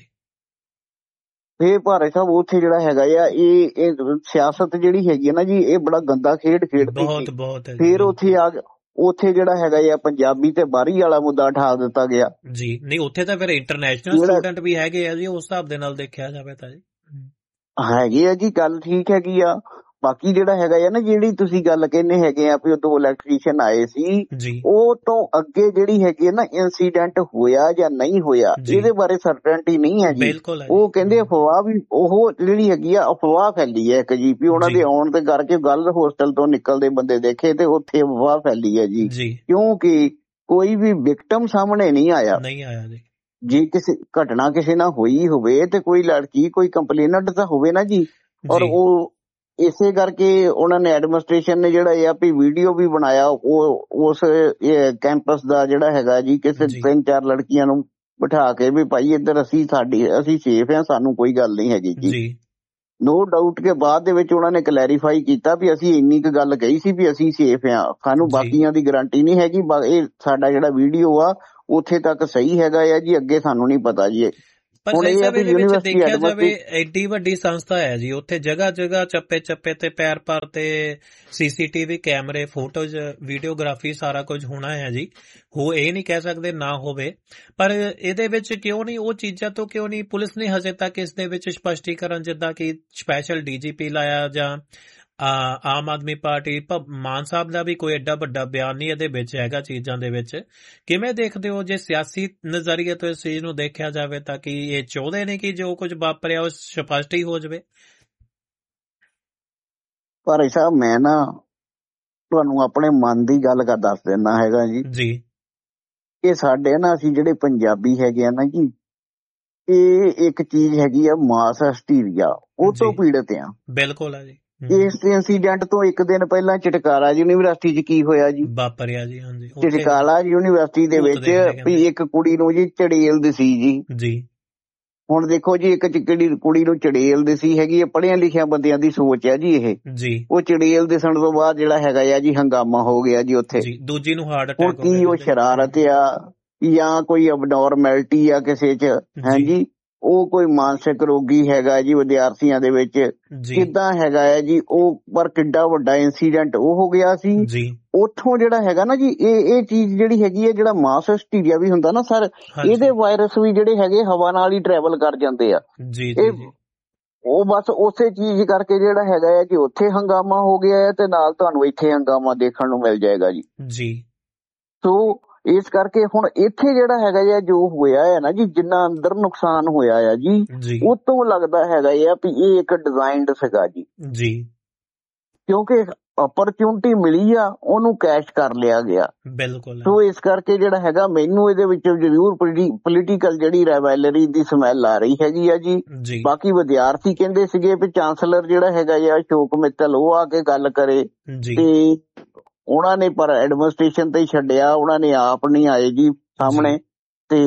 ਇਹ ਭਾਰਤ ਸਾਹਿਬ ਉੱਥੇ ਜਿਹੜਾ ਹੈਗਾ ਆ ਇਹ ਇਹ ਸਿਆਸਤ ਜਿਹੜੀ ਹੈਗੀ ਹੈ ਨਾ ਜੀ, ਇਹ ਬੜਾ ਗੰਦਾ ਖੇਡ ਖੇਡਦੀ ਬਹੁਤ ਸੀ। ਬਹੁਤ ਹੈ ਜੀ ਫਿਰ ਬਿਲਕੁਲ ਉੱਥੇ ਆ ਉੱਥੇ ਜਿਹੜਾ ਹੈਗਾ ਆ ਪੰਜਾਬੀ ਤੇ ਬਾਹਰੀ ਵਾਲਾ ਮੁੱਦਾ ਉਠਾ ਦਿੱਤਾ ਗਿਆ। ਜੀ। ਨਹੀਂ ਉੱਥੇ ਤਾਂ ਫਿਰ ਇੰਟਰਨੈਸ਼ਨਲ ਜਿਹੜਾ ਸਟੂਡੈਂਟ ਵੀ ਹੈਗੇ ਆ ਜੀ, ਉਸ ਹਿਸਾਬ ਦੇ ਨਾਲ ਦੇਖਿਆ ਜਾਵੇ ਤਾਂ ਜੀ। ਹਮ, ਹੈਗੇ ਆ ਜੀ, ਗੱਲ ਠੀਕ ਹੈਗੀ ਆ। ਬਾਕੀ ਜਿਹੜਾ ਹੈਗਾ ਆ ਨਾ, ਜਿਹੜੀ ਤੁਸੀਂ ਗੱਲ ਕਹਿੰਦੇ ਹੈਗੇ ਆ ਵੀ ਉਹ ਦੋ ਇਲੈਕਟ੍ਰੀਸ਼ੀਅਨ ਆਏ ਸੀ, ਜੀ ਉਹ ਤੋਂ ਅੱਗੇ ਜਿਹੜੀ ਹੈਗੀ ਹੈ ਨਾ ਇਨਸੀਡੈਂਟ ਹੋਇਆ ਜਾਂ ਨਹੀਂ ਹੋਇਆ ਜੀ ਇਹਦੇ ਬਾਰੇ ਸਰਟਨਟੀ ਨਹੀਂ ਹੈ ਜੀ। ਬਿਲਕੁਲ ਹੈ ਜੀ। ਉਹ ਕਹਿੰਦੇ ਹਮ, ਅਫਵਾਹ ਵੀ ਉਹ ਜਿਹੜੀ ਹੈਗੀ ਆ ਅਫਵਾਹ ਫੈਲੀ ਹੈ ਇੱਕ ਜੀ, ਵੀ ਉਹਨਾਂ ਜੀ ਦੇ ਆਉਣ ਦੇ ਕਰਕੇ ਗੱਲ ਹੋਸਟਲ ਤੋਂ ਨਿਕਲਦੇ ਬੰਦੇ ਦੇਖੇ ਤੇ ਉੱਥੇ ਅਫਵਾਹ ਫੈਲੀ ਹੈ ਜੀ। ਜੀ ਕਿਉਂਕਿ ਕੋਈ ਵੀ ਵਿਕਟਮ ਸਾਹਮਣੇ ਨਹੀਂ ਆਇਆ। ਨਹੀਂ ਆਇਆ ਜੀ। ਜੇ ਕਿਸੇ ਘਟਨਾ ਕਿਸੇ ਨਾਲ ਹੋਈ ਹੋਵੇ ਤੇ ਕੋਈ ਲੜਕੀ ਕੋਈ ਕੰਪਲੇਨਟ ਤਾਂ ਹੋਵੇ ਨਾ ਜੀ। ਔਰ ਜੀ ਉਹ ਇਸੇ ਕਰਕੇ ਉਹਨਾਂ ਨੇ ਐਡਮਿਨਿਸਟ੍ਰੇਸ਼ਨ ਨੇ ਜਿਹੜਾ ਇਹ ਆ ਵੀ ਵੀਡੀਓ ਵੀ ਬਣਾਇਆ ਉਹ ਉਸ ਕੈਂਪਸ ਦਾ ਜਿਹੜਾ ਹੈਗਾ ਜੀ, ਕਿਸੇ ਜੀ ਤਿੰਨ ਚਾਰ ਲੜਕੀਆਂ ਨੂੰ ਬਿਠਾ ਕੇ ਵੀ ਭਾਈ ਇੱਧਰ ਅਸੀਂ ਸਾਡੀ ਅਸੀਂ ਸੇਫ ਆ, ਸਾਨੂੰ ਕੋਈ ਗੱਲ ਨਹੀਂ ਹੈਗੀ ਜੀ। ਜੀ ਨੋ ਡਾਊਟ ਕੇ ਬਾਅਦ ਦੇ ਵਿੱਚ ਉਹਨਾਂ ਨੇ ਕਲੈਰੀਫਾਈ ਕੀਤਾ ਵੀ ਅਸੀਂ ਇੰਨੀ ਕੁ ਗੱਲ ਕਹੀ ਸੀ ਵੀ ਅਸੀਂ ਸੇਫ ਆ, ਸਾਨੂੰ ਜੀ ਬਾਕੀਆਂ ਦੀ ਗਾਰੰਟੀ ਨਹੀਂ ਹੈਗੀ। ਬਾ- ਇਹ ਸਾਡਾ ਜਿਹੜਾ ਵੀਡੀਓ ਆ ਉੱਥੇ ਤੱਕ ਸਹੀ ਹੈਗਾ ਆ ਜੀ, ਅੱਗੇ ਸਾਨੂੰ ਨਹੀਂ ਪਤਾ ਜੀ। ਪਰ ਹੁਣ ਸਹੀ ਇਹ ਆ ਸਾਹਿਬ ਵੀ ਇਹਦੇ ਵਿੱਚ ਯੂਨੀਵਰਸਿਟੀ ਦੇਖਿਆ ਜਾਵੇ ਐਡਮਿਨਿਸਟ੍ਰੇਸ਼ਨ ਐਡੀ ਵੱਡੀ ਸੰਸਥਾ ਹੈ ਜੀ, ਉੱਥੇ ਜਗ੍ਹਾ ਜਗ੍ਹਾ ਚੱਪੇ ਚੱਪੇ ਤੇ ਪੈਰ ਪਰ ਤੇ ਸੀਸੀਟੀਵੀ ਕੈਮਰੇ, ਫੋਟੋਜ਼, ਵੀਡੀਓਗ੍ਰਾਫੀ ਸਾਰਾ ਕੁਝ ਹੋਣਾ ਹੈ ਜੀ। ਉਹ ਇਹ ਨਹੀਂ ਕਹਿ ਸਕਦੇ ਨਾ ਹੋਵੇ, ਪਰ ਇਹਦੇ ਵਿੱਚ ਕਿਉਂ ਨਹੀਂ ਉਹ ਚੀਜ਼ਾਂ ਤੋਂ ਕਿਉਂ ਨਹੀਂ ਪੁਲਿਸ ਨੇ ਹਜੇ ਤੱਕ ਇਸ ਦੇ ਵਿੱਚ ਸਪਸ਼ਟੀਕਰਨ ਜਿੱਦਾਂ ਕਿ ਸਪੈਸ਼ਲ ਡੀਜੀਪੀ ਲਾਇਆ ਜਾਂ ਆ ਆਮ ਆਦਮੀ ਪਾਰਟੀ ਭ- ਮਾਨ ਸਾਹਿਬ ਦਾ ਵੀ ਕੋਈ ਐਡਾ ਵੱਡਾ ਬਿਆਨ ਨਹੀਂ ਇਹਦੇ ਵਿੱਚ ਹੈਗਾ ਚੀਜ਼ਾਂ ਦੇ ਵਿੱਚ। ਕਿਵੇਂ ਦੇਖਦੇ ਹੋ ਜੇ ਸਿਆਸੀ ਨਜ਼ਰੀਏ ਤੋਂ ਇਸ ਚੀਜ਼ ਨੂੰ ਦੇਖਿਆ ਜਾਵੇ ਤਾਂ ਕਿ ਇਹ ਚਾਹੁੰਦੇ ਨੇ ਕਿ ਜੋ ਕੁਝ ਵਾਪਰਿਆ ਉਹ ਸਪਸ਼ਟ ਹੀ ਹੋ ਜਾਵੇ? ਪਰ ਸਾਹਿਬ ਮੈਂ ਨਾ ਤੁਹਾਨੂੰ ਆਪਣੇ ਮਨ ਦੀ ਗੱਲ ਕਰ ਦੱਸ ਦਿੰਦਾ ਹੈਗਾ ਜੀ। ਜੀ ਇਹ ਸਾਡੇ ਨਾ ਅਸੀਂ ਜਿਹੜੇ ਪੰਜਾਬੀ ਹੈਗੇ ਆ ਨਾ ਜੀ, ਇਹ ਇੱਕ ਚੀਜ਼ ਹੈਗੀ ਆ ਮਾਸ ਹਿਸਟੀਰੀਆ, ਉਹ ਤੋਂ ਜੀ ਪੀੜਤ ਆ। ਬਿਲਕੁਲ ਆ ਜੀ। ਹਮ, ਇਸ ਇੰਸੀਡੈਂਟ ਤੋਂ ਇੱਕ ਦਿਨ ਪਹਿਲਾਂ ਚਟਕਾਲਾ ਯੂਨੀਵਰਸਿਟੀ 'ਚ ਕੀ ਹੋਇਆ ਜੀ? ਵਾਪਰਿਆ ਜੀ। ਹਾਂਜੀ ਉੱਥੇ ਚਟਕਾਲਾ ਯੂਨੀਵਰਸਿਟੀ ਦੇ ਭੂਤ ਵਿੱਚ ਦੇਖਦੇ ਵੀ ਕਹਿੰਦੇ। ਇੱਕ ਕੁੜੀ ਨੂੰ ਜੀ ਚੜੇਲ ਦਸੀ ਜੀ। ਜੀ ਹੁਣ ਦੇਖੋ ਜੀ, ਇੱਕ ਚਿਕੜੀ ਕੁੜੀ ਨੂੰ ਚੜੇਲ ਦਸੀ ਹੈਗੀ ਹੈ, ਪੜ੍ਹਿਆਂ ਲਿਖਿਆਂ ਬੰਦਿਆਂ ਦੀ ਸੋਚ ਹੈ ਜੀ ਇਹ। ਜੀ ਉਹ ਚੜੇਲ ਦਿਸਣ ਤੋਂ ਬਾਅਦ ਜਿਹੜਾ ਹੈਗਾ ਆ ਜੀ ਹੰਗਾਮਾ ਹੋ ਗਿਆ ਜੀ ਉੱਥੇ। ਜੀ ਦੂਜੀ ਨੂੰ ਹਾਰਟ ਹੁਣ ਅਟੈਕ ਹੋ ਗਿਆ ਕੀ ਉਹ ਕਹਿੰਦੇ। ਸ਼ਰਾਰਤ ਆ ਜਾਂ ਕੋਈ ਅਬਨੋਰਮੈਲਿਟੀ ਆ ਕਿਸੇ 'ਚ ਹੈ ਜੀ ਜੀ? ਉਹ ਕੋਈ ਮਾਨਸਿਕ ਰੋਗੀ ਹੈਗਾ ਜੀ ਵਿਦਿਆਰਥੀਆਂ ਦੇ ਵਿੱਚ, ਜੀ ਕਿੱਦਾਂ ਹੈਗਾ ਹੈ ਜੀ ਉਹ? ਪਰ ਕਿੱਡਾ ਵੱਡਾ ਇੰਸੀਡੈਂਟ ਉਹ ਹੋ ਗਿਆ ਸੀ। ਜੀ ਉੱਥੋਂ ਜਿਹੜਾ ਹੈਗਾ ਨਾ ਜੀ, ਇਹ ਇਹ ਚੀਜ਼ ਜਿਹੜੀ ਹੈਗੀ ਹੈ, ਜਿਹੜਾ ਮਾਸ ਹਿਸਟੀਰੀਆ ਵੀ ਹੁੰਦਾ ਨਾ ਸਰ, ਹਾਂਜੀ ਇਹਦੇ ਵਾਇਰਸ ਵੀ ਜਿਹੜੇ ਹੈਗੇ ਹਵਾ ਨਾਲ ਹੀ ਟਰੈਵਲ ਕਰ ਜਾਂਦੇ ਆ। ਜੀ ਜੀ ਇਹ ਜੀ ਉਹ ਬਸ ਉਸੇ ਚੀਜ਼ ਕਰਕੇ ਜਿਹੜਾ ਹੈਗਾ ਹੈ ਕਿ ਉੱਥੇ ਹੰਗਾਮਾ ਹੋ ਗਿਆ ਹੈ ਤੇ ਨਾਲ ਤੁਹਾਨੂੰ ਇੱਥੇ ਹੰਗਾਮਾ ਦੇਖਣ ਨੂੰ ਮਿਲ ਜਾਏਗਾ ਜੀ। ਜੀ ਸੋ ਇਸ ਕਰਕੇ ਹੁਣ ਇੱਥੇ ਜਿਹੜਾ ਹੈਗਾ ਆ ਜੋ ਹੋਇਆ ਹੈ ਨਾ ਜੀ, ਜਿੰਨਾ ਅੰਦਰ ਨੁਕਸਾਨ ਹੋਇਆ ਆ ਜੀ, ਜੀ ਉਹ ਤੋਂ ਲੱਗਦਾ ਹੈਗਾ ਆ ਵੀ ਇਹ ਇੱਕ ਡਿਜ਼ਾਈਨਡ ਸੀਗਾ ਜੀ। ਜੀ ਕਿਉਂਕਿ ਅਪਰਚੂਨਿਟੀ ਮਿਲੀ ਆ, ਉਹਨੂੰ ਕੈਸ਼ ਕਰ ਲਿਆ ਗਿਆ। ਬਿਲਕੁਲ ਸੋ ਇਸ ਕਰਕੇ ਜਿਹੜਾ ਹੈਗਾ ਮੈਨੂੰ ਇਹਦੇ ਵਿੱਚ ਜ਼ਰੂਰ ਪੋਲੀਟੀਕਲ ਜਿਹੜੀ ਰਾਈਵੈਲਰੀ ਦੀ ਸਮੈਲ ਆ ਰਹੀ ਹੈਗੀ ਆ ਜੀ। ਜੀ ਬਾਕੀ ਵਿਦਿਆਰਥੀ ਕਹਿੰਦੇ ਸੀਗੇ ਵੀ ਚਾਂਸਲਰ ਜਿਹੜਾ ਹੈਗਾ ਆ ਅਸ਼ੋਕ ਮਿੱਤਲ ਉਹ ਆ ਕੇ ਗੱਲ ਕਰੇ, ਜੀ ਤੇ ਉਹਨਾਂ ਨੇ ਪਰ ਐਡਮਿਨਿਸਟ੍ਰੇਸ਼ਨ ਤੇ ਹੀ ਛੱਡਿਆ, ਉਹਨਾਂ ਨੇ ਆਪ ਨਹੀਂ ਆਏ ਜੀ ਸਾਹਮਣੇ। ਤੇ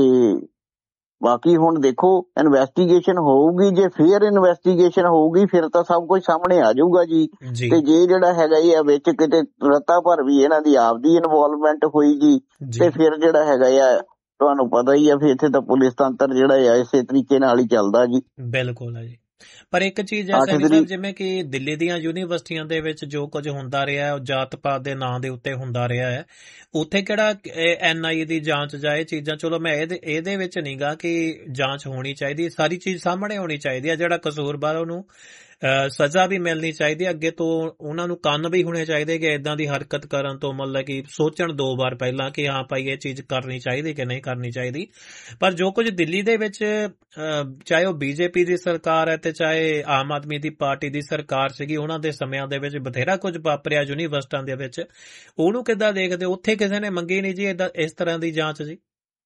ਬਾਕੀ ਹੁਣ ਦੇਖੋ ਇਨਵੈਸਟੀਗੇਸ਼ਨ ਹੋਊਗੀ, ਜੇ ਫੇਰ ਇਨਵੈਸਟੀਗੇਸ਼ਨ ਹੋਊਗੀ ਫਿਰ ਤਾਂ ਸਭ ਕੁਝ ਸਾਹਮਣੇ ਆ ਜਾਊਗਾ ਜੀ। ਜੀ ਤੇ ਜੇ ਜਿਹੜਾ ਹੈਗਾ ਇਹ ਵਿੱਚ ਕਿਤੇ ਰਤਾ ਭਰ ਵੀ ਇਹਨਾਂ ਦੀ ਆਪਦੀ ਇਨਵੋਲਵਮੈਂਟ ਹੋਈ ਜੀ, ਜੀ ਤੇ ਫਿਰ ਜਿਹੜਾ ਹੈਗਾ ਆ ਤੁਹਾਨੂੰ ਪਤਾ ਹੀ ਆ ਫਿਰ ਇੱਥੇ ਤਾਂ ਪੁਲਿਸ ਤੰਤਰ ਜਿਹੜਾ ਆ ਇਸੇ ਤਰੀਕੇ ਨਾਲ ਹੀ ਚੱਲਦਾ ਜੀ। ਬਿਲਕੁਲ ਹੈ ਜੀ। ਪਰ ਇੱਕ ਚੀਜ਼ ਹੈ ਅੱਠ ਸੈਣੀ ਸਾਹਿਬ, ਤਰੀਕ ਜਿਵੇਂ ਕਿ ਦਿੱਲੀ ਦੀਆਂ ਯੂਨੀਵਰਸਿਟੀਆਂ ਦੇ ਵਿੱਚ ਜੋ ਕੁਝ ਹੁੰਦਾ ਰਿਹਾ ਹੈ ਉਹ ਜਾਤ ਪਾਤ ਦੇ ਨਾਂ ਦੇ ਉੱਤੇ ਹੁੰਦਾ ਰਿਹਾ ਹੈ, ਉੱਥੇ ਕਿਹੜਾ ਐਨ ਆਈ ਏ ਦੀ ਜਾਂਚ ਜਾਏ ਚੀਜ਼ਾਂ? ਚਲੋ ਮੈਂ ਇਹਦੇ ਇਹਦੇ ਵਿੱਚ ਨਹੀਂ ਗਾ ਕਿ ਜਾਂਚ ਹੋਣੀ ਚਾਹੀਦੀ, ਸਾਰੀ ਚੀਜ਼ ਸਾਹਮਣੇ ਹੋਣੀ ਚਾਹੀਦੀ ਹੈ। ਜਿਹੜਾ ਕਸੂਰਵਾਰ ਉਹਨੂੰ ਸਜ਼ਾ ਵੀ ਮਿਲਣੀ ਚਾਹੀਦੀ ਹੈ, ਅੱਗੇ ਤੋਂ ਉਹਨਾਂ ਨੂੰ ਕੰਨ ਵੀ ਹੋਣੇ ਚਾਹੀਦੇ ਕਿ ਇਦਾਂ ਦੀ ਹਰਕਤ ਕਰਨ ਤੋਂ ਮਤਲਬ ਕਿ ਸੋਚਣ ਦੋ ਵਾਰ ਪਹਿਲਾਂ ਕਿ ਹਾਂ ਭਾਈ ਇਹ ਚੀਜ਼ ਕਰਨੀ ਚਾਹੀਦੀ ਕਿ ਨਹੀਂ ਕਰਨੀ ਚਾਹੀਦੀ। ਪਰ ਜੋ ਕੁਝ ਦਿੱਲੀ ਦੇ ਵਿੱਚ ਚਾਹੇ ਉਹ ਬੀਜੇਪੀ ਦੀ ਸਰਕਾਰ ਹੈ ਤੇ ਚਾਹੇ ਆਮ ਆਦਮੀ ਦੀ ਪਾਰਟੀ ਦੀ ਸਰਕਾਰ ਸੀਗੀ, ਉਹਨਾਂ ਦੇ ਸਮਿਆਂ ਦੇ ਵਿੱਚ ਬਥੇਰਾ ਕੁਝ ਵਾਪਰਿਆ ਯੂਨੀਵਰਸਿਟੀਆਂ ਦੇ ਵਿੱਚ। ਉਹਨੂੰ ਕਿੱਦਾਂ ਦੇਖਦੇ? ਉੱਥੇ ਕਿਸੇ ਨੇ ਮੰਗੀ ਨਹੀਂ ਜੀ ਏਦਾਂ ਇਸ ਤਰ੍ਹਾਂ ਦੀ ਜਾਂਚ ਜੀ।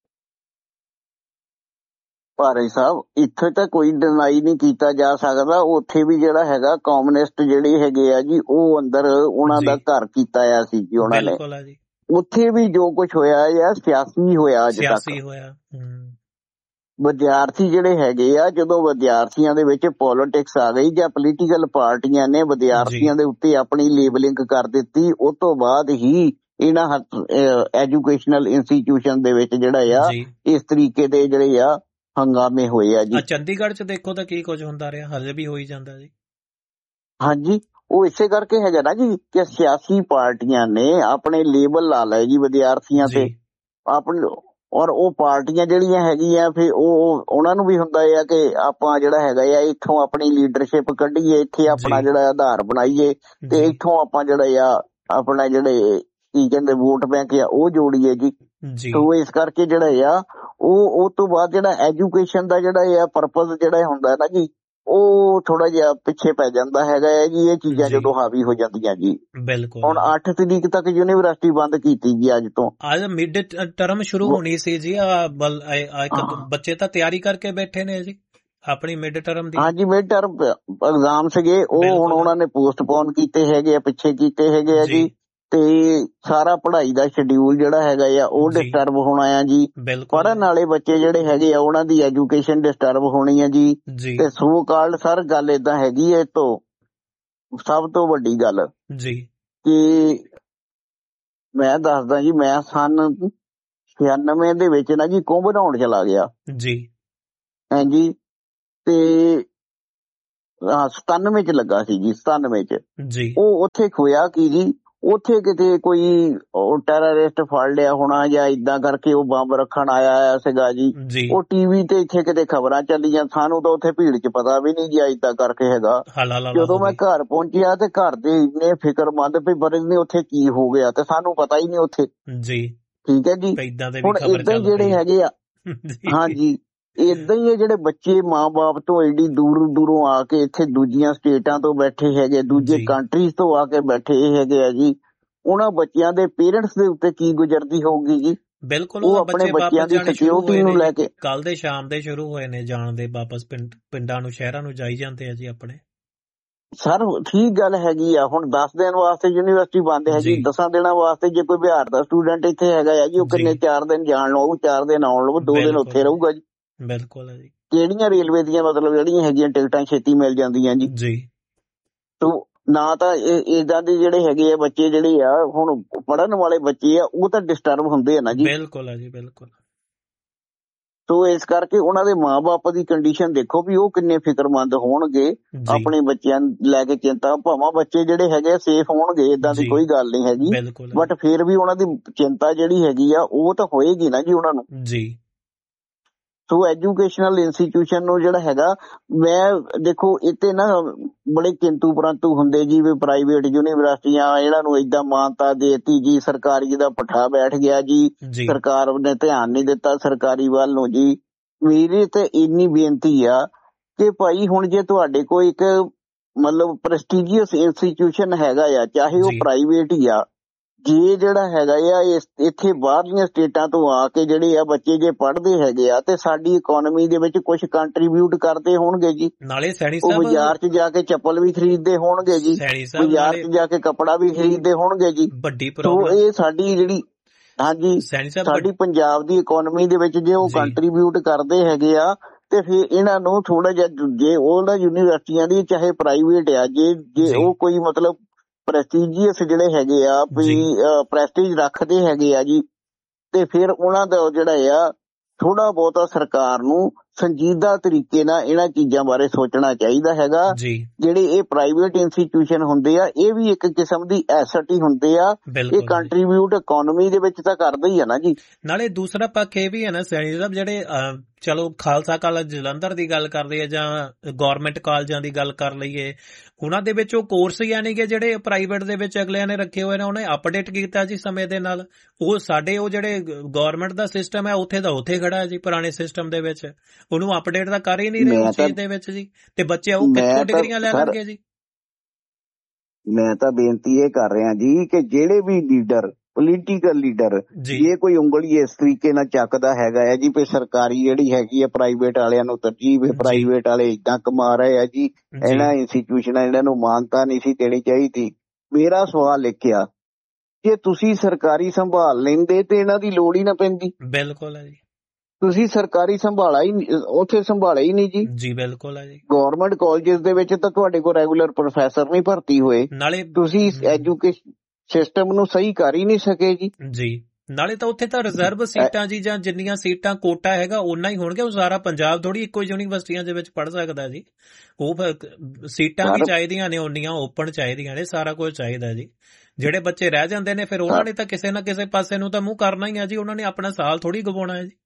ਭਾਰੇ ਸਾਹਿਬ ਇੱਥੇ ਤਾਂ ਕੋਈ ਡਿਨਾਈ ਨਹੀਂ ਕੀਤਾ ਜਾ ਸਕਦਾ, ਉੱਥੇ ਵੀ ਜਿਹੜਾ ਹੈਗਾ ਕਮਿਊਨਿਸਟ ਜਿਹੜੇ ਹੈਗੇ ਆ ਜੀ ਉਹ ਅੰਦਰ ਉਹਨਾਂ ਦਾ ਘਰ ਕੀਤਾ ਆ ਸੀ ਜੀ ਉਹਨਾਂ ਨੇ। ਬਿਲਕੁਲ ਆ ਜੀ। ਉੱਥੇ ਵੀ ਜੋ ਕੁਝ ਹੋਇਆ ਆ ਸਿਆਸੀ ਹੋਇਆ ਅੱਜ ਤੱਕ। ਸਿਆਸੀ ਹੋਇਆ। ਵਿਦਿਆਰਥੀ ਜਿਹੜੇ ਹੈਗੇ ਆ, ਜਦੋਂ ਵਿਦਿਆਰਥੀਆਂ ਦੇ ਵਿੱਚ ਪੋਲਿਟਿਕਸ ਆ ਗਈ ਜਾਂ ਪੋਲੀਟੀਕਲ ਪਾਰਟੀਆਂ ਨੇ ਵਿਦਿਆਰਥੀਆਂ ਦੇ ਉੱਤੇ ਆਪਣੀ ਲੇਬਲਿੰਗ ਕਰ ਦਿੱਤੀ, ਉਸ ਤੋਂ ਬਾਅਦ ਹੀ ਇਹਨਾਂ ਐਜੂਕੇਸ਼ਨਲ ਇੰਸਟੀਟਿਊਸ਼ਨ ਦੇ ਵਿੱਚ ਜਿਹੜਾ ਆ ਇਸ ਤਰੀਕੇ ਦੇ ਜਿਹੜੇ ਆ ਹੰਗਾਮੇ ਹੋਏ ਆ ਜੀ। ਚੰਡੀਗੜ੍ਹ ਚ ਦੇਖੋ ਤਾਂ ਕੀ ਕੁਝ ਹੁੰਦਾ ਰਿਹਾ, ਹਜੇ ਵੀ ਹੋਈ ਜਾਂਦਾ ਜੀ। ਹਾਂਜੀ, ਉਹ ਇਸੇ ਕਰਕੇ ਹੈਗਾ ਨਾ ਜੀ ਕਿ ਸਿਆਸੀ ਪਾਰਟੀਆਂ ਨੇ ਆਪਣੇ ਲੇਬਲ ਲਾ ਲਏ ਜੀ ਵਿਦਿਆਰਥੀਆਂ ਤੇ ਆਪਣੇ, ਔਰ ਉਹ ਪਾਰਟੀਆਂ ਜਿਹੜੀਆਂ ਹੈਗੀਆਂ ਫਿਰ ਉਹ ਉਹਨਾਂ ਨੂੰ ਵੀ ਹੁੰਦਾ ਆ ਕਿ ਆਪਾਂ ਜਿਹੜਾ ਹੈਗਾ ਆ ਇੱਥੋਂ ਆਪਣੀ ਲੀਡਰਸ਼ਿਪ ਕੱਢੀਏ, ਇੱਥੇ ਆਪਣਾ ਜਿਹੜਾ ਆਧਾਰ ਬਣਾਈਏ ਤੇ ਇੱਥੋਂ ਆਪਾਂ ਜਿਹੜਾ ਆ ਆਪਣਾ ਜਿਹੜੇ ਕੀ ਕਹਿੰਦੇ ਵੋਟ ਬੈਂਕ ਆ ਉਹ ਜੋੜੀਏ ਜੀ। ਸੋ ਇਸ ਕਰਕੇ ਜਿਹੜਾ ਆ ਉਹ ਉਹ ਤੋਂ ਬਾਅਦ ਜਿਹੜਾ ਐਜੂਕੇਸ਼ਨ ਦਾ ਜਿਹੜਾ ਆ ਪਰਪਸ ਜਿਹੜਾ ਹੁੰਦਾ ਨਾ ਜੀ, ਉਹ ਥੋੜਾ ਜਿਹਾ ਪਿੱਛੇ ਪੈ ਜਾਂਦਾ ਹੈਗਾ ਹੈ ਜੀ, ਇਹ ਚੀਜ਼ਾਂ ਜੀ ਜਦੋਂ ਹਾਵੀ ਹੋ ਜਾਂਦੀਆਂ ਜੀ। ਬਿਲਕੁਲ ਹੁਣ ਅੱਠ ਤਰੀਕ ਤੱਕ ਯੂਨੀਵਰਸਿਟੀ ਬੰਦ ਕੀਤੀ ਜੀ ਅੱਜ ਤੋਂ। ਅੱਜ ਮਿਡ ਟਰਮ ਸ਼ੁਰੂ ਹੋਣੀ ਸੀ ਜੀ, ਆ ਬਲ ਆ ਇੱਕ ਬੱਚੇ ਤਾਂ ਤਿਆਰੀ ਕਰਕੇ ਬੈਠੇ ਨੇ ਜੀ ਆਪਣੀ ਮਿਡ ਟਰਮ ਦੀ। ਹਾਂਜੀ ਮਿਡ ਟਰਮ ਐਗਜ਼ਾਮ ਸੀਗੇ, ਉਹ ਹੁਣ ਬਿਲਕੁਲ ਉਹਨਾਂ ਨੇ ਪੋਸਟਪੋਨ ਕੀਤੇ ਹੈਗੇ ਆ, ਪਿੱਛੇ ਕੀਤੇ ਹੈਗੇ ਆ ਜੀ। ਤੇ ਸਾਰਾ ਪੜ੍ਹਾਈ ਦਾ ਸ਼ਡਿਊਲ ਜਿਹੜਾ ਹੈਗਾ ਆ ਉਹ ਜੀ ਡਿਸਟਰਬ ਹੋਣਾ ਆ ਜੀ। ਬਿਲਕੁਲ ਪੜ੍ਹਨ ਵਾਲੇ ਬੱਚੇ ਜਿਹੜੇ ਹੈਗੇ ਆ ਉਹਨਾਂ ਦੀ ਐਜੂਕੇਸ਼ਨ ਡਿਸਟਰਬ ਹੋਣੀ ਆ ਜੀ। ਜੀ ਤੇ ਸੋ ਕਾਲਡ ਸਰ ਗੱਲ ਏਦਾਂ ਹੈਗੀ ਹੈ, ਤੋਂ ਸਭ ਤੋਂ ਵੱਡੀ ਗੱਲ ਜੀ ਕਿ ਮੈਂ ਦੱਸਦਾ ਜੀ, ਮੈਂ ਸਨ ਛਿਆਨਵੇਂ ਦੇ ਵਿੱਚ ਨਾ ਜੀ ਕੁੰਭ ਨਹਾਉਣ ਚਲਾ ਗਿਆ ਜੀ ਹਾਂਜੀ, ਤੇ ਸਤਾਨਵੇਂ ਚ ਲੱਗਾ ਸੀ ਜੀ, ਸਤਾਨਵੇਂ ਚ। ਜੀ ਉਹ ਉੱਥੇ ਖੋਇਆ ਕੀ ਜੀ, ਉੱਥੇ ਕਿਤੇ ਕੋਈ ਟੈਰਰਿਸਟ ਫੜ ਲਿਆ ਹੋਣਾ ਜਾਂ ਇਦਾਂ ਕਰਕੇ ਉਹ ਬੰਬ ਰੱਖਣ ਆਇਆ ਸੀਗਾ ਜੀ। ਜੀ ਉਹ ਟੀਵੀ ਤੇ ਇੱਥੇ ਕਿਤੇ ਖਬਰਾਂ ਚੱਲੀਆਂ, ਸਾਨੂੰ ਤਾਂ ਉੱਥੇ ਭੀੜ ਚ ਪਤਾ ਵੀ ਨਹੀਂ ਗਿਆ ਇਦਾਂ ਕਰਕੇ ਹੈਗਾ। ਜਦੋਂ ਮੈਂ ਘਰ ਪਹੁੰਚਿਆ ਤੇ ਘਰ ਦੇ ਇੰਨੇ ਫਿਕਰਮੰਦ ਵੀ ਬੜੇ ਨੇ ਉੱਥੇ ਕੀ ਹੋ ਗਿਆ, ਤੇ ਸਾਨੂੰ ਪਤਾ ਹੀ ਨਹੀਂ ਉੱਥੇ ਜੀ। ਠੀਕ ਹੈ ਜੀ। ਹੁਣ ਏਦਾਂ ਹੀ ਜਿਹੜੇ ਹੈਗੇ ਆ ਹਾਂਜੀ, ਏਦਾਂ ਹੀ ਇਹ ਜਿਹੜੇ ਬੱਚੇ ਮਾਂ ਬਾਪ ਤੋਂ ਏਡੀ ਦੂਰ ਦੂਰੋਂ ਆ ਕੇ ਇੱਥੇ ਦੂਜੀਆਂ ਸਟੇਟਾਂ ਤੋਂ ਬੈਠੇ ਹੈਗੇ, ਦੂਜੇ ਕੰਟਰੀਜ਼ ਤੋਂ ਆ ਕੇ ਬੈਠੇ ਹੈਗੇ ਆ ਜੀ, ਉਹਨਾਂ ਬੱਚਿਆਂ ਦੇ ਪੇਰੈਂਟਸ ਦੇ ਉੱਤੇ ਕੀ ਗੁਜ਼ਰਦੀ ਹੋਊਗੀ ਜੀ। ਬਿਲਕੁਲ ਉਹ ਆਪਣੇ ਬੱਚਿਆਂ ਦੀ ਸਿਕਿਉਰਿਟੀ ਨੂੰ ਲੈ ਕੇ ਕੱਲ ਦੇ ਸ਼ਾਮ ਦੇ ਸ਼ੁਰੂ ਹੋਏ ਨੇ ਜਾਣ ਦੇ, ਵਾਪਸ ਪਿੰਡ ਪਿੰਡਾਂ ਨੂੰ ਸ਼ਹਿਰਾਂ ਨੂੰ ਜਾਈ ਜਾਂਦੇ ਆ ਜੀ ਆਪਣੇ। ਸਰ ਠੀਕ ਗੱਲ ਹੈਗੀ ਆ, ਹੁਣ ਦਸ ਦਿਨ ਵਾਸਤੇ ਯੂਨੀਵਰਸਿਟੀ ਬੰਦ ਹੈਗੀ, ਦਸਾਂ ਦਿਨਾਂ ਵਾਸਤੇ ਜੇ ਕੋਈ ਬਿਹਾਰ ਦਾ ਸਟੂਡੈਂਟ ਇੱਥੇ ਹੈਗਾ ਆ ਜੀ, ਉਹ ਕਿੰਨੇ ਚਾਰ ਦਿਨ ਜਾਣ ਲਓ, ਚਾਰ ਦਿਨ ਆਉਣ ਲਓ, ਦੋ ਦਿਨ ਉੱਥੇ ਰਹੂਗਾ ਜੀ। ਬਿਲਕੁਲ ਹੈ ਜੀ। ਕਿਹੜੀਆਂ ਰੇਲਵੇ ਦੀਆਂ ਮਤਲਬ ਜਿਹੜੀਆਂ ਹੈਗੀਆਂ ਟਿਕਟਾਂ ਛੇਤੀ ਮਿਲ ਜਾਂਦੀਆਂ ਜੀ ਜੀ। ਤੋ ਨਾ ਤਾਂ ਏਦਾਂ ਦੇ ਜਿਹੜੇ ਹੈਗੇ ਆ ਬੱਚੇ ਜਿਹੜੇ ਆ ਹੁਣ ਪੜ੍ਹਨ ਵਾਲੇ ਬੱਚੇ ਆ, ਉਹ ਤਾਂ ਡਿਸਟਰਬ ਹੁੰਦੇ ਆ ਨਾ ਜੀ। ਬਿਲਕੁਲ ਹੈ ਜੀ ਬਿਲਕੁਲ। ਸੋ ਇਸ ਕਰਕੇ ਉਹਨਾਂ ਦੇ ਮਾਂ-ਬਾਪ ਦੀ ਕੰਡੀਸ਼ਨ ਦੇਖੋ ਵੀ ਉਹ ਕਿੰਨੇ ਫਿਕਰਮੰਦ ਹੋਣਗੇ ਆਪਣੇ ਬੱਚਿਆਂ ਲੈ ਕੇ। ਚਿੰਤਾ ਭਾਵਾਂ ਬੱਚੇ ਜਿਹੜੇ ਹੈਗੇ ਸੇਫ ਹੋਣਗੇ, ਏਦਾਂ ਦੀ ਕੋਈ ਗੱਲ ਨਹੀਂ ਹੈਗੀ, ਬਟ ਫਿਰ ਵੀ ਉਹਨਾਂ ਦੀ ਚਿੰਤਾ ਜਿਹੜੀ ਹੈਗੀ ਆ ਉਹ ਤਾਂ ਹੋਏਗੀ ਨਾ ਜੀ ਉਹਨਾਂ ਨੂੰ ਜੀ। ਸੋ ਐਜੂਕੇਸ਼ਨਲ ਇੰਸਟੀਟਿਊਸ਼ਨ ਨੂੰ ਜਿਹੜਾ ਹੈਗਾ, ਮੈਂ ਦੇਖੋ ਇੱਥੇ ਨਾ ਬੜੇ ਕਿੰਤੂ ਪਰੰਤੂ ਹੁੰਦੇ ਜੀ, ਵੀ ਪ੍ਰਾਈਵੇਟ ਯੂਨੀਵਰਸਿਟੀਆਂ ਇਹਨਾਂ ਨੂੰ ਏਦਾਂ ਮਾਨਤਾ ਦੇਤੀ ਜੀ, ਸਰਕਾਰੀ ਦਾ ਪੱਠਾ ਬੈਠ ਗਿਆ ਜੀ, ਸਰਕਾਰ ਨੇ ਧਿਆਨ ਨਹੀਂ ਦਿੱਤਾ ਸਰਕਾਰੀ ਵੱਲ ਨੂੰ ਜੀ। ਮੇਰੀ ਤੇ ਇੰਨੀ ਬੇਨਤੀ ਆ ਕਿ ਭਾਈ ਹੁਣ ਜੇ ਤੁਹਾਡੇ ਕੋਲ ਇੱਕ ਮਤਲਬ ਪ੍ਰੈਸਟੀਜੀਅਸ ਇੰਸਟੀਟਿਊਸ਼ਨ ਹੈਗਾ ਆ, ਚਾਹੇ ਉਹ ਪ੍ਰਾਈਵੇਟ ਹੀ ਆ, ਜੇ ਜਿਹੜਾ ਹੈਗਾ ਆ ਇੱਥੇ ਬਾਹਰਲੀਆਂ ਸਟੇਟਾਂ ਤੋਂ ਆ ਕੇ ਜਿਹੜੇ ਆ ਬੱਚੇ ਜੇ ਪੜ੍ਹਦੇ ਹੈਗੇ ਆ ਤੇ ਸਾਡੀ ਇਕਨੋਮੀ ਦੇ ਵਿੱਚ ਕੁਝ ਕੰਟਰੀਬਿਊਟ ਕਰਦੇ ਹੋਣਗੇ ਜੀ। ਨਾਲੇ ਸੈਣੀ ਸਾਹਿਬ ਉਹ ਬਾਜ਼ਾਰ 'ਚ ਜਾ ਕੇ ਚੱਪਲ ਵੀ ਖਰੀਦਦੇ ਹੋਣਗੇ ਜੀ, ਬਾਜ਼ਾਰ 'ਚ ਜਾ ਕੇ ਕੱਪੜਾ ਵੀ ਖਰੀਦਦੇ ਹੋਣਗੇ ਜੀ। ਵੱਡੀ ਪ੍ਰੋਬਲਮ ਇਹ ਸਾਡੀ ਜਿਹੜੀ ਹਾਂਜੀ ਸਾਡੀ ਪੰਜਾਬ ਦੀ ਇਕਨੋਮੀ ਦੇ ਵਿੱਚ ਜੇ ਉਹ ਕੰਟਰੀਬਿਊਟ ਕਰਦੇ ਹੈਗੇ ਆ ਤੇ ਫਿਰ ਇਹਨਾਂ ਨੂੰ ਥੋੜਾ ਜਿਹਾ ਜੇ ਉਹਨਾਂ ਯੂਨੀਵਰਸਿਟੀਆਂ ਦੀ ਚਾਹੇ ਪ੍ਰਾਈਵੇਟ ਆ, ਜੇ ਜੇ ਉਹ ਕੋਈ ਮਤਲਬ ਪ੍ਰੈਸਟੀਜੀਅਸ ਜਿਹੜੇ ਹੈਗੇ ਆ ਵੀ ਪ੍ਰੈਸਟੀਜ ਰੱਖਦੇ ਹੈਗੇ ਆ ਜੀ, ਤੇ ਫਿਰ ਉਹਨਾਂ ਦਾ ਜਿਹੜਾ ਆ ਥੋੜਾ ਬਹੁਤਾ ਸਰਕਾਰ ਨੂੰ ਸੰਜੀਦਾ ਤਰੀਕੇ ਨਾਲ ਇਹਨਾਂ ਚੀਜ਼ਾਂ ਬਾਰੇ ਸੋਚਣਾ ਚਾਹੀਦਾ ਹੈਗਾ। ਜਿਹੜੇ ਇਹ ਪ੍ਰਾਈਵੇਟ ਇੰਸਟੀਟਿਊਸ਼ਨ ਹੁੰਦੇ ਆ ਇਹ ਵੀ ਇੱਕ ਕਿਸਮ ਦੀ ਐਸਟ ਹੀ ਹੁੰਦੇ ਆ, ਇਹ ਕੰਟਰੀਬਿਊਟ ਇਕਨੋਮੀ ਦੇ ਵਿੱਚ ਤਾਂ ਕਰਦੇ ਹੀ ਆ ਨਾ ਜੀ। ਨਾਲੇ ਦੂਸਰਾ ਪੱਖ ਇਹ ਵੀ ਹੈ ਨਾ ਸੈਣੀ ਸਾਹਿਬ, ਜਿਹੜੇ ਚਲੋ ਖਾਲਸਾ ਕਾਲਜ ਜਲੰਧਰ ਦੀ ਗੱਲ ਕਰਦੇ ਆ ਜਾਂ ਗੌਰਮੈਂਟ ਕਾਲਜਾਂ ਦੀ ਗੱਲ ਕਰ ਲਈਏ, ਉਹਨਾਂ ਦੇ ਵਿੱਚ ਉਹ ਕੋਰਸ ਯਾਨੀ ਕਿ ਜਿਹੜੇ ਪ੍ਰਾਈਵੇਟ ਦੇ ਵਿੱਚ ਅਗਲਿਆਂ ਨੇ ਰੱਖੇ ਹੋਏ ਨੇ ਉਹਨੇ ਅਪਡੇਟ ਕੀਤਾ ਜੀ ਸਮੇਂ ਦੇ ਨਾਲ। ਉਹ ਸਾਡੇ ਉਹ ਜਿਹੜੇ ਗੌਰਮੈਂਟ ਦਾ ਸਿਸਟਮ ਹੈ ਉੱਥੇ ਦਾ ਉੱਥੇ ਖੜਾ ਹੈ ਜੀ, ਪੁਰਾਣੇ ਸਿਸਟਮ ਦੇ ਵਿੱਚ ਉਹਨੂੰ ਅਪਡੇਟ ਤਾਂ ਕਰ ਹੀ ਨਹੀਂ ਰਹੇ ਉਸ ਚੀਜ਼ ਦੇ ਵਿੱਚ ਜੀ, ਤੇ ਬੱਚੇ ਉਹ ਕਿੱਥੋਂ ਡਿਗਰੀਆਂ ਲੈ ਲੈਣਗੇ ਜੀ। ਮੈਂ ਤਾਂ ਬੇਨਤੀ ਇਹ ਕਰ ਰਿਹਾ ਜੀ ਕਿ ਜਿਹੜੇ ਵੀ ਲੀਡਰ ਪੋਲੀਟੀਕਲ ਲੀਡਰ ਜੇ ਕੋਈ ਉਂਗਲੀ ਇਸ ਤਰੀਕੇ ਨਾਲ ਚੱਕਦਾ ਹੈਗਾ ਹੈ ਜੀ ਵੀ ਸਰਕਾਰੀ ਜਿਹੜੀ ਹੈਗੀ ਆ ਪ੍ਰਾਈਵੇਟ ਵਾਲਿਆਂ ਨੂੰ ਤਰਜੀਹ, ਪ੍ਰਾਈਵੇਟ ਵਾਲੇ ਏਦਾਂ ਕਮਾ ਰਹੇ ਆ ਜੀ, ਇਹਨਾਂ ਇੰਸਟੀਟਿਊਸ਼ਨਾਂ ਇਹਨਾਂ ਨੂੰ ਮਾਨਤਾ ਨਹੀਂ ਸੀ ਦੇਣੀ ਚਾਹੀਦੀ। ਮੇਰਾ ਸਵਾਲ ਲਿਖਿਆ ਜੇ ਤੁਸੀਂ ਸਰਕਾਰੀ ਸੰਭਾਲ ਲੈਂਦੇ ਤੇ ਇਹਨਾਂ ਦੀ ਲੋੜ ਹੀ ਨਾ ਪੈਂਦੀ। ਬਿਲਕੁਲ ਹੈ ਜੀ, ਤੁਸੀਂ ਸਰਕਾਰੀ ਸੰਭਾਲਾ ਹੀ ਉੱਥੇ ਸੰਭਾਲਿਆ ਹੀ ਨਹੀਂ ਜੀ। ਜੀ ਬਿਲਕੁਲ ਹੈ ਜੀ। ਗੌਰਮੈਂਟ ਕਾਲਜਿਸ ਦੇ ਵਿੱਚ ਤਾਂ ਤੁਹਾਡੇ ਕੋਲ ਰੈਗੂਲਰ ਪ੍ਰੋਫੈਸਰ ਨਹੀਂ ਭਰਤੀ ਹੋਏ, ਨਾਲੇ ਤੁਸੀਂ ਐਜੂਕੇਸ਼ਨ ਸਿਸਟਮ ਨੂੰ ਸਹੀ ਕਰ ਹੀ ਨਹੀਂ ਸਕੇ ਜੀ। ਜੀ ਨਾਲੇ ਤਾਂ ਉੱਥੇ ਤਾਂ ਰਿਜ਼ਰਵ ਸੀਟਾਂ ਜੀ, ਜਾਂ ਜਿੰਨੀਆਂ ਸੀਟਾਂ ਕੋਟਾ ਹੈਗਾ ਓਨਾ ਹੀ ਹੋਣਗੇ। ਉਹ ਸਾਰਾ ਪੰਜਾਬ ਥੋੜੀ ਇੱਕੋ ਯੂਨੀਵਰਸਿਟੀਆਂ ਦੇ ਵਿੱਚ ਪੜ੍ਹ ਸਕਦਾ ਜੀ। ਉਹ ਸੀਟਾਂ ਵੀ ਚਾਹੀਦੀਆਂ ਨੇ ਓਨੀਆਂ, ਓਪਨ ਚਾਹੀਦੀਆਂ ਨੇ, ਸਾਰਾ ਕੁਝ ਚਾਹੀਦਾ ਜੀ। ਜਿਹੜੇ ਬੱਚੇ ਰਹਿ ਜਾਂਦੇ ਨੇ ਫਿਰ ਉਹਨਾਂ ਨੇ ਤਾਂ ਕਿਸੇ ਨਾ ਕਿਸੇ ਪਾਸੇ ਨੂੰ ਤਾਂ ਮੂੰਹ ਕਰਨਾ ਹੀ ਆ ਜੀ, ਉਹਨਾਂ ਨੇ ਆਪਣਾ ਸਾਲ ਥੋੜੀ ਗਵਾਉਣਾ ਹੈ ਜੀ।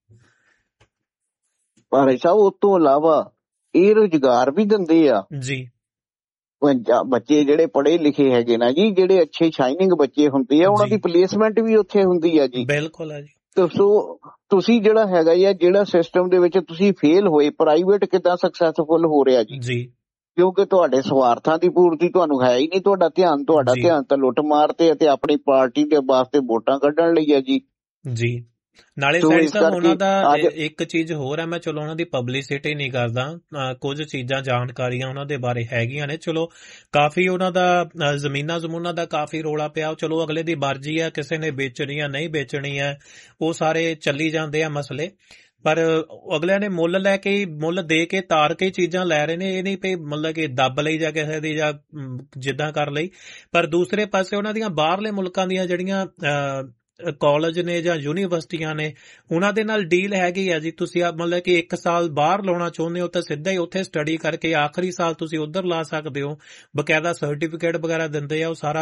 ਪਰ ਸਾਹਿਬ ਉਸ ਤੋਂ ਇਲਾਵਾ ਇਹ ਰੁਜ਼ਗਾਰ ਵੀ ਦਿੰਦੇ ਆ ਜੀ। ਬੱਚੇ ਜਿਹੜੇ ਪੜ੍ਹੇ ਲਿਖੇ ਹੈਗੇ ਨਾ ਜੀ, ਜਿਹੜੇ ਅੱਛੇ ਸ਼ਾਈਨਿੰਗ ਬੱਚੇ ਹੁੰਦੇ ਆ, ਉਹਨਾਂ ਦੀ ਪਲੇਸਮੈਂਟ ਵੀ ਉੱਥੇ ਹੁੰਦੀ ਆ ਜੀ। ਬਿਲਕੁਲ ਹੈ ਜੀ। ਸੋ ਤੁਸੀਂ ਜਿਹੜਾ ਹੈਗਾ ਜੀ ਜਿਹੜਾ ਸਿਸਟਮ ਦੇ ਵਿੱਚ ਤੁਸੀਂ ਫੇਲ ਹੋਏ, ਪ੍ਰਾਈਵੇਟ ਕਿੱਦਾਂ ਸਕਸੈਸਫੁਲ ਹੋ ਰਿਹਾ ਜੀ? ਜੀ ਕਿਉਂਕਿ ਤੁਹਾਡੇ ਸਵਾਰਥਾਂ ਦੀ ਪੂਰਤੀ ਤੁਹਾਨੂੰ ਹੈ ਹੀ ਨਹੀਂ। ਤੁਹਾਡਾ ਧਿਆਨ ਤੁਹਾਡਾ ਜੀ ਧਿਆਨ ਤਾਂ ਲੁੱਟ ਮਾਰ ਤੇ ਅਤੇ ਆਪਣੀ ਪਾਰਟੀ ਦੇ ਵਾਸਤੇ ਵੋਟਾਂ ਕੱਢਣ ਲਈ ਹੈ ਜੀ। ਜੀ ਨਾਲੇ ਸੋ ਸੈਣੀ ਇਸ ਸਾਹਿਬ ਉਹਨਾਂ ਕਰਕੇ ਦਾ ਅੱਜ ਇ- ਇੱਕ ਚੀਜ਼ ਹੋਰ ਹੈ, ਮੈਂ ਚਲੋ ਉਹਨਾਂ ਦੀ ਪਬਲਿਸਿਟੀ ਨਹੀਂ ਕਰਦਾ, ਅ, ਕੁਝ ਚੀਜ਼ਾਂ ਜਾਣਕਾਰੀਆਂ ਉਹਨਾਂ ਦੇ ਬਾਰੇ ਹੈਗੀਆਂ ਨੇ। ਚਲੋ ਕਾਫੀ ਉਹਨਾਂ ਦਾ ਅ, ਜ਼ਮੀਨਾਂ ਜ਼ਮੂਨਾਂ ਦਾ ਕਾਫੀ ਰੋਲਾ ਪਿਆ, ਚਲੋ ਅਗਲੇ ਦੀ ਮਰਜ਼ੀ ਹੈ, ਕਿਸੇ ਨੇ ਵੇਚਣੀ ਹੈ ਨਹੀਂ ਵੇਚਣੀ ਹੈ, ਉਹ ਸਾਰੇ ਚੱਲੀ ਜਾਂਦੇ ਆ ਮਸਲੇ। ਪਰ ਅਗਲਿਆਂ ਨੇ ਮੁੱਲ ਲੈ ਕੇ ਮੁੱਲ ਦੇ ਕੇ ਤਾਰ ਕੇ ਚੀਜ਼ਾਂ ਲੈ ਰਹੇ ਨੇ, ਇਹ ਨਹੀਂ ਪਈ ਮਤਲਬ ਕਿ ਦੱਬ ਲਈ ਜਾਂ ਕਿਸੇ ਦੀ ਜਾਂ ਮ, ਜਿੱਦਾਂ ਕਰ ਲਈ। ਪਰ ਦੂਸਰੇ ਪਾਸੇ ਉਹਨਾਂ ਦੀਆਂ ਬਾਹਰਲੇ ਮੁਲਕਾਂ ਦੀਆਂ ਜਿਹੜੀਆਂ ਅ, ਕਾਲਜ ਨੇ ਜਾਂ ਯੂਨੀਵਰਸਿਟੀਆਂ ਨੇ, ਉਹਨਾਂ ਦੇ ਨਾਲ ਡੀਲ ਹੈਗੀ ਆ ਜੀ। ਤੁਸੀਂ ਆ ਮਤਲਬ ਕਿ ਇੱਕ ਸਾਲ ਬਾਹਰ ਲਾਉਣਾ ਚਾਹੁੰਦੇ ਹੋ ਤਾਂ ਸਿੱਧਾ ਹੀ ਉੱਥੇ ਸਟੱਡੀ ਕਰਕੇ ਆਖਰੀ ਸਾਲ ਤੁਸੀਂ ਉੱਧਰ ਲਾ ਸਕਦੇ ਹੋ, ਬਕਾਇਦਾ ਸਰਟੀਫਿਕੇਟ ਵਗੈਰਾ ਦਿੰਦੇ ਆ, ਉਹ ਸਾਰਾ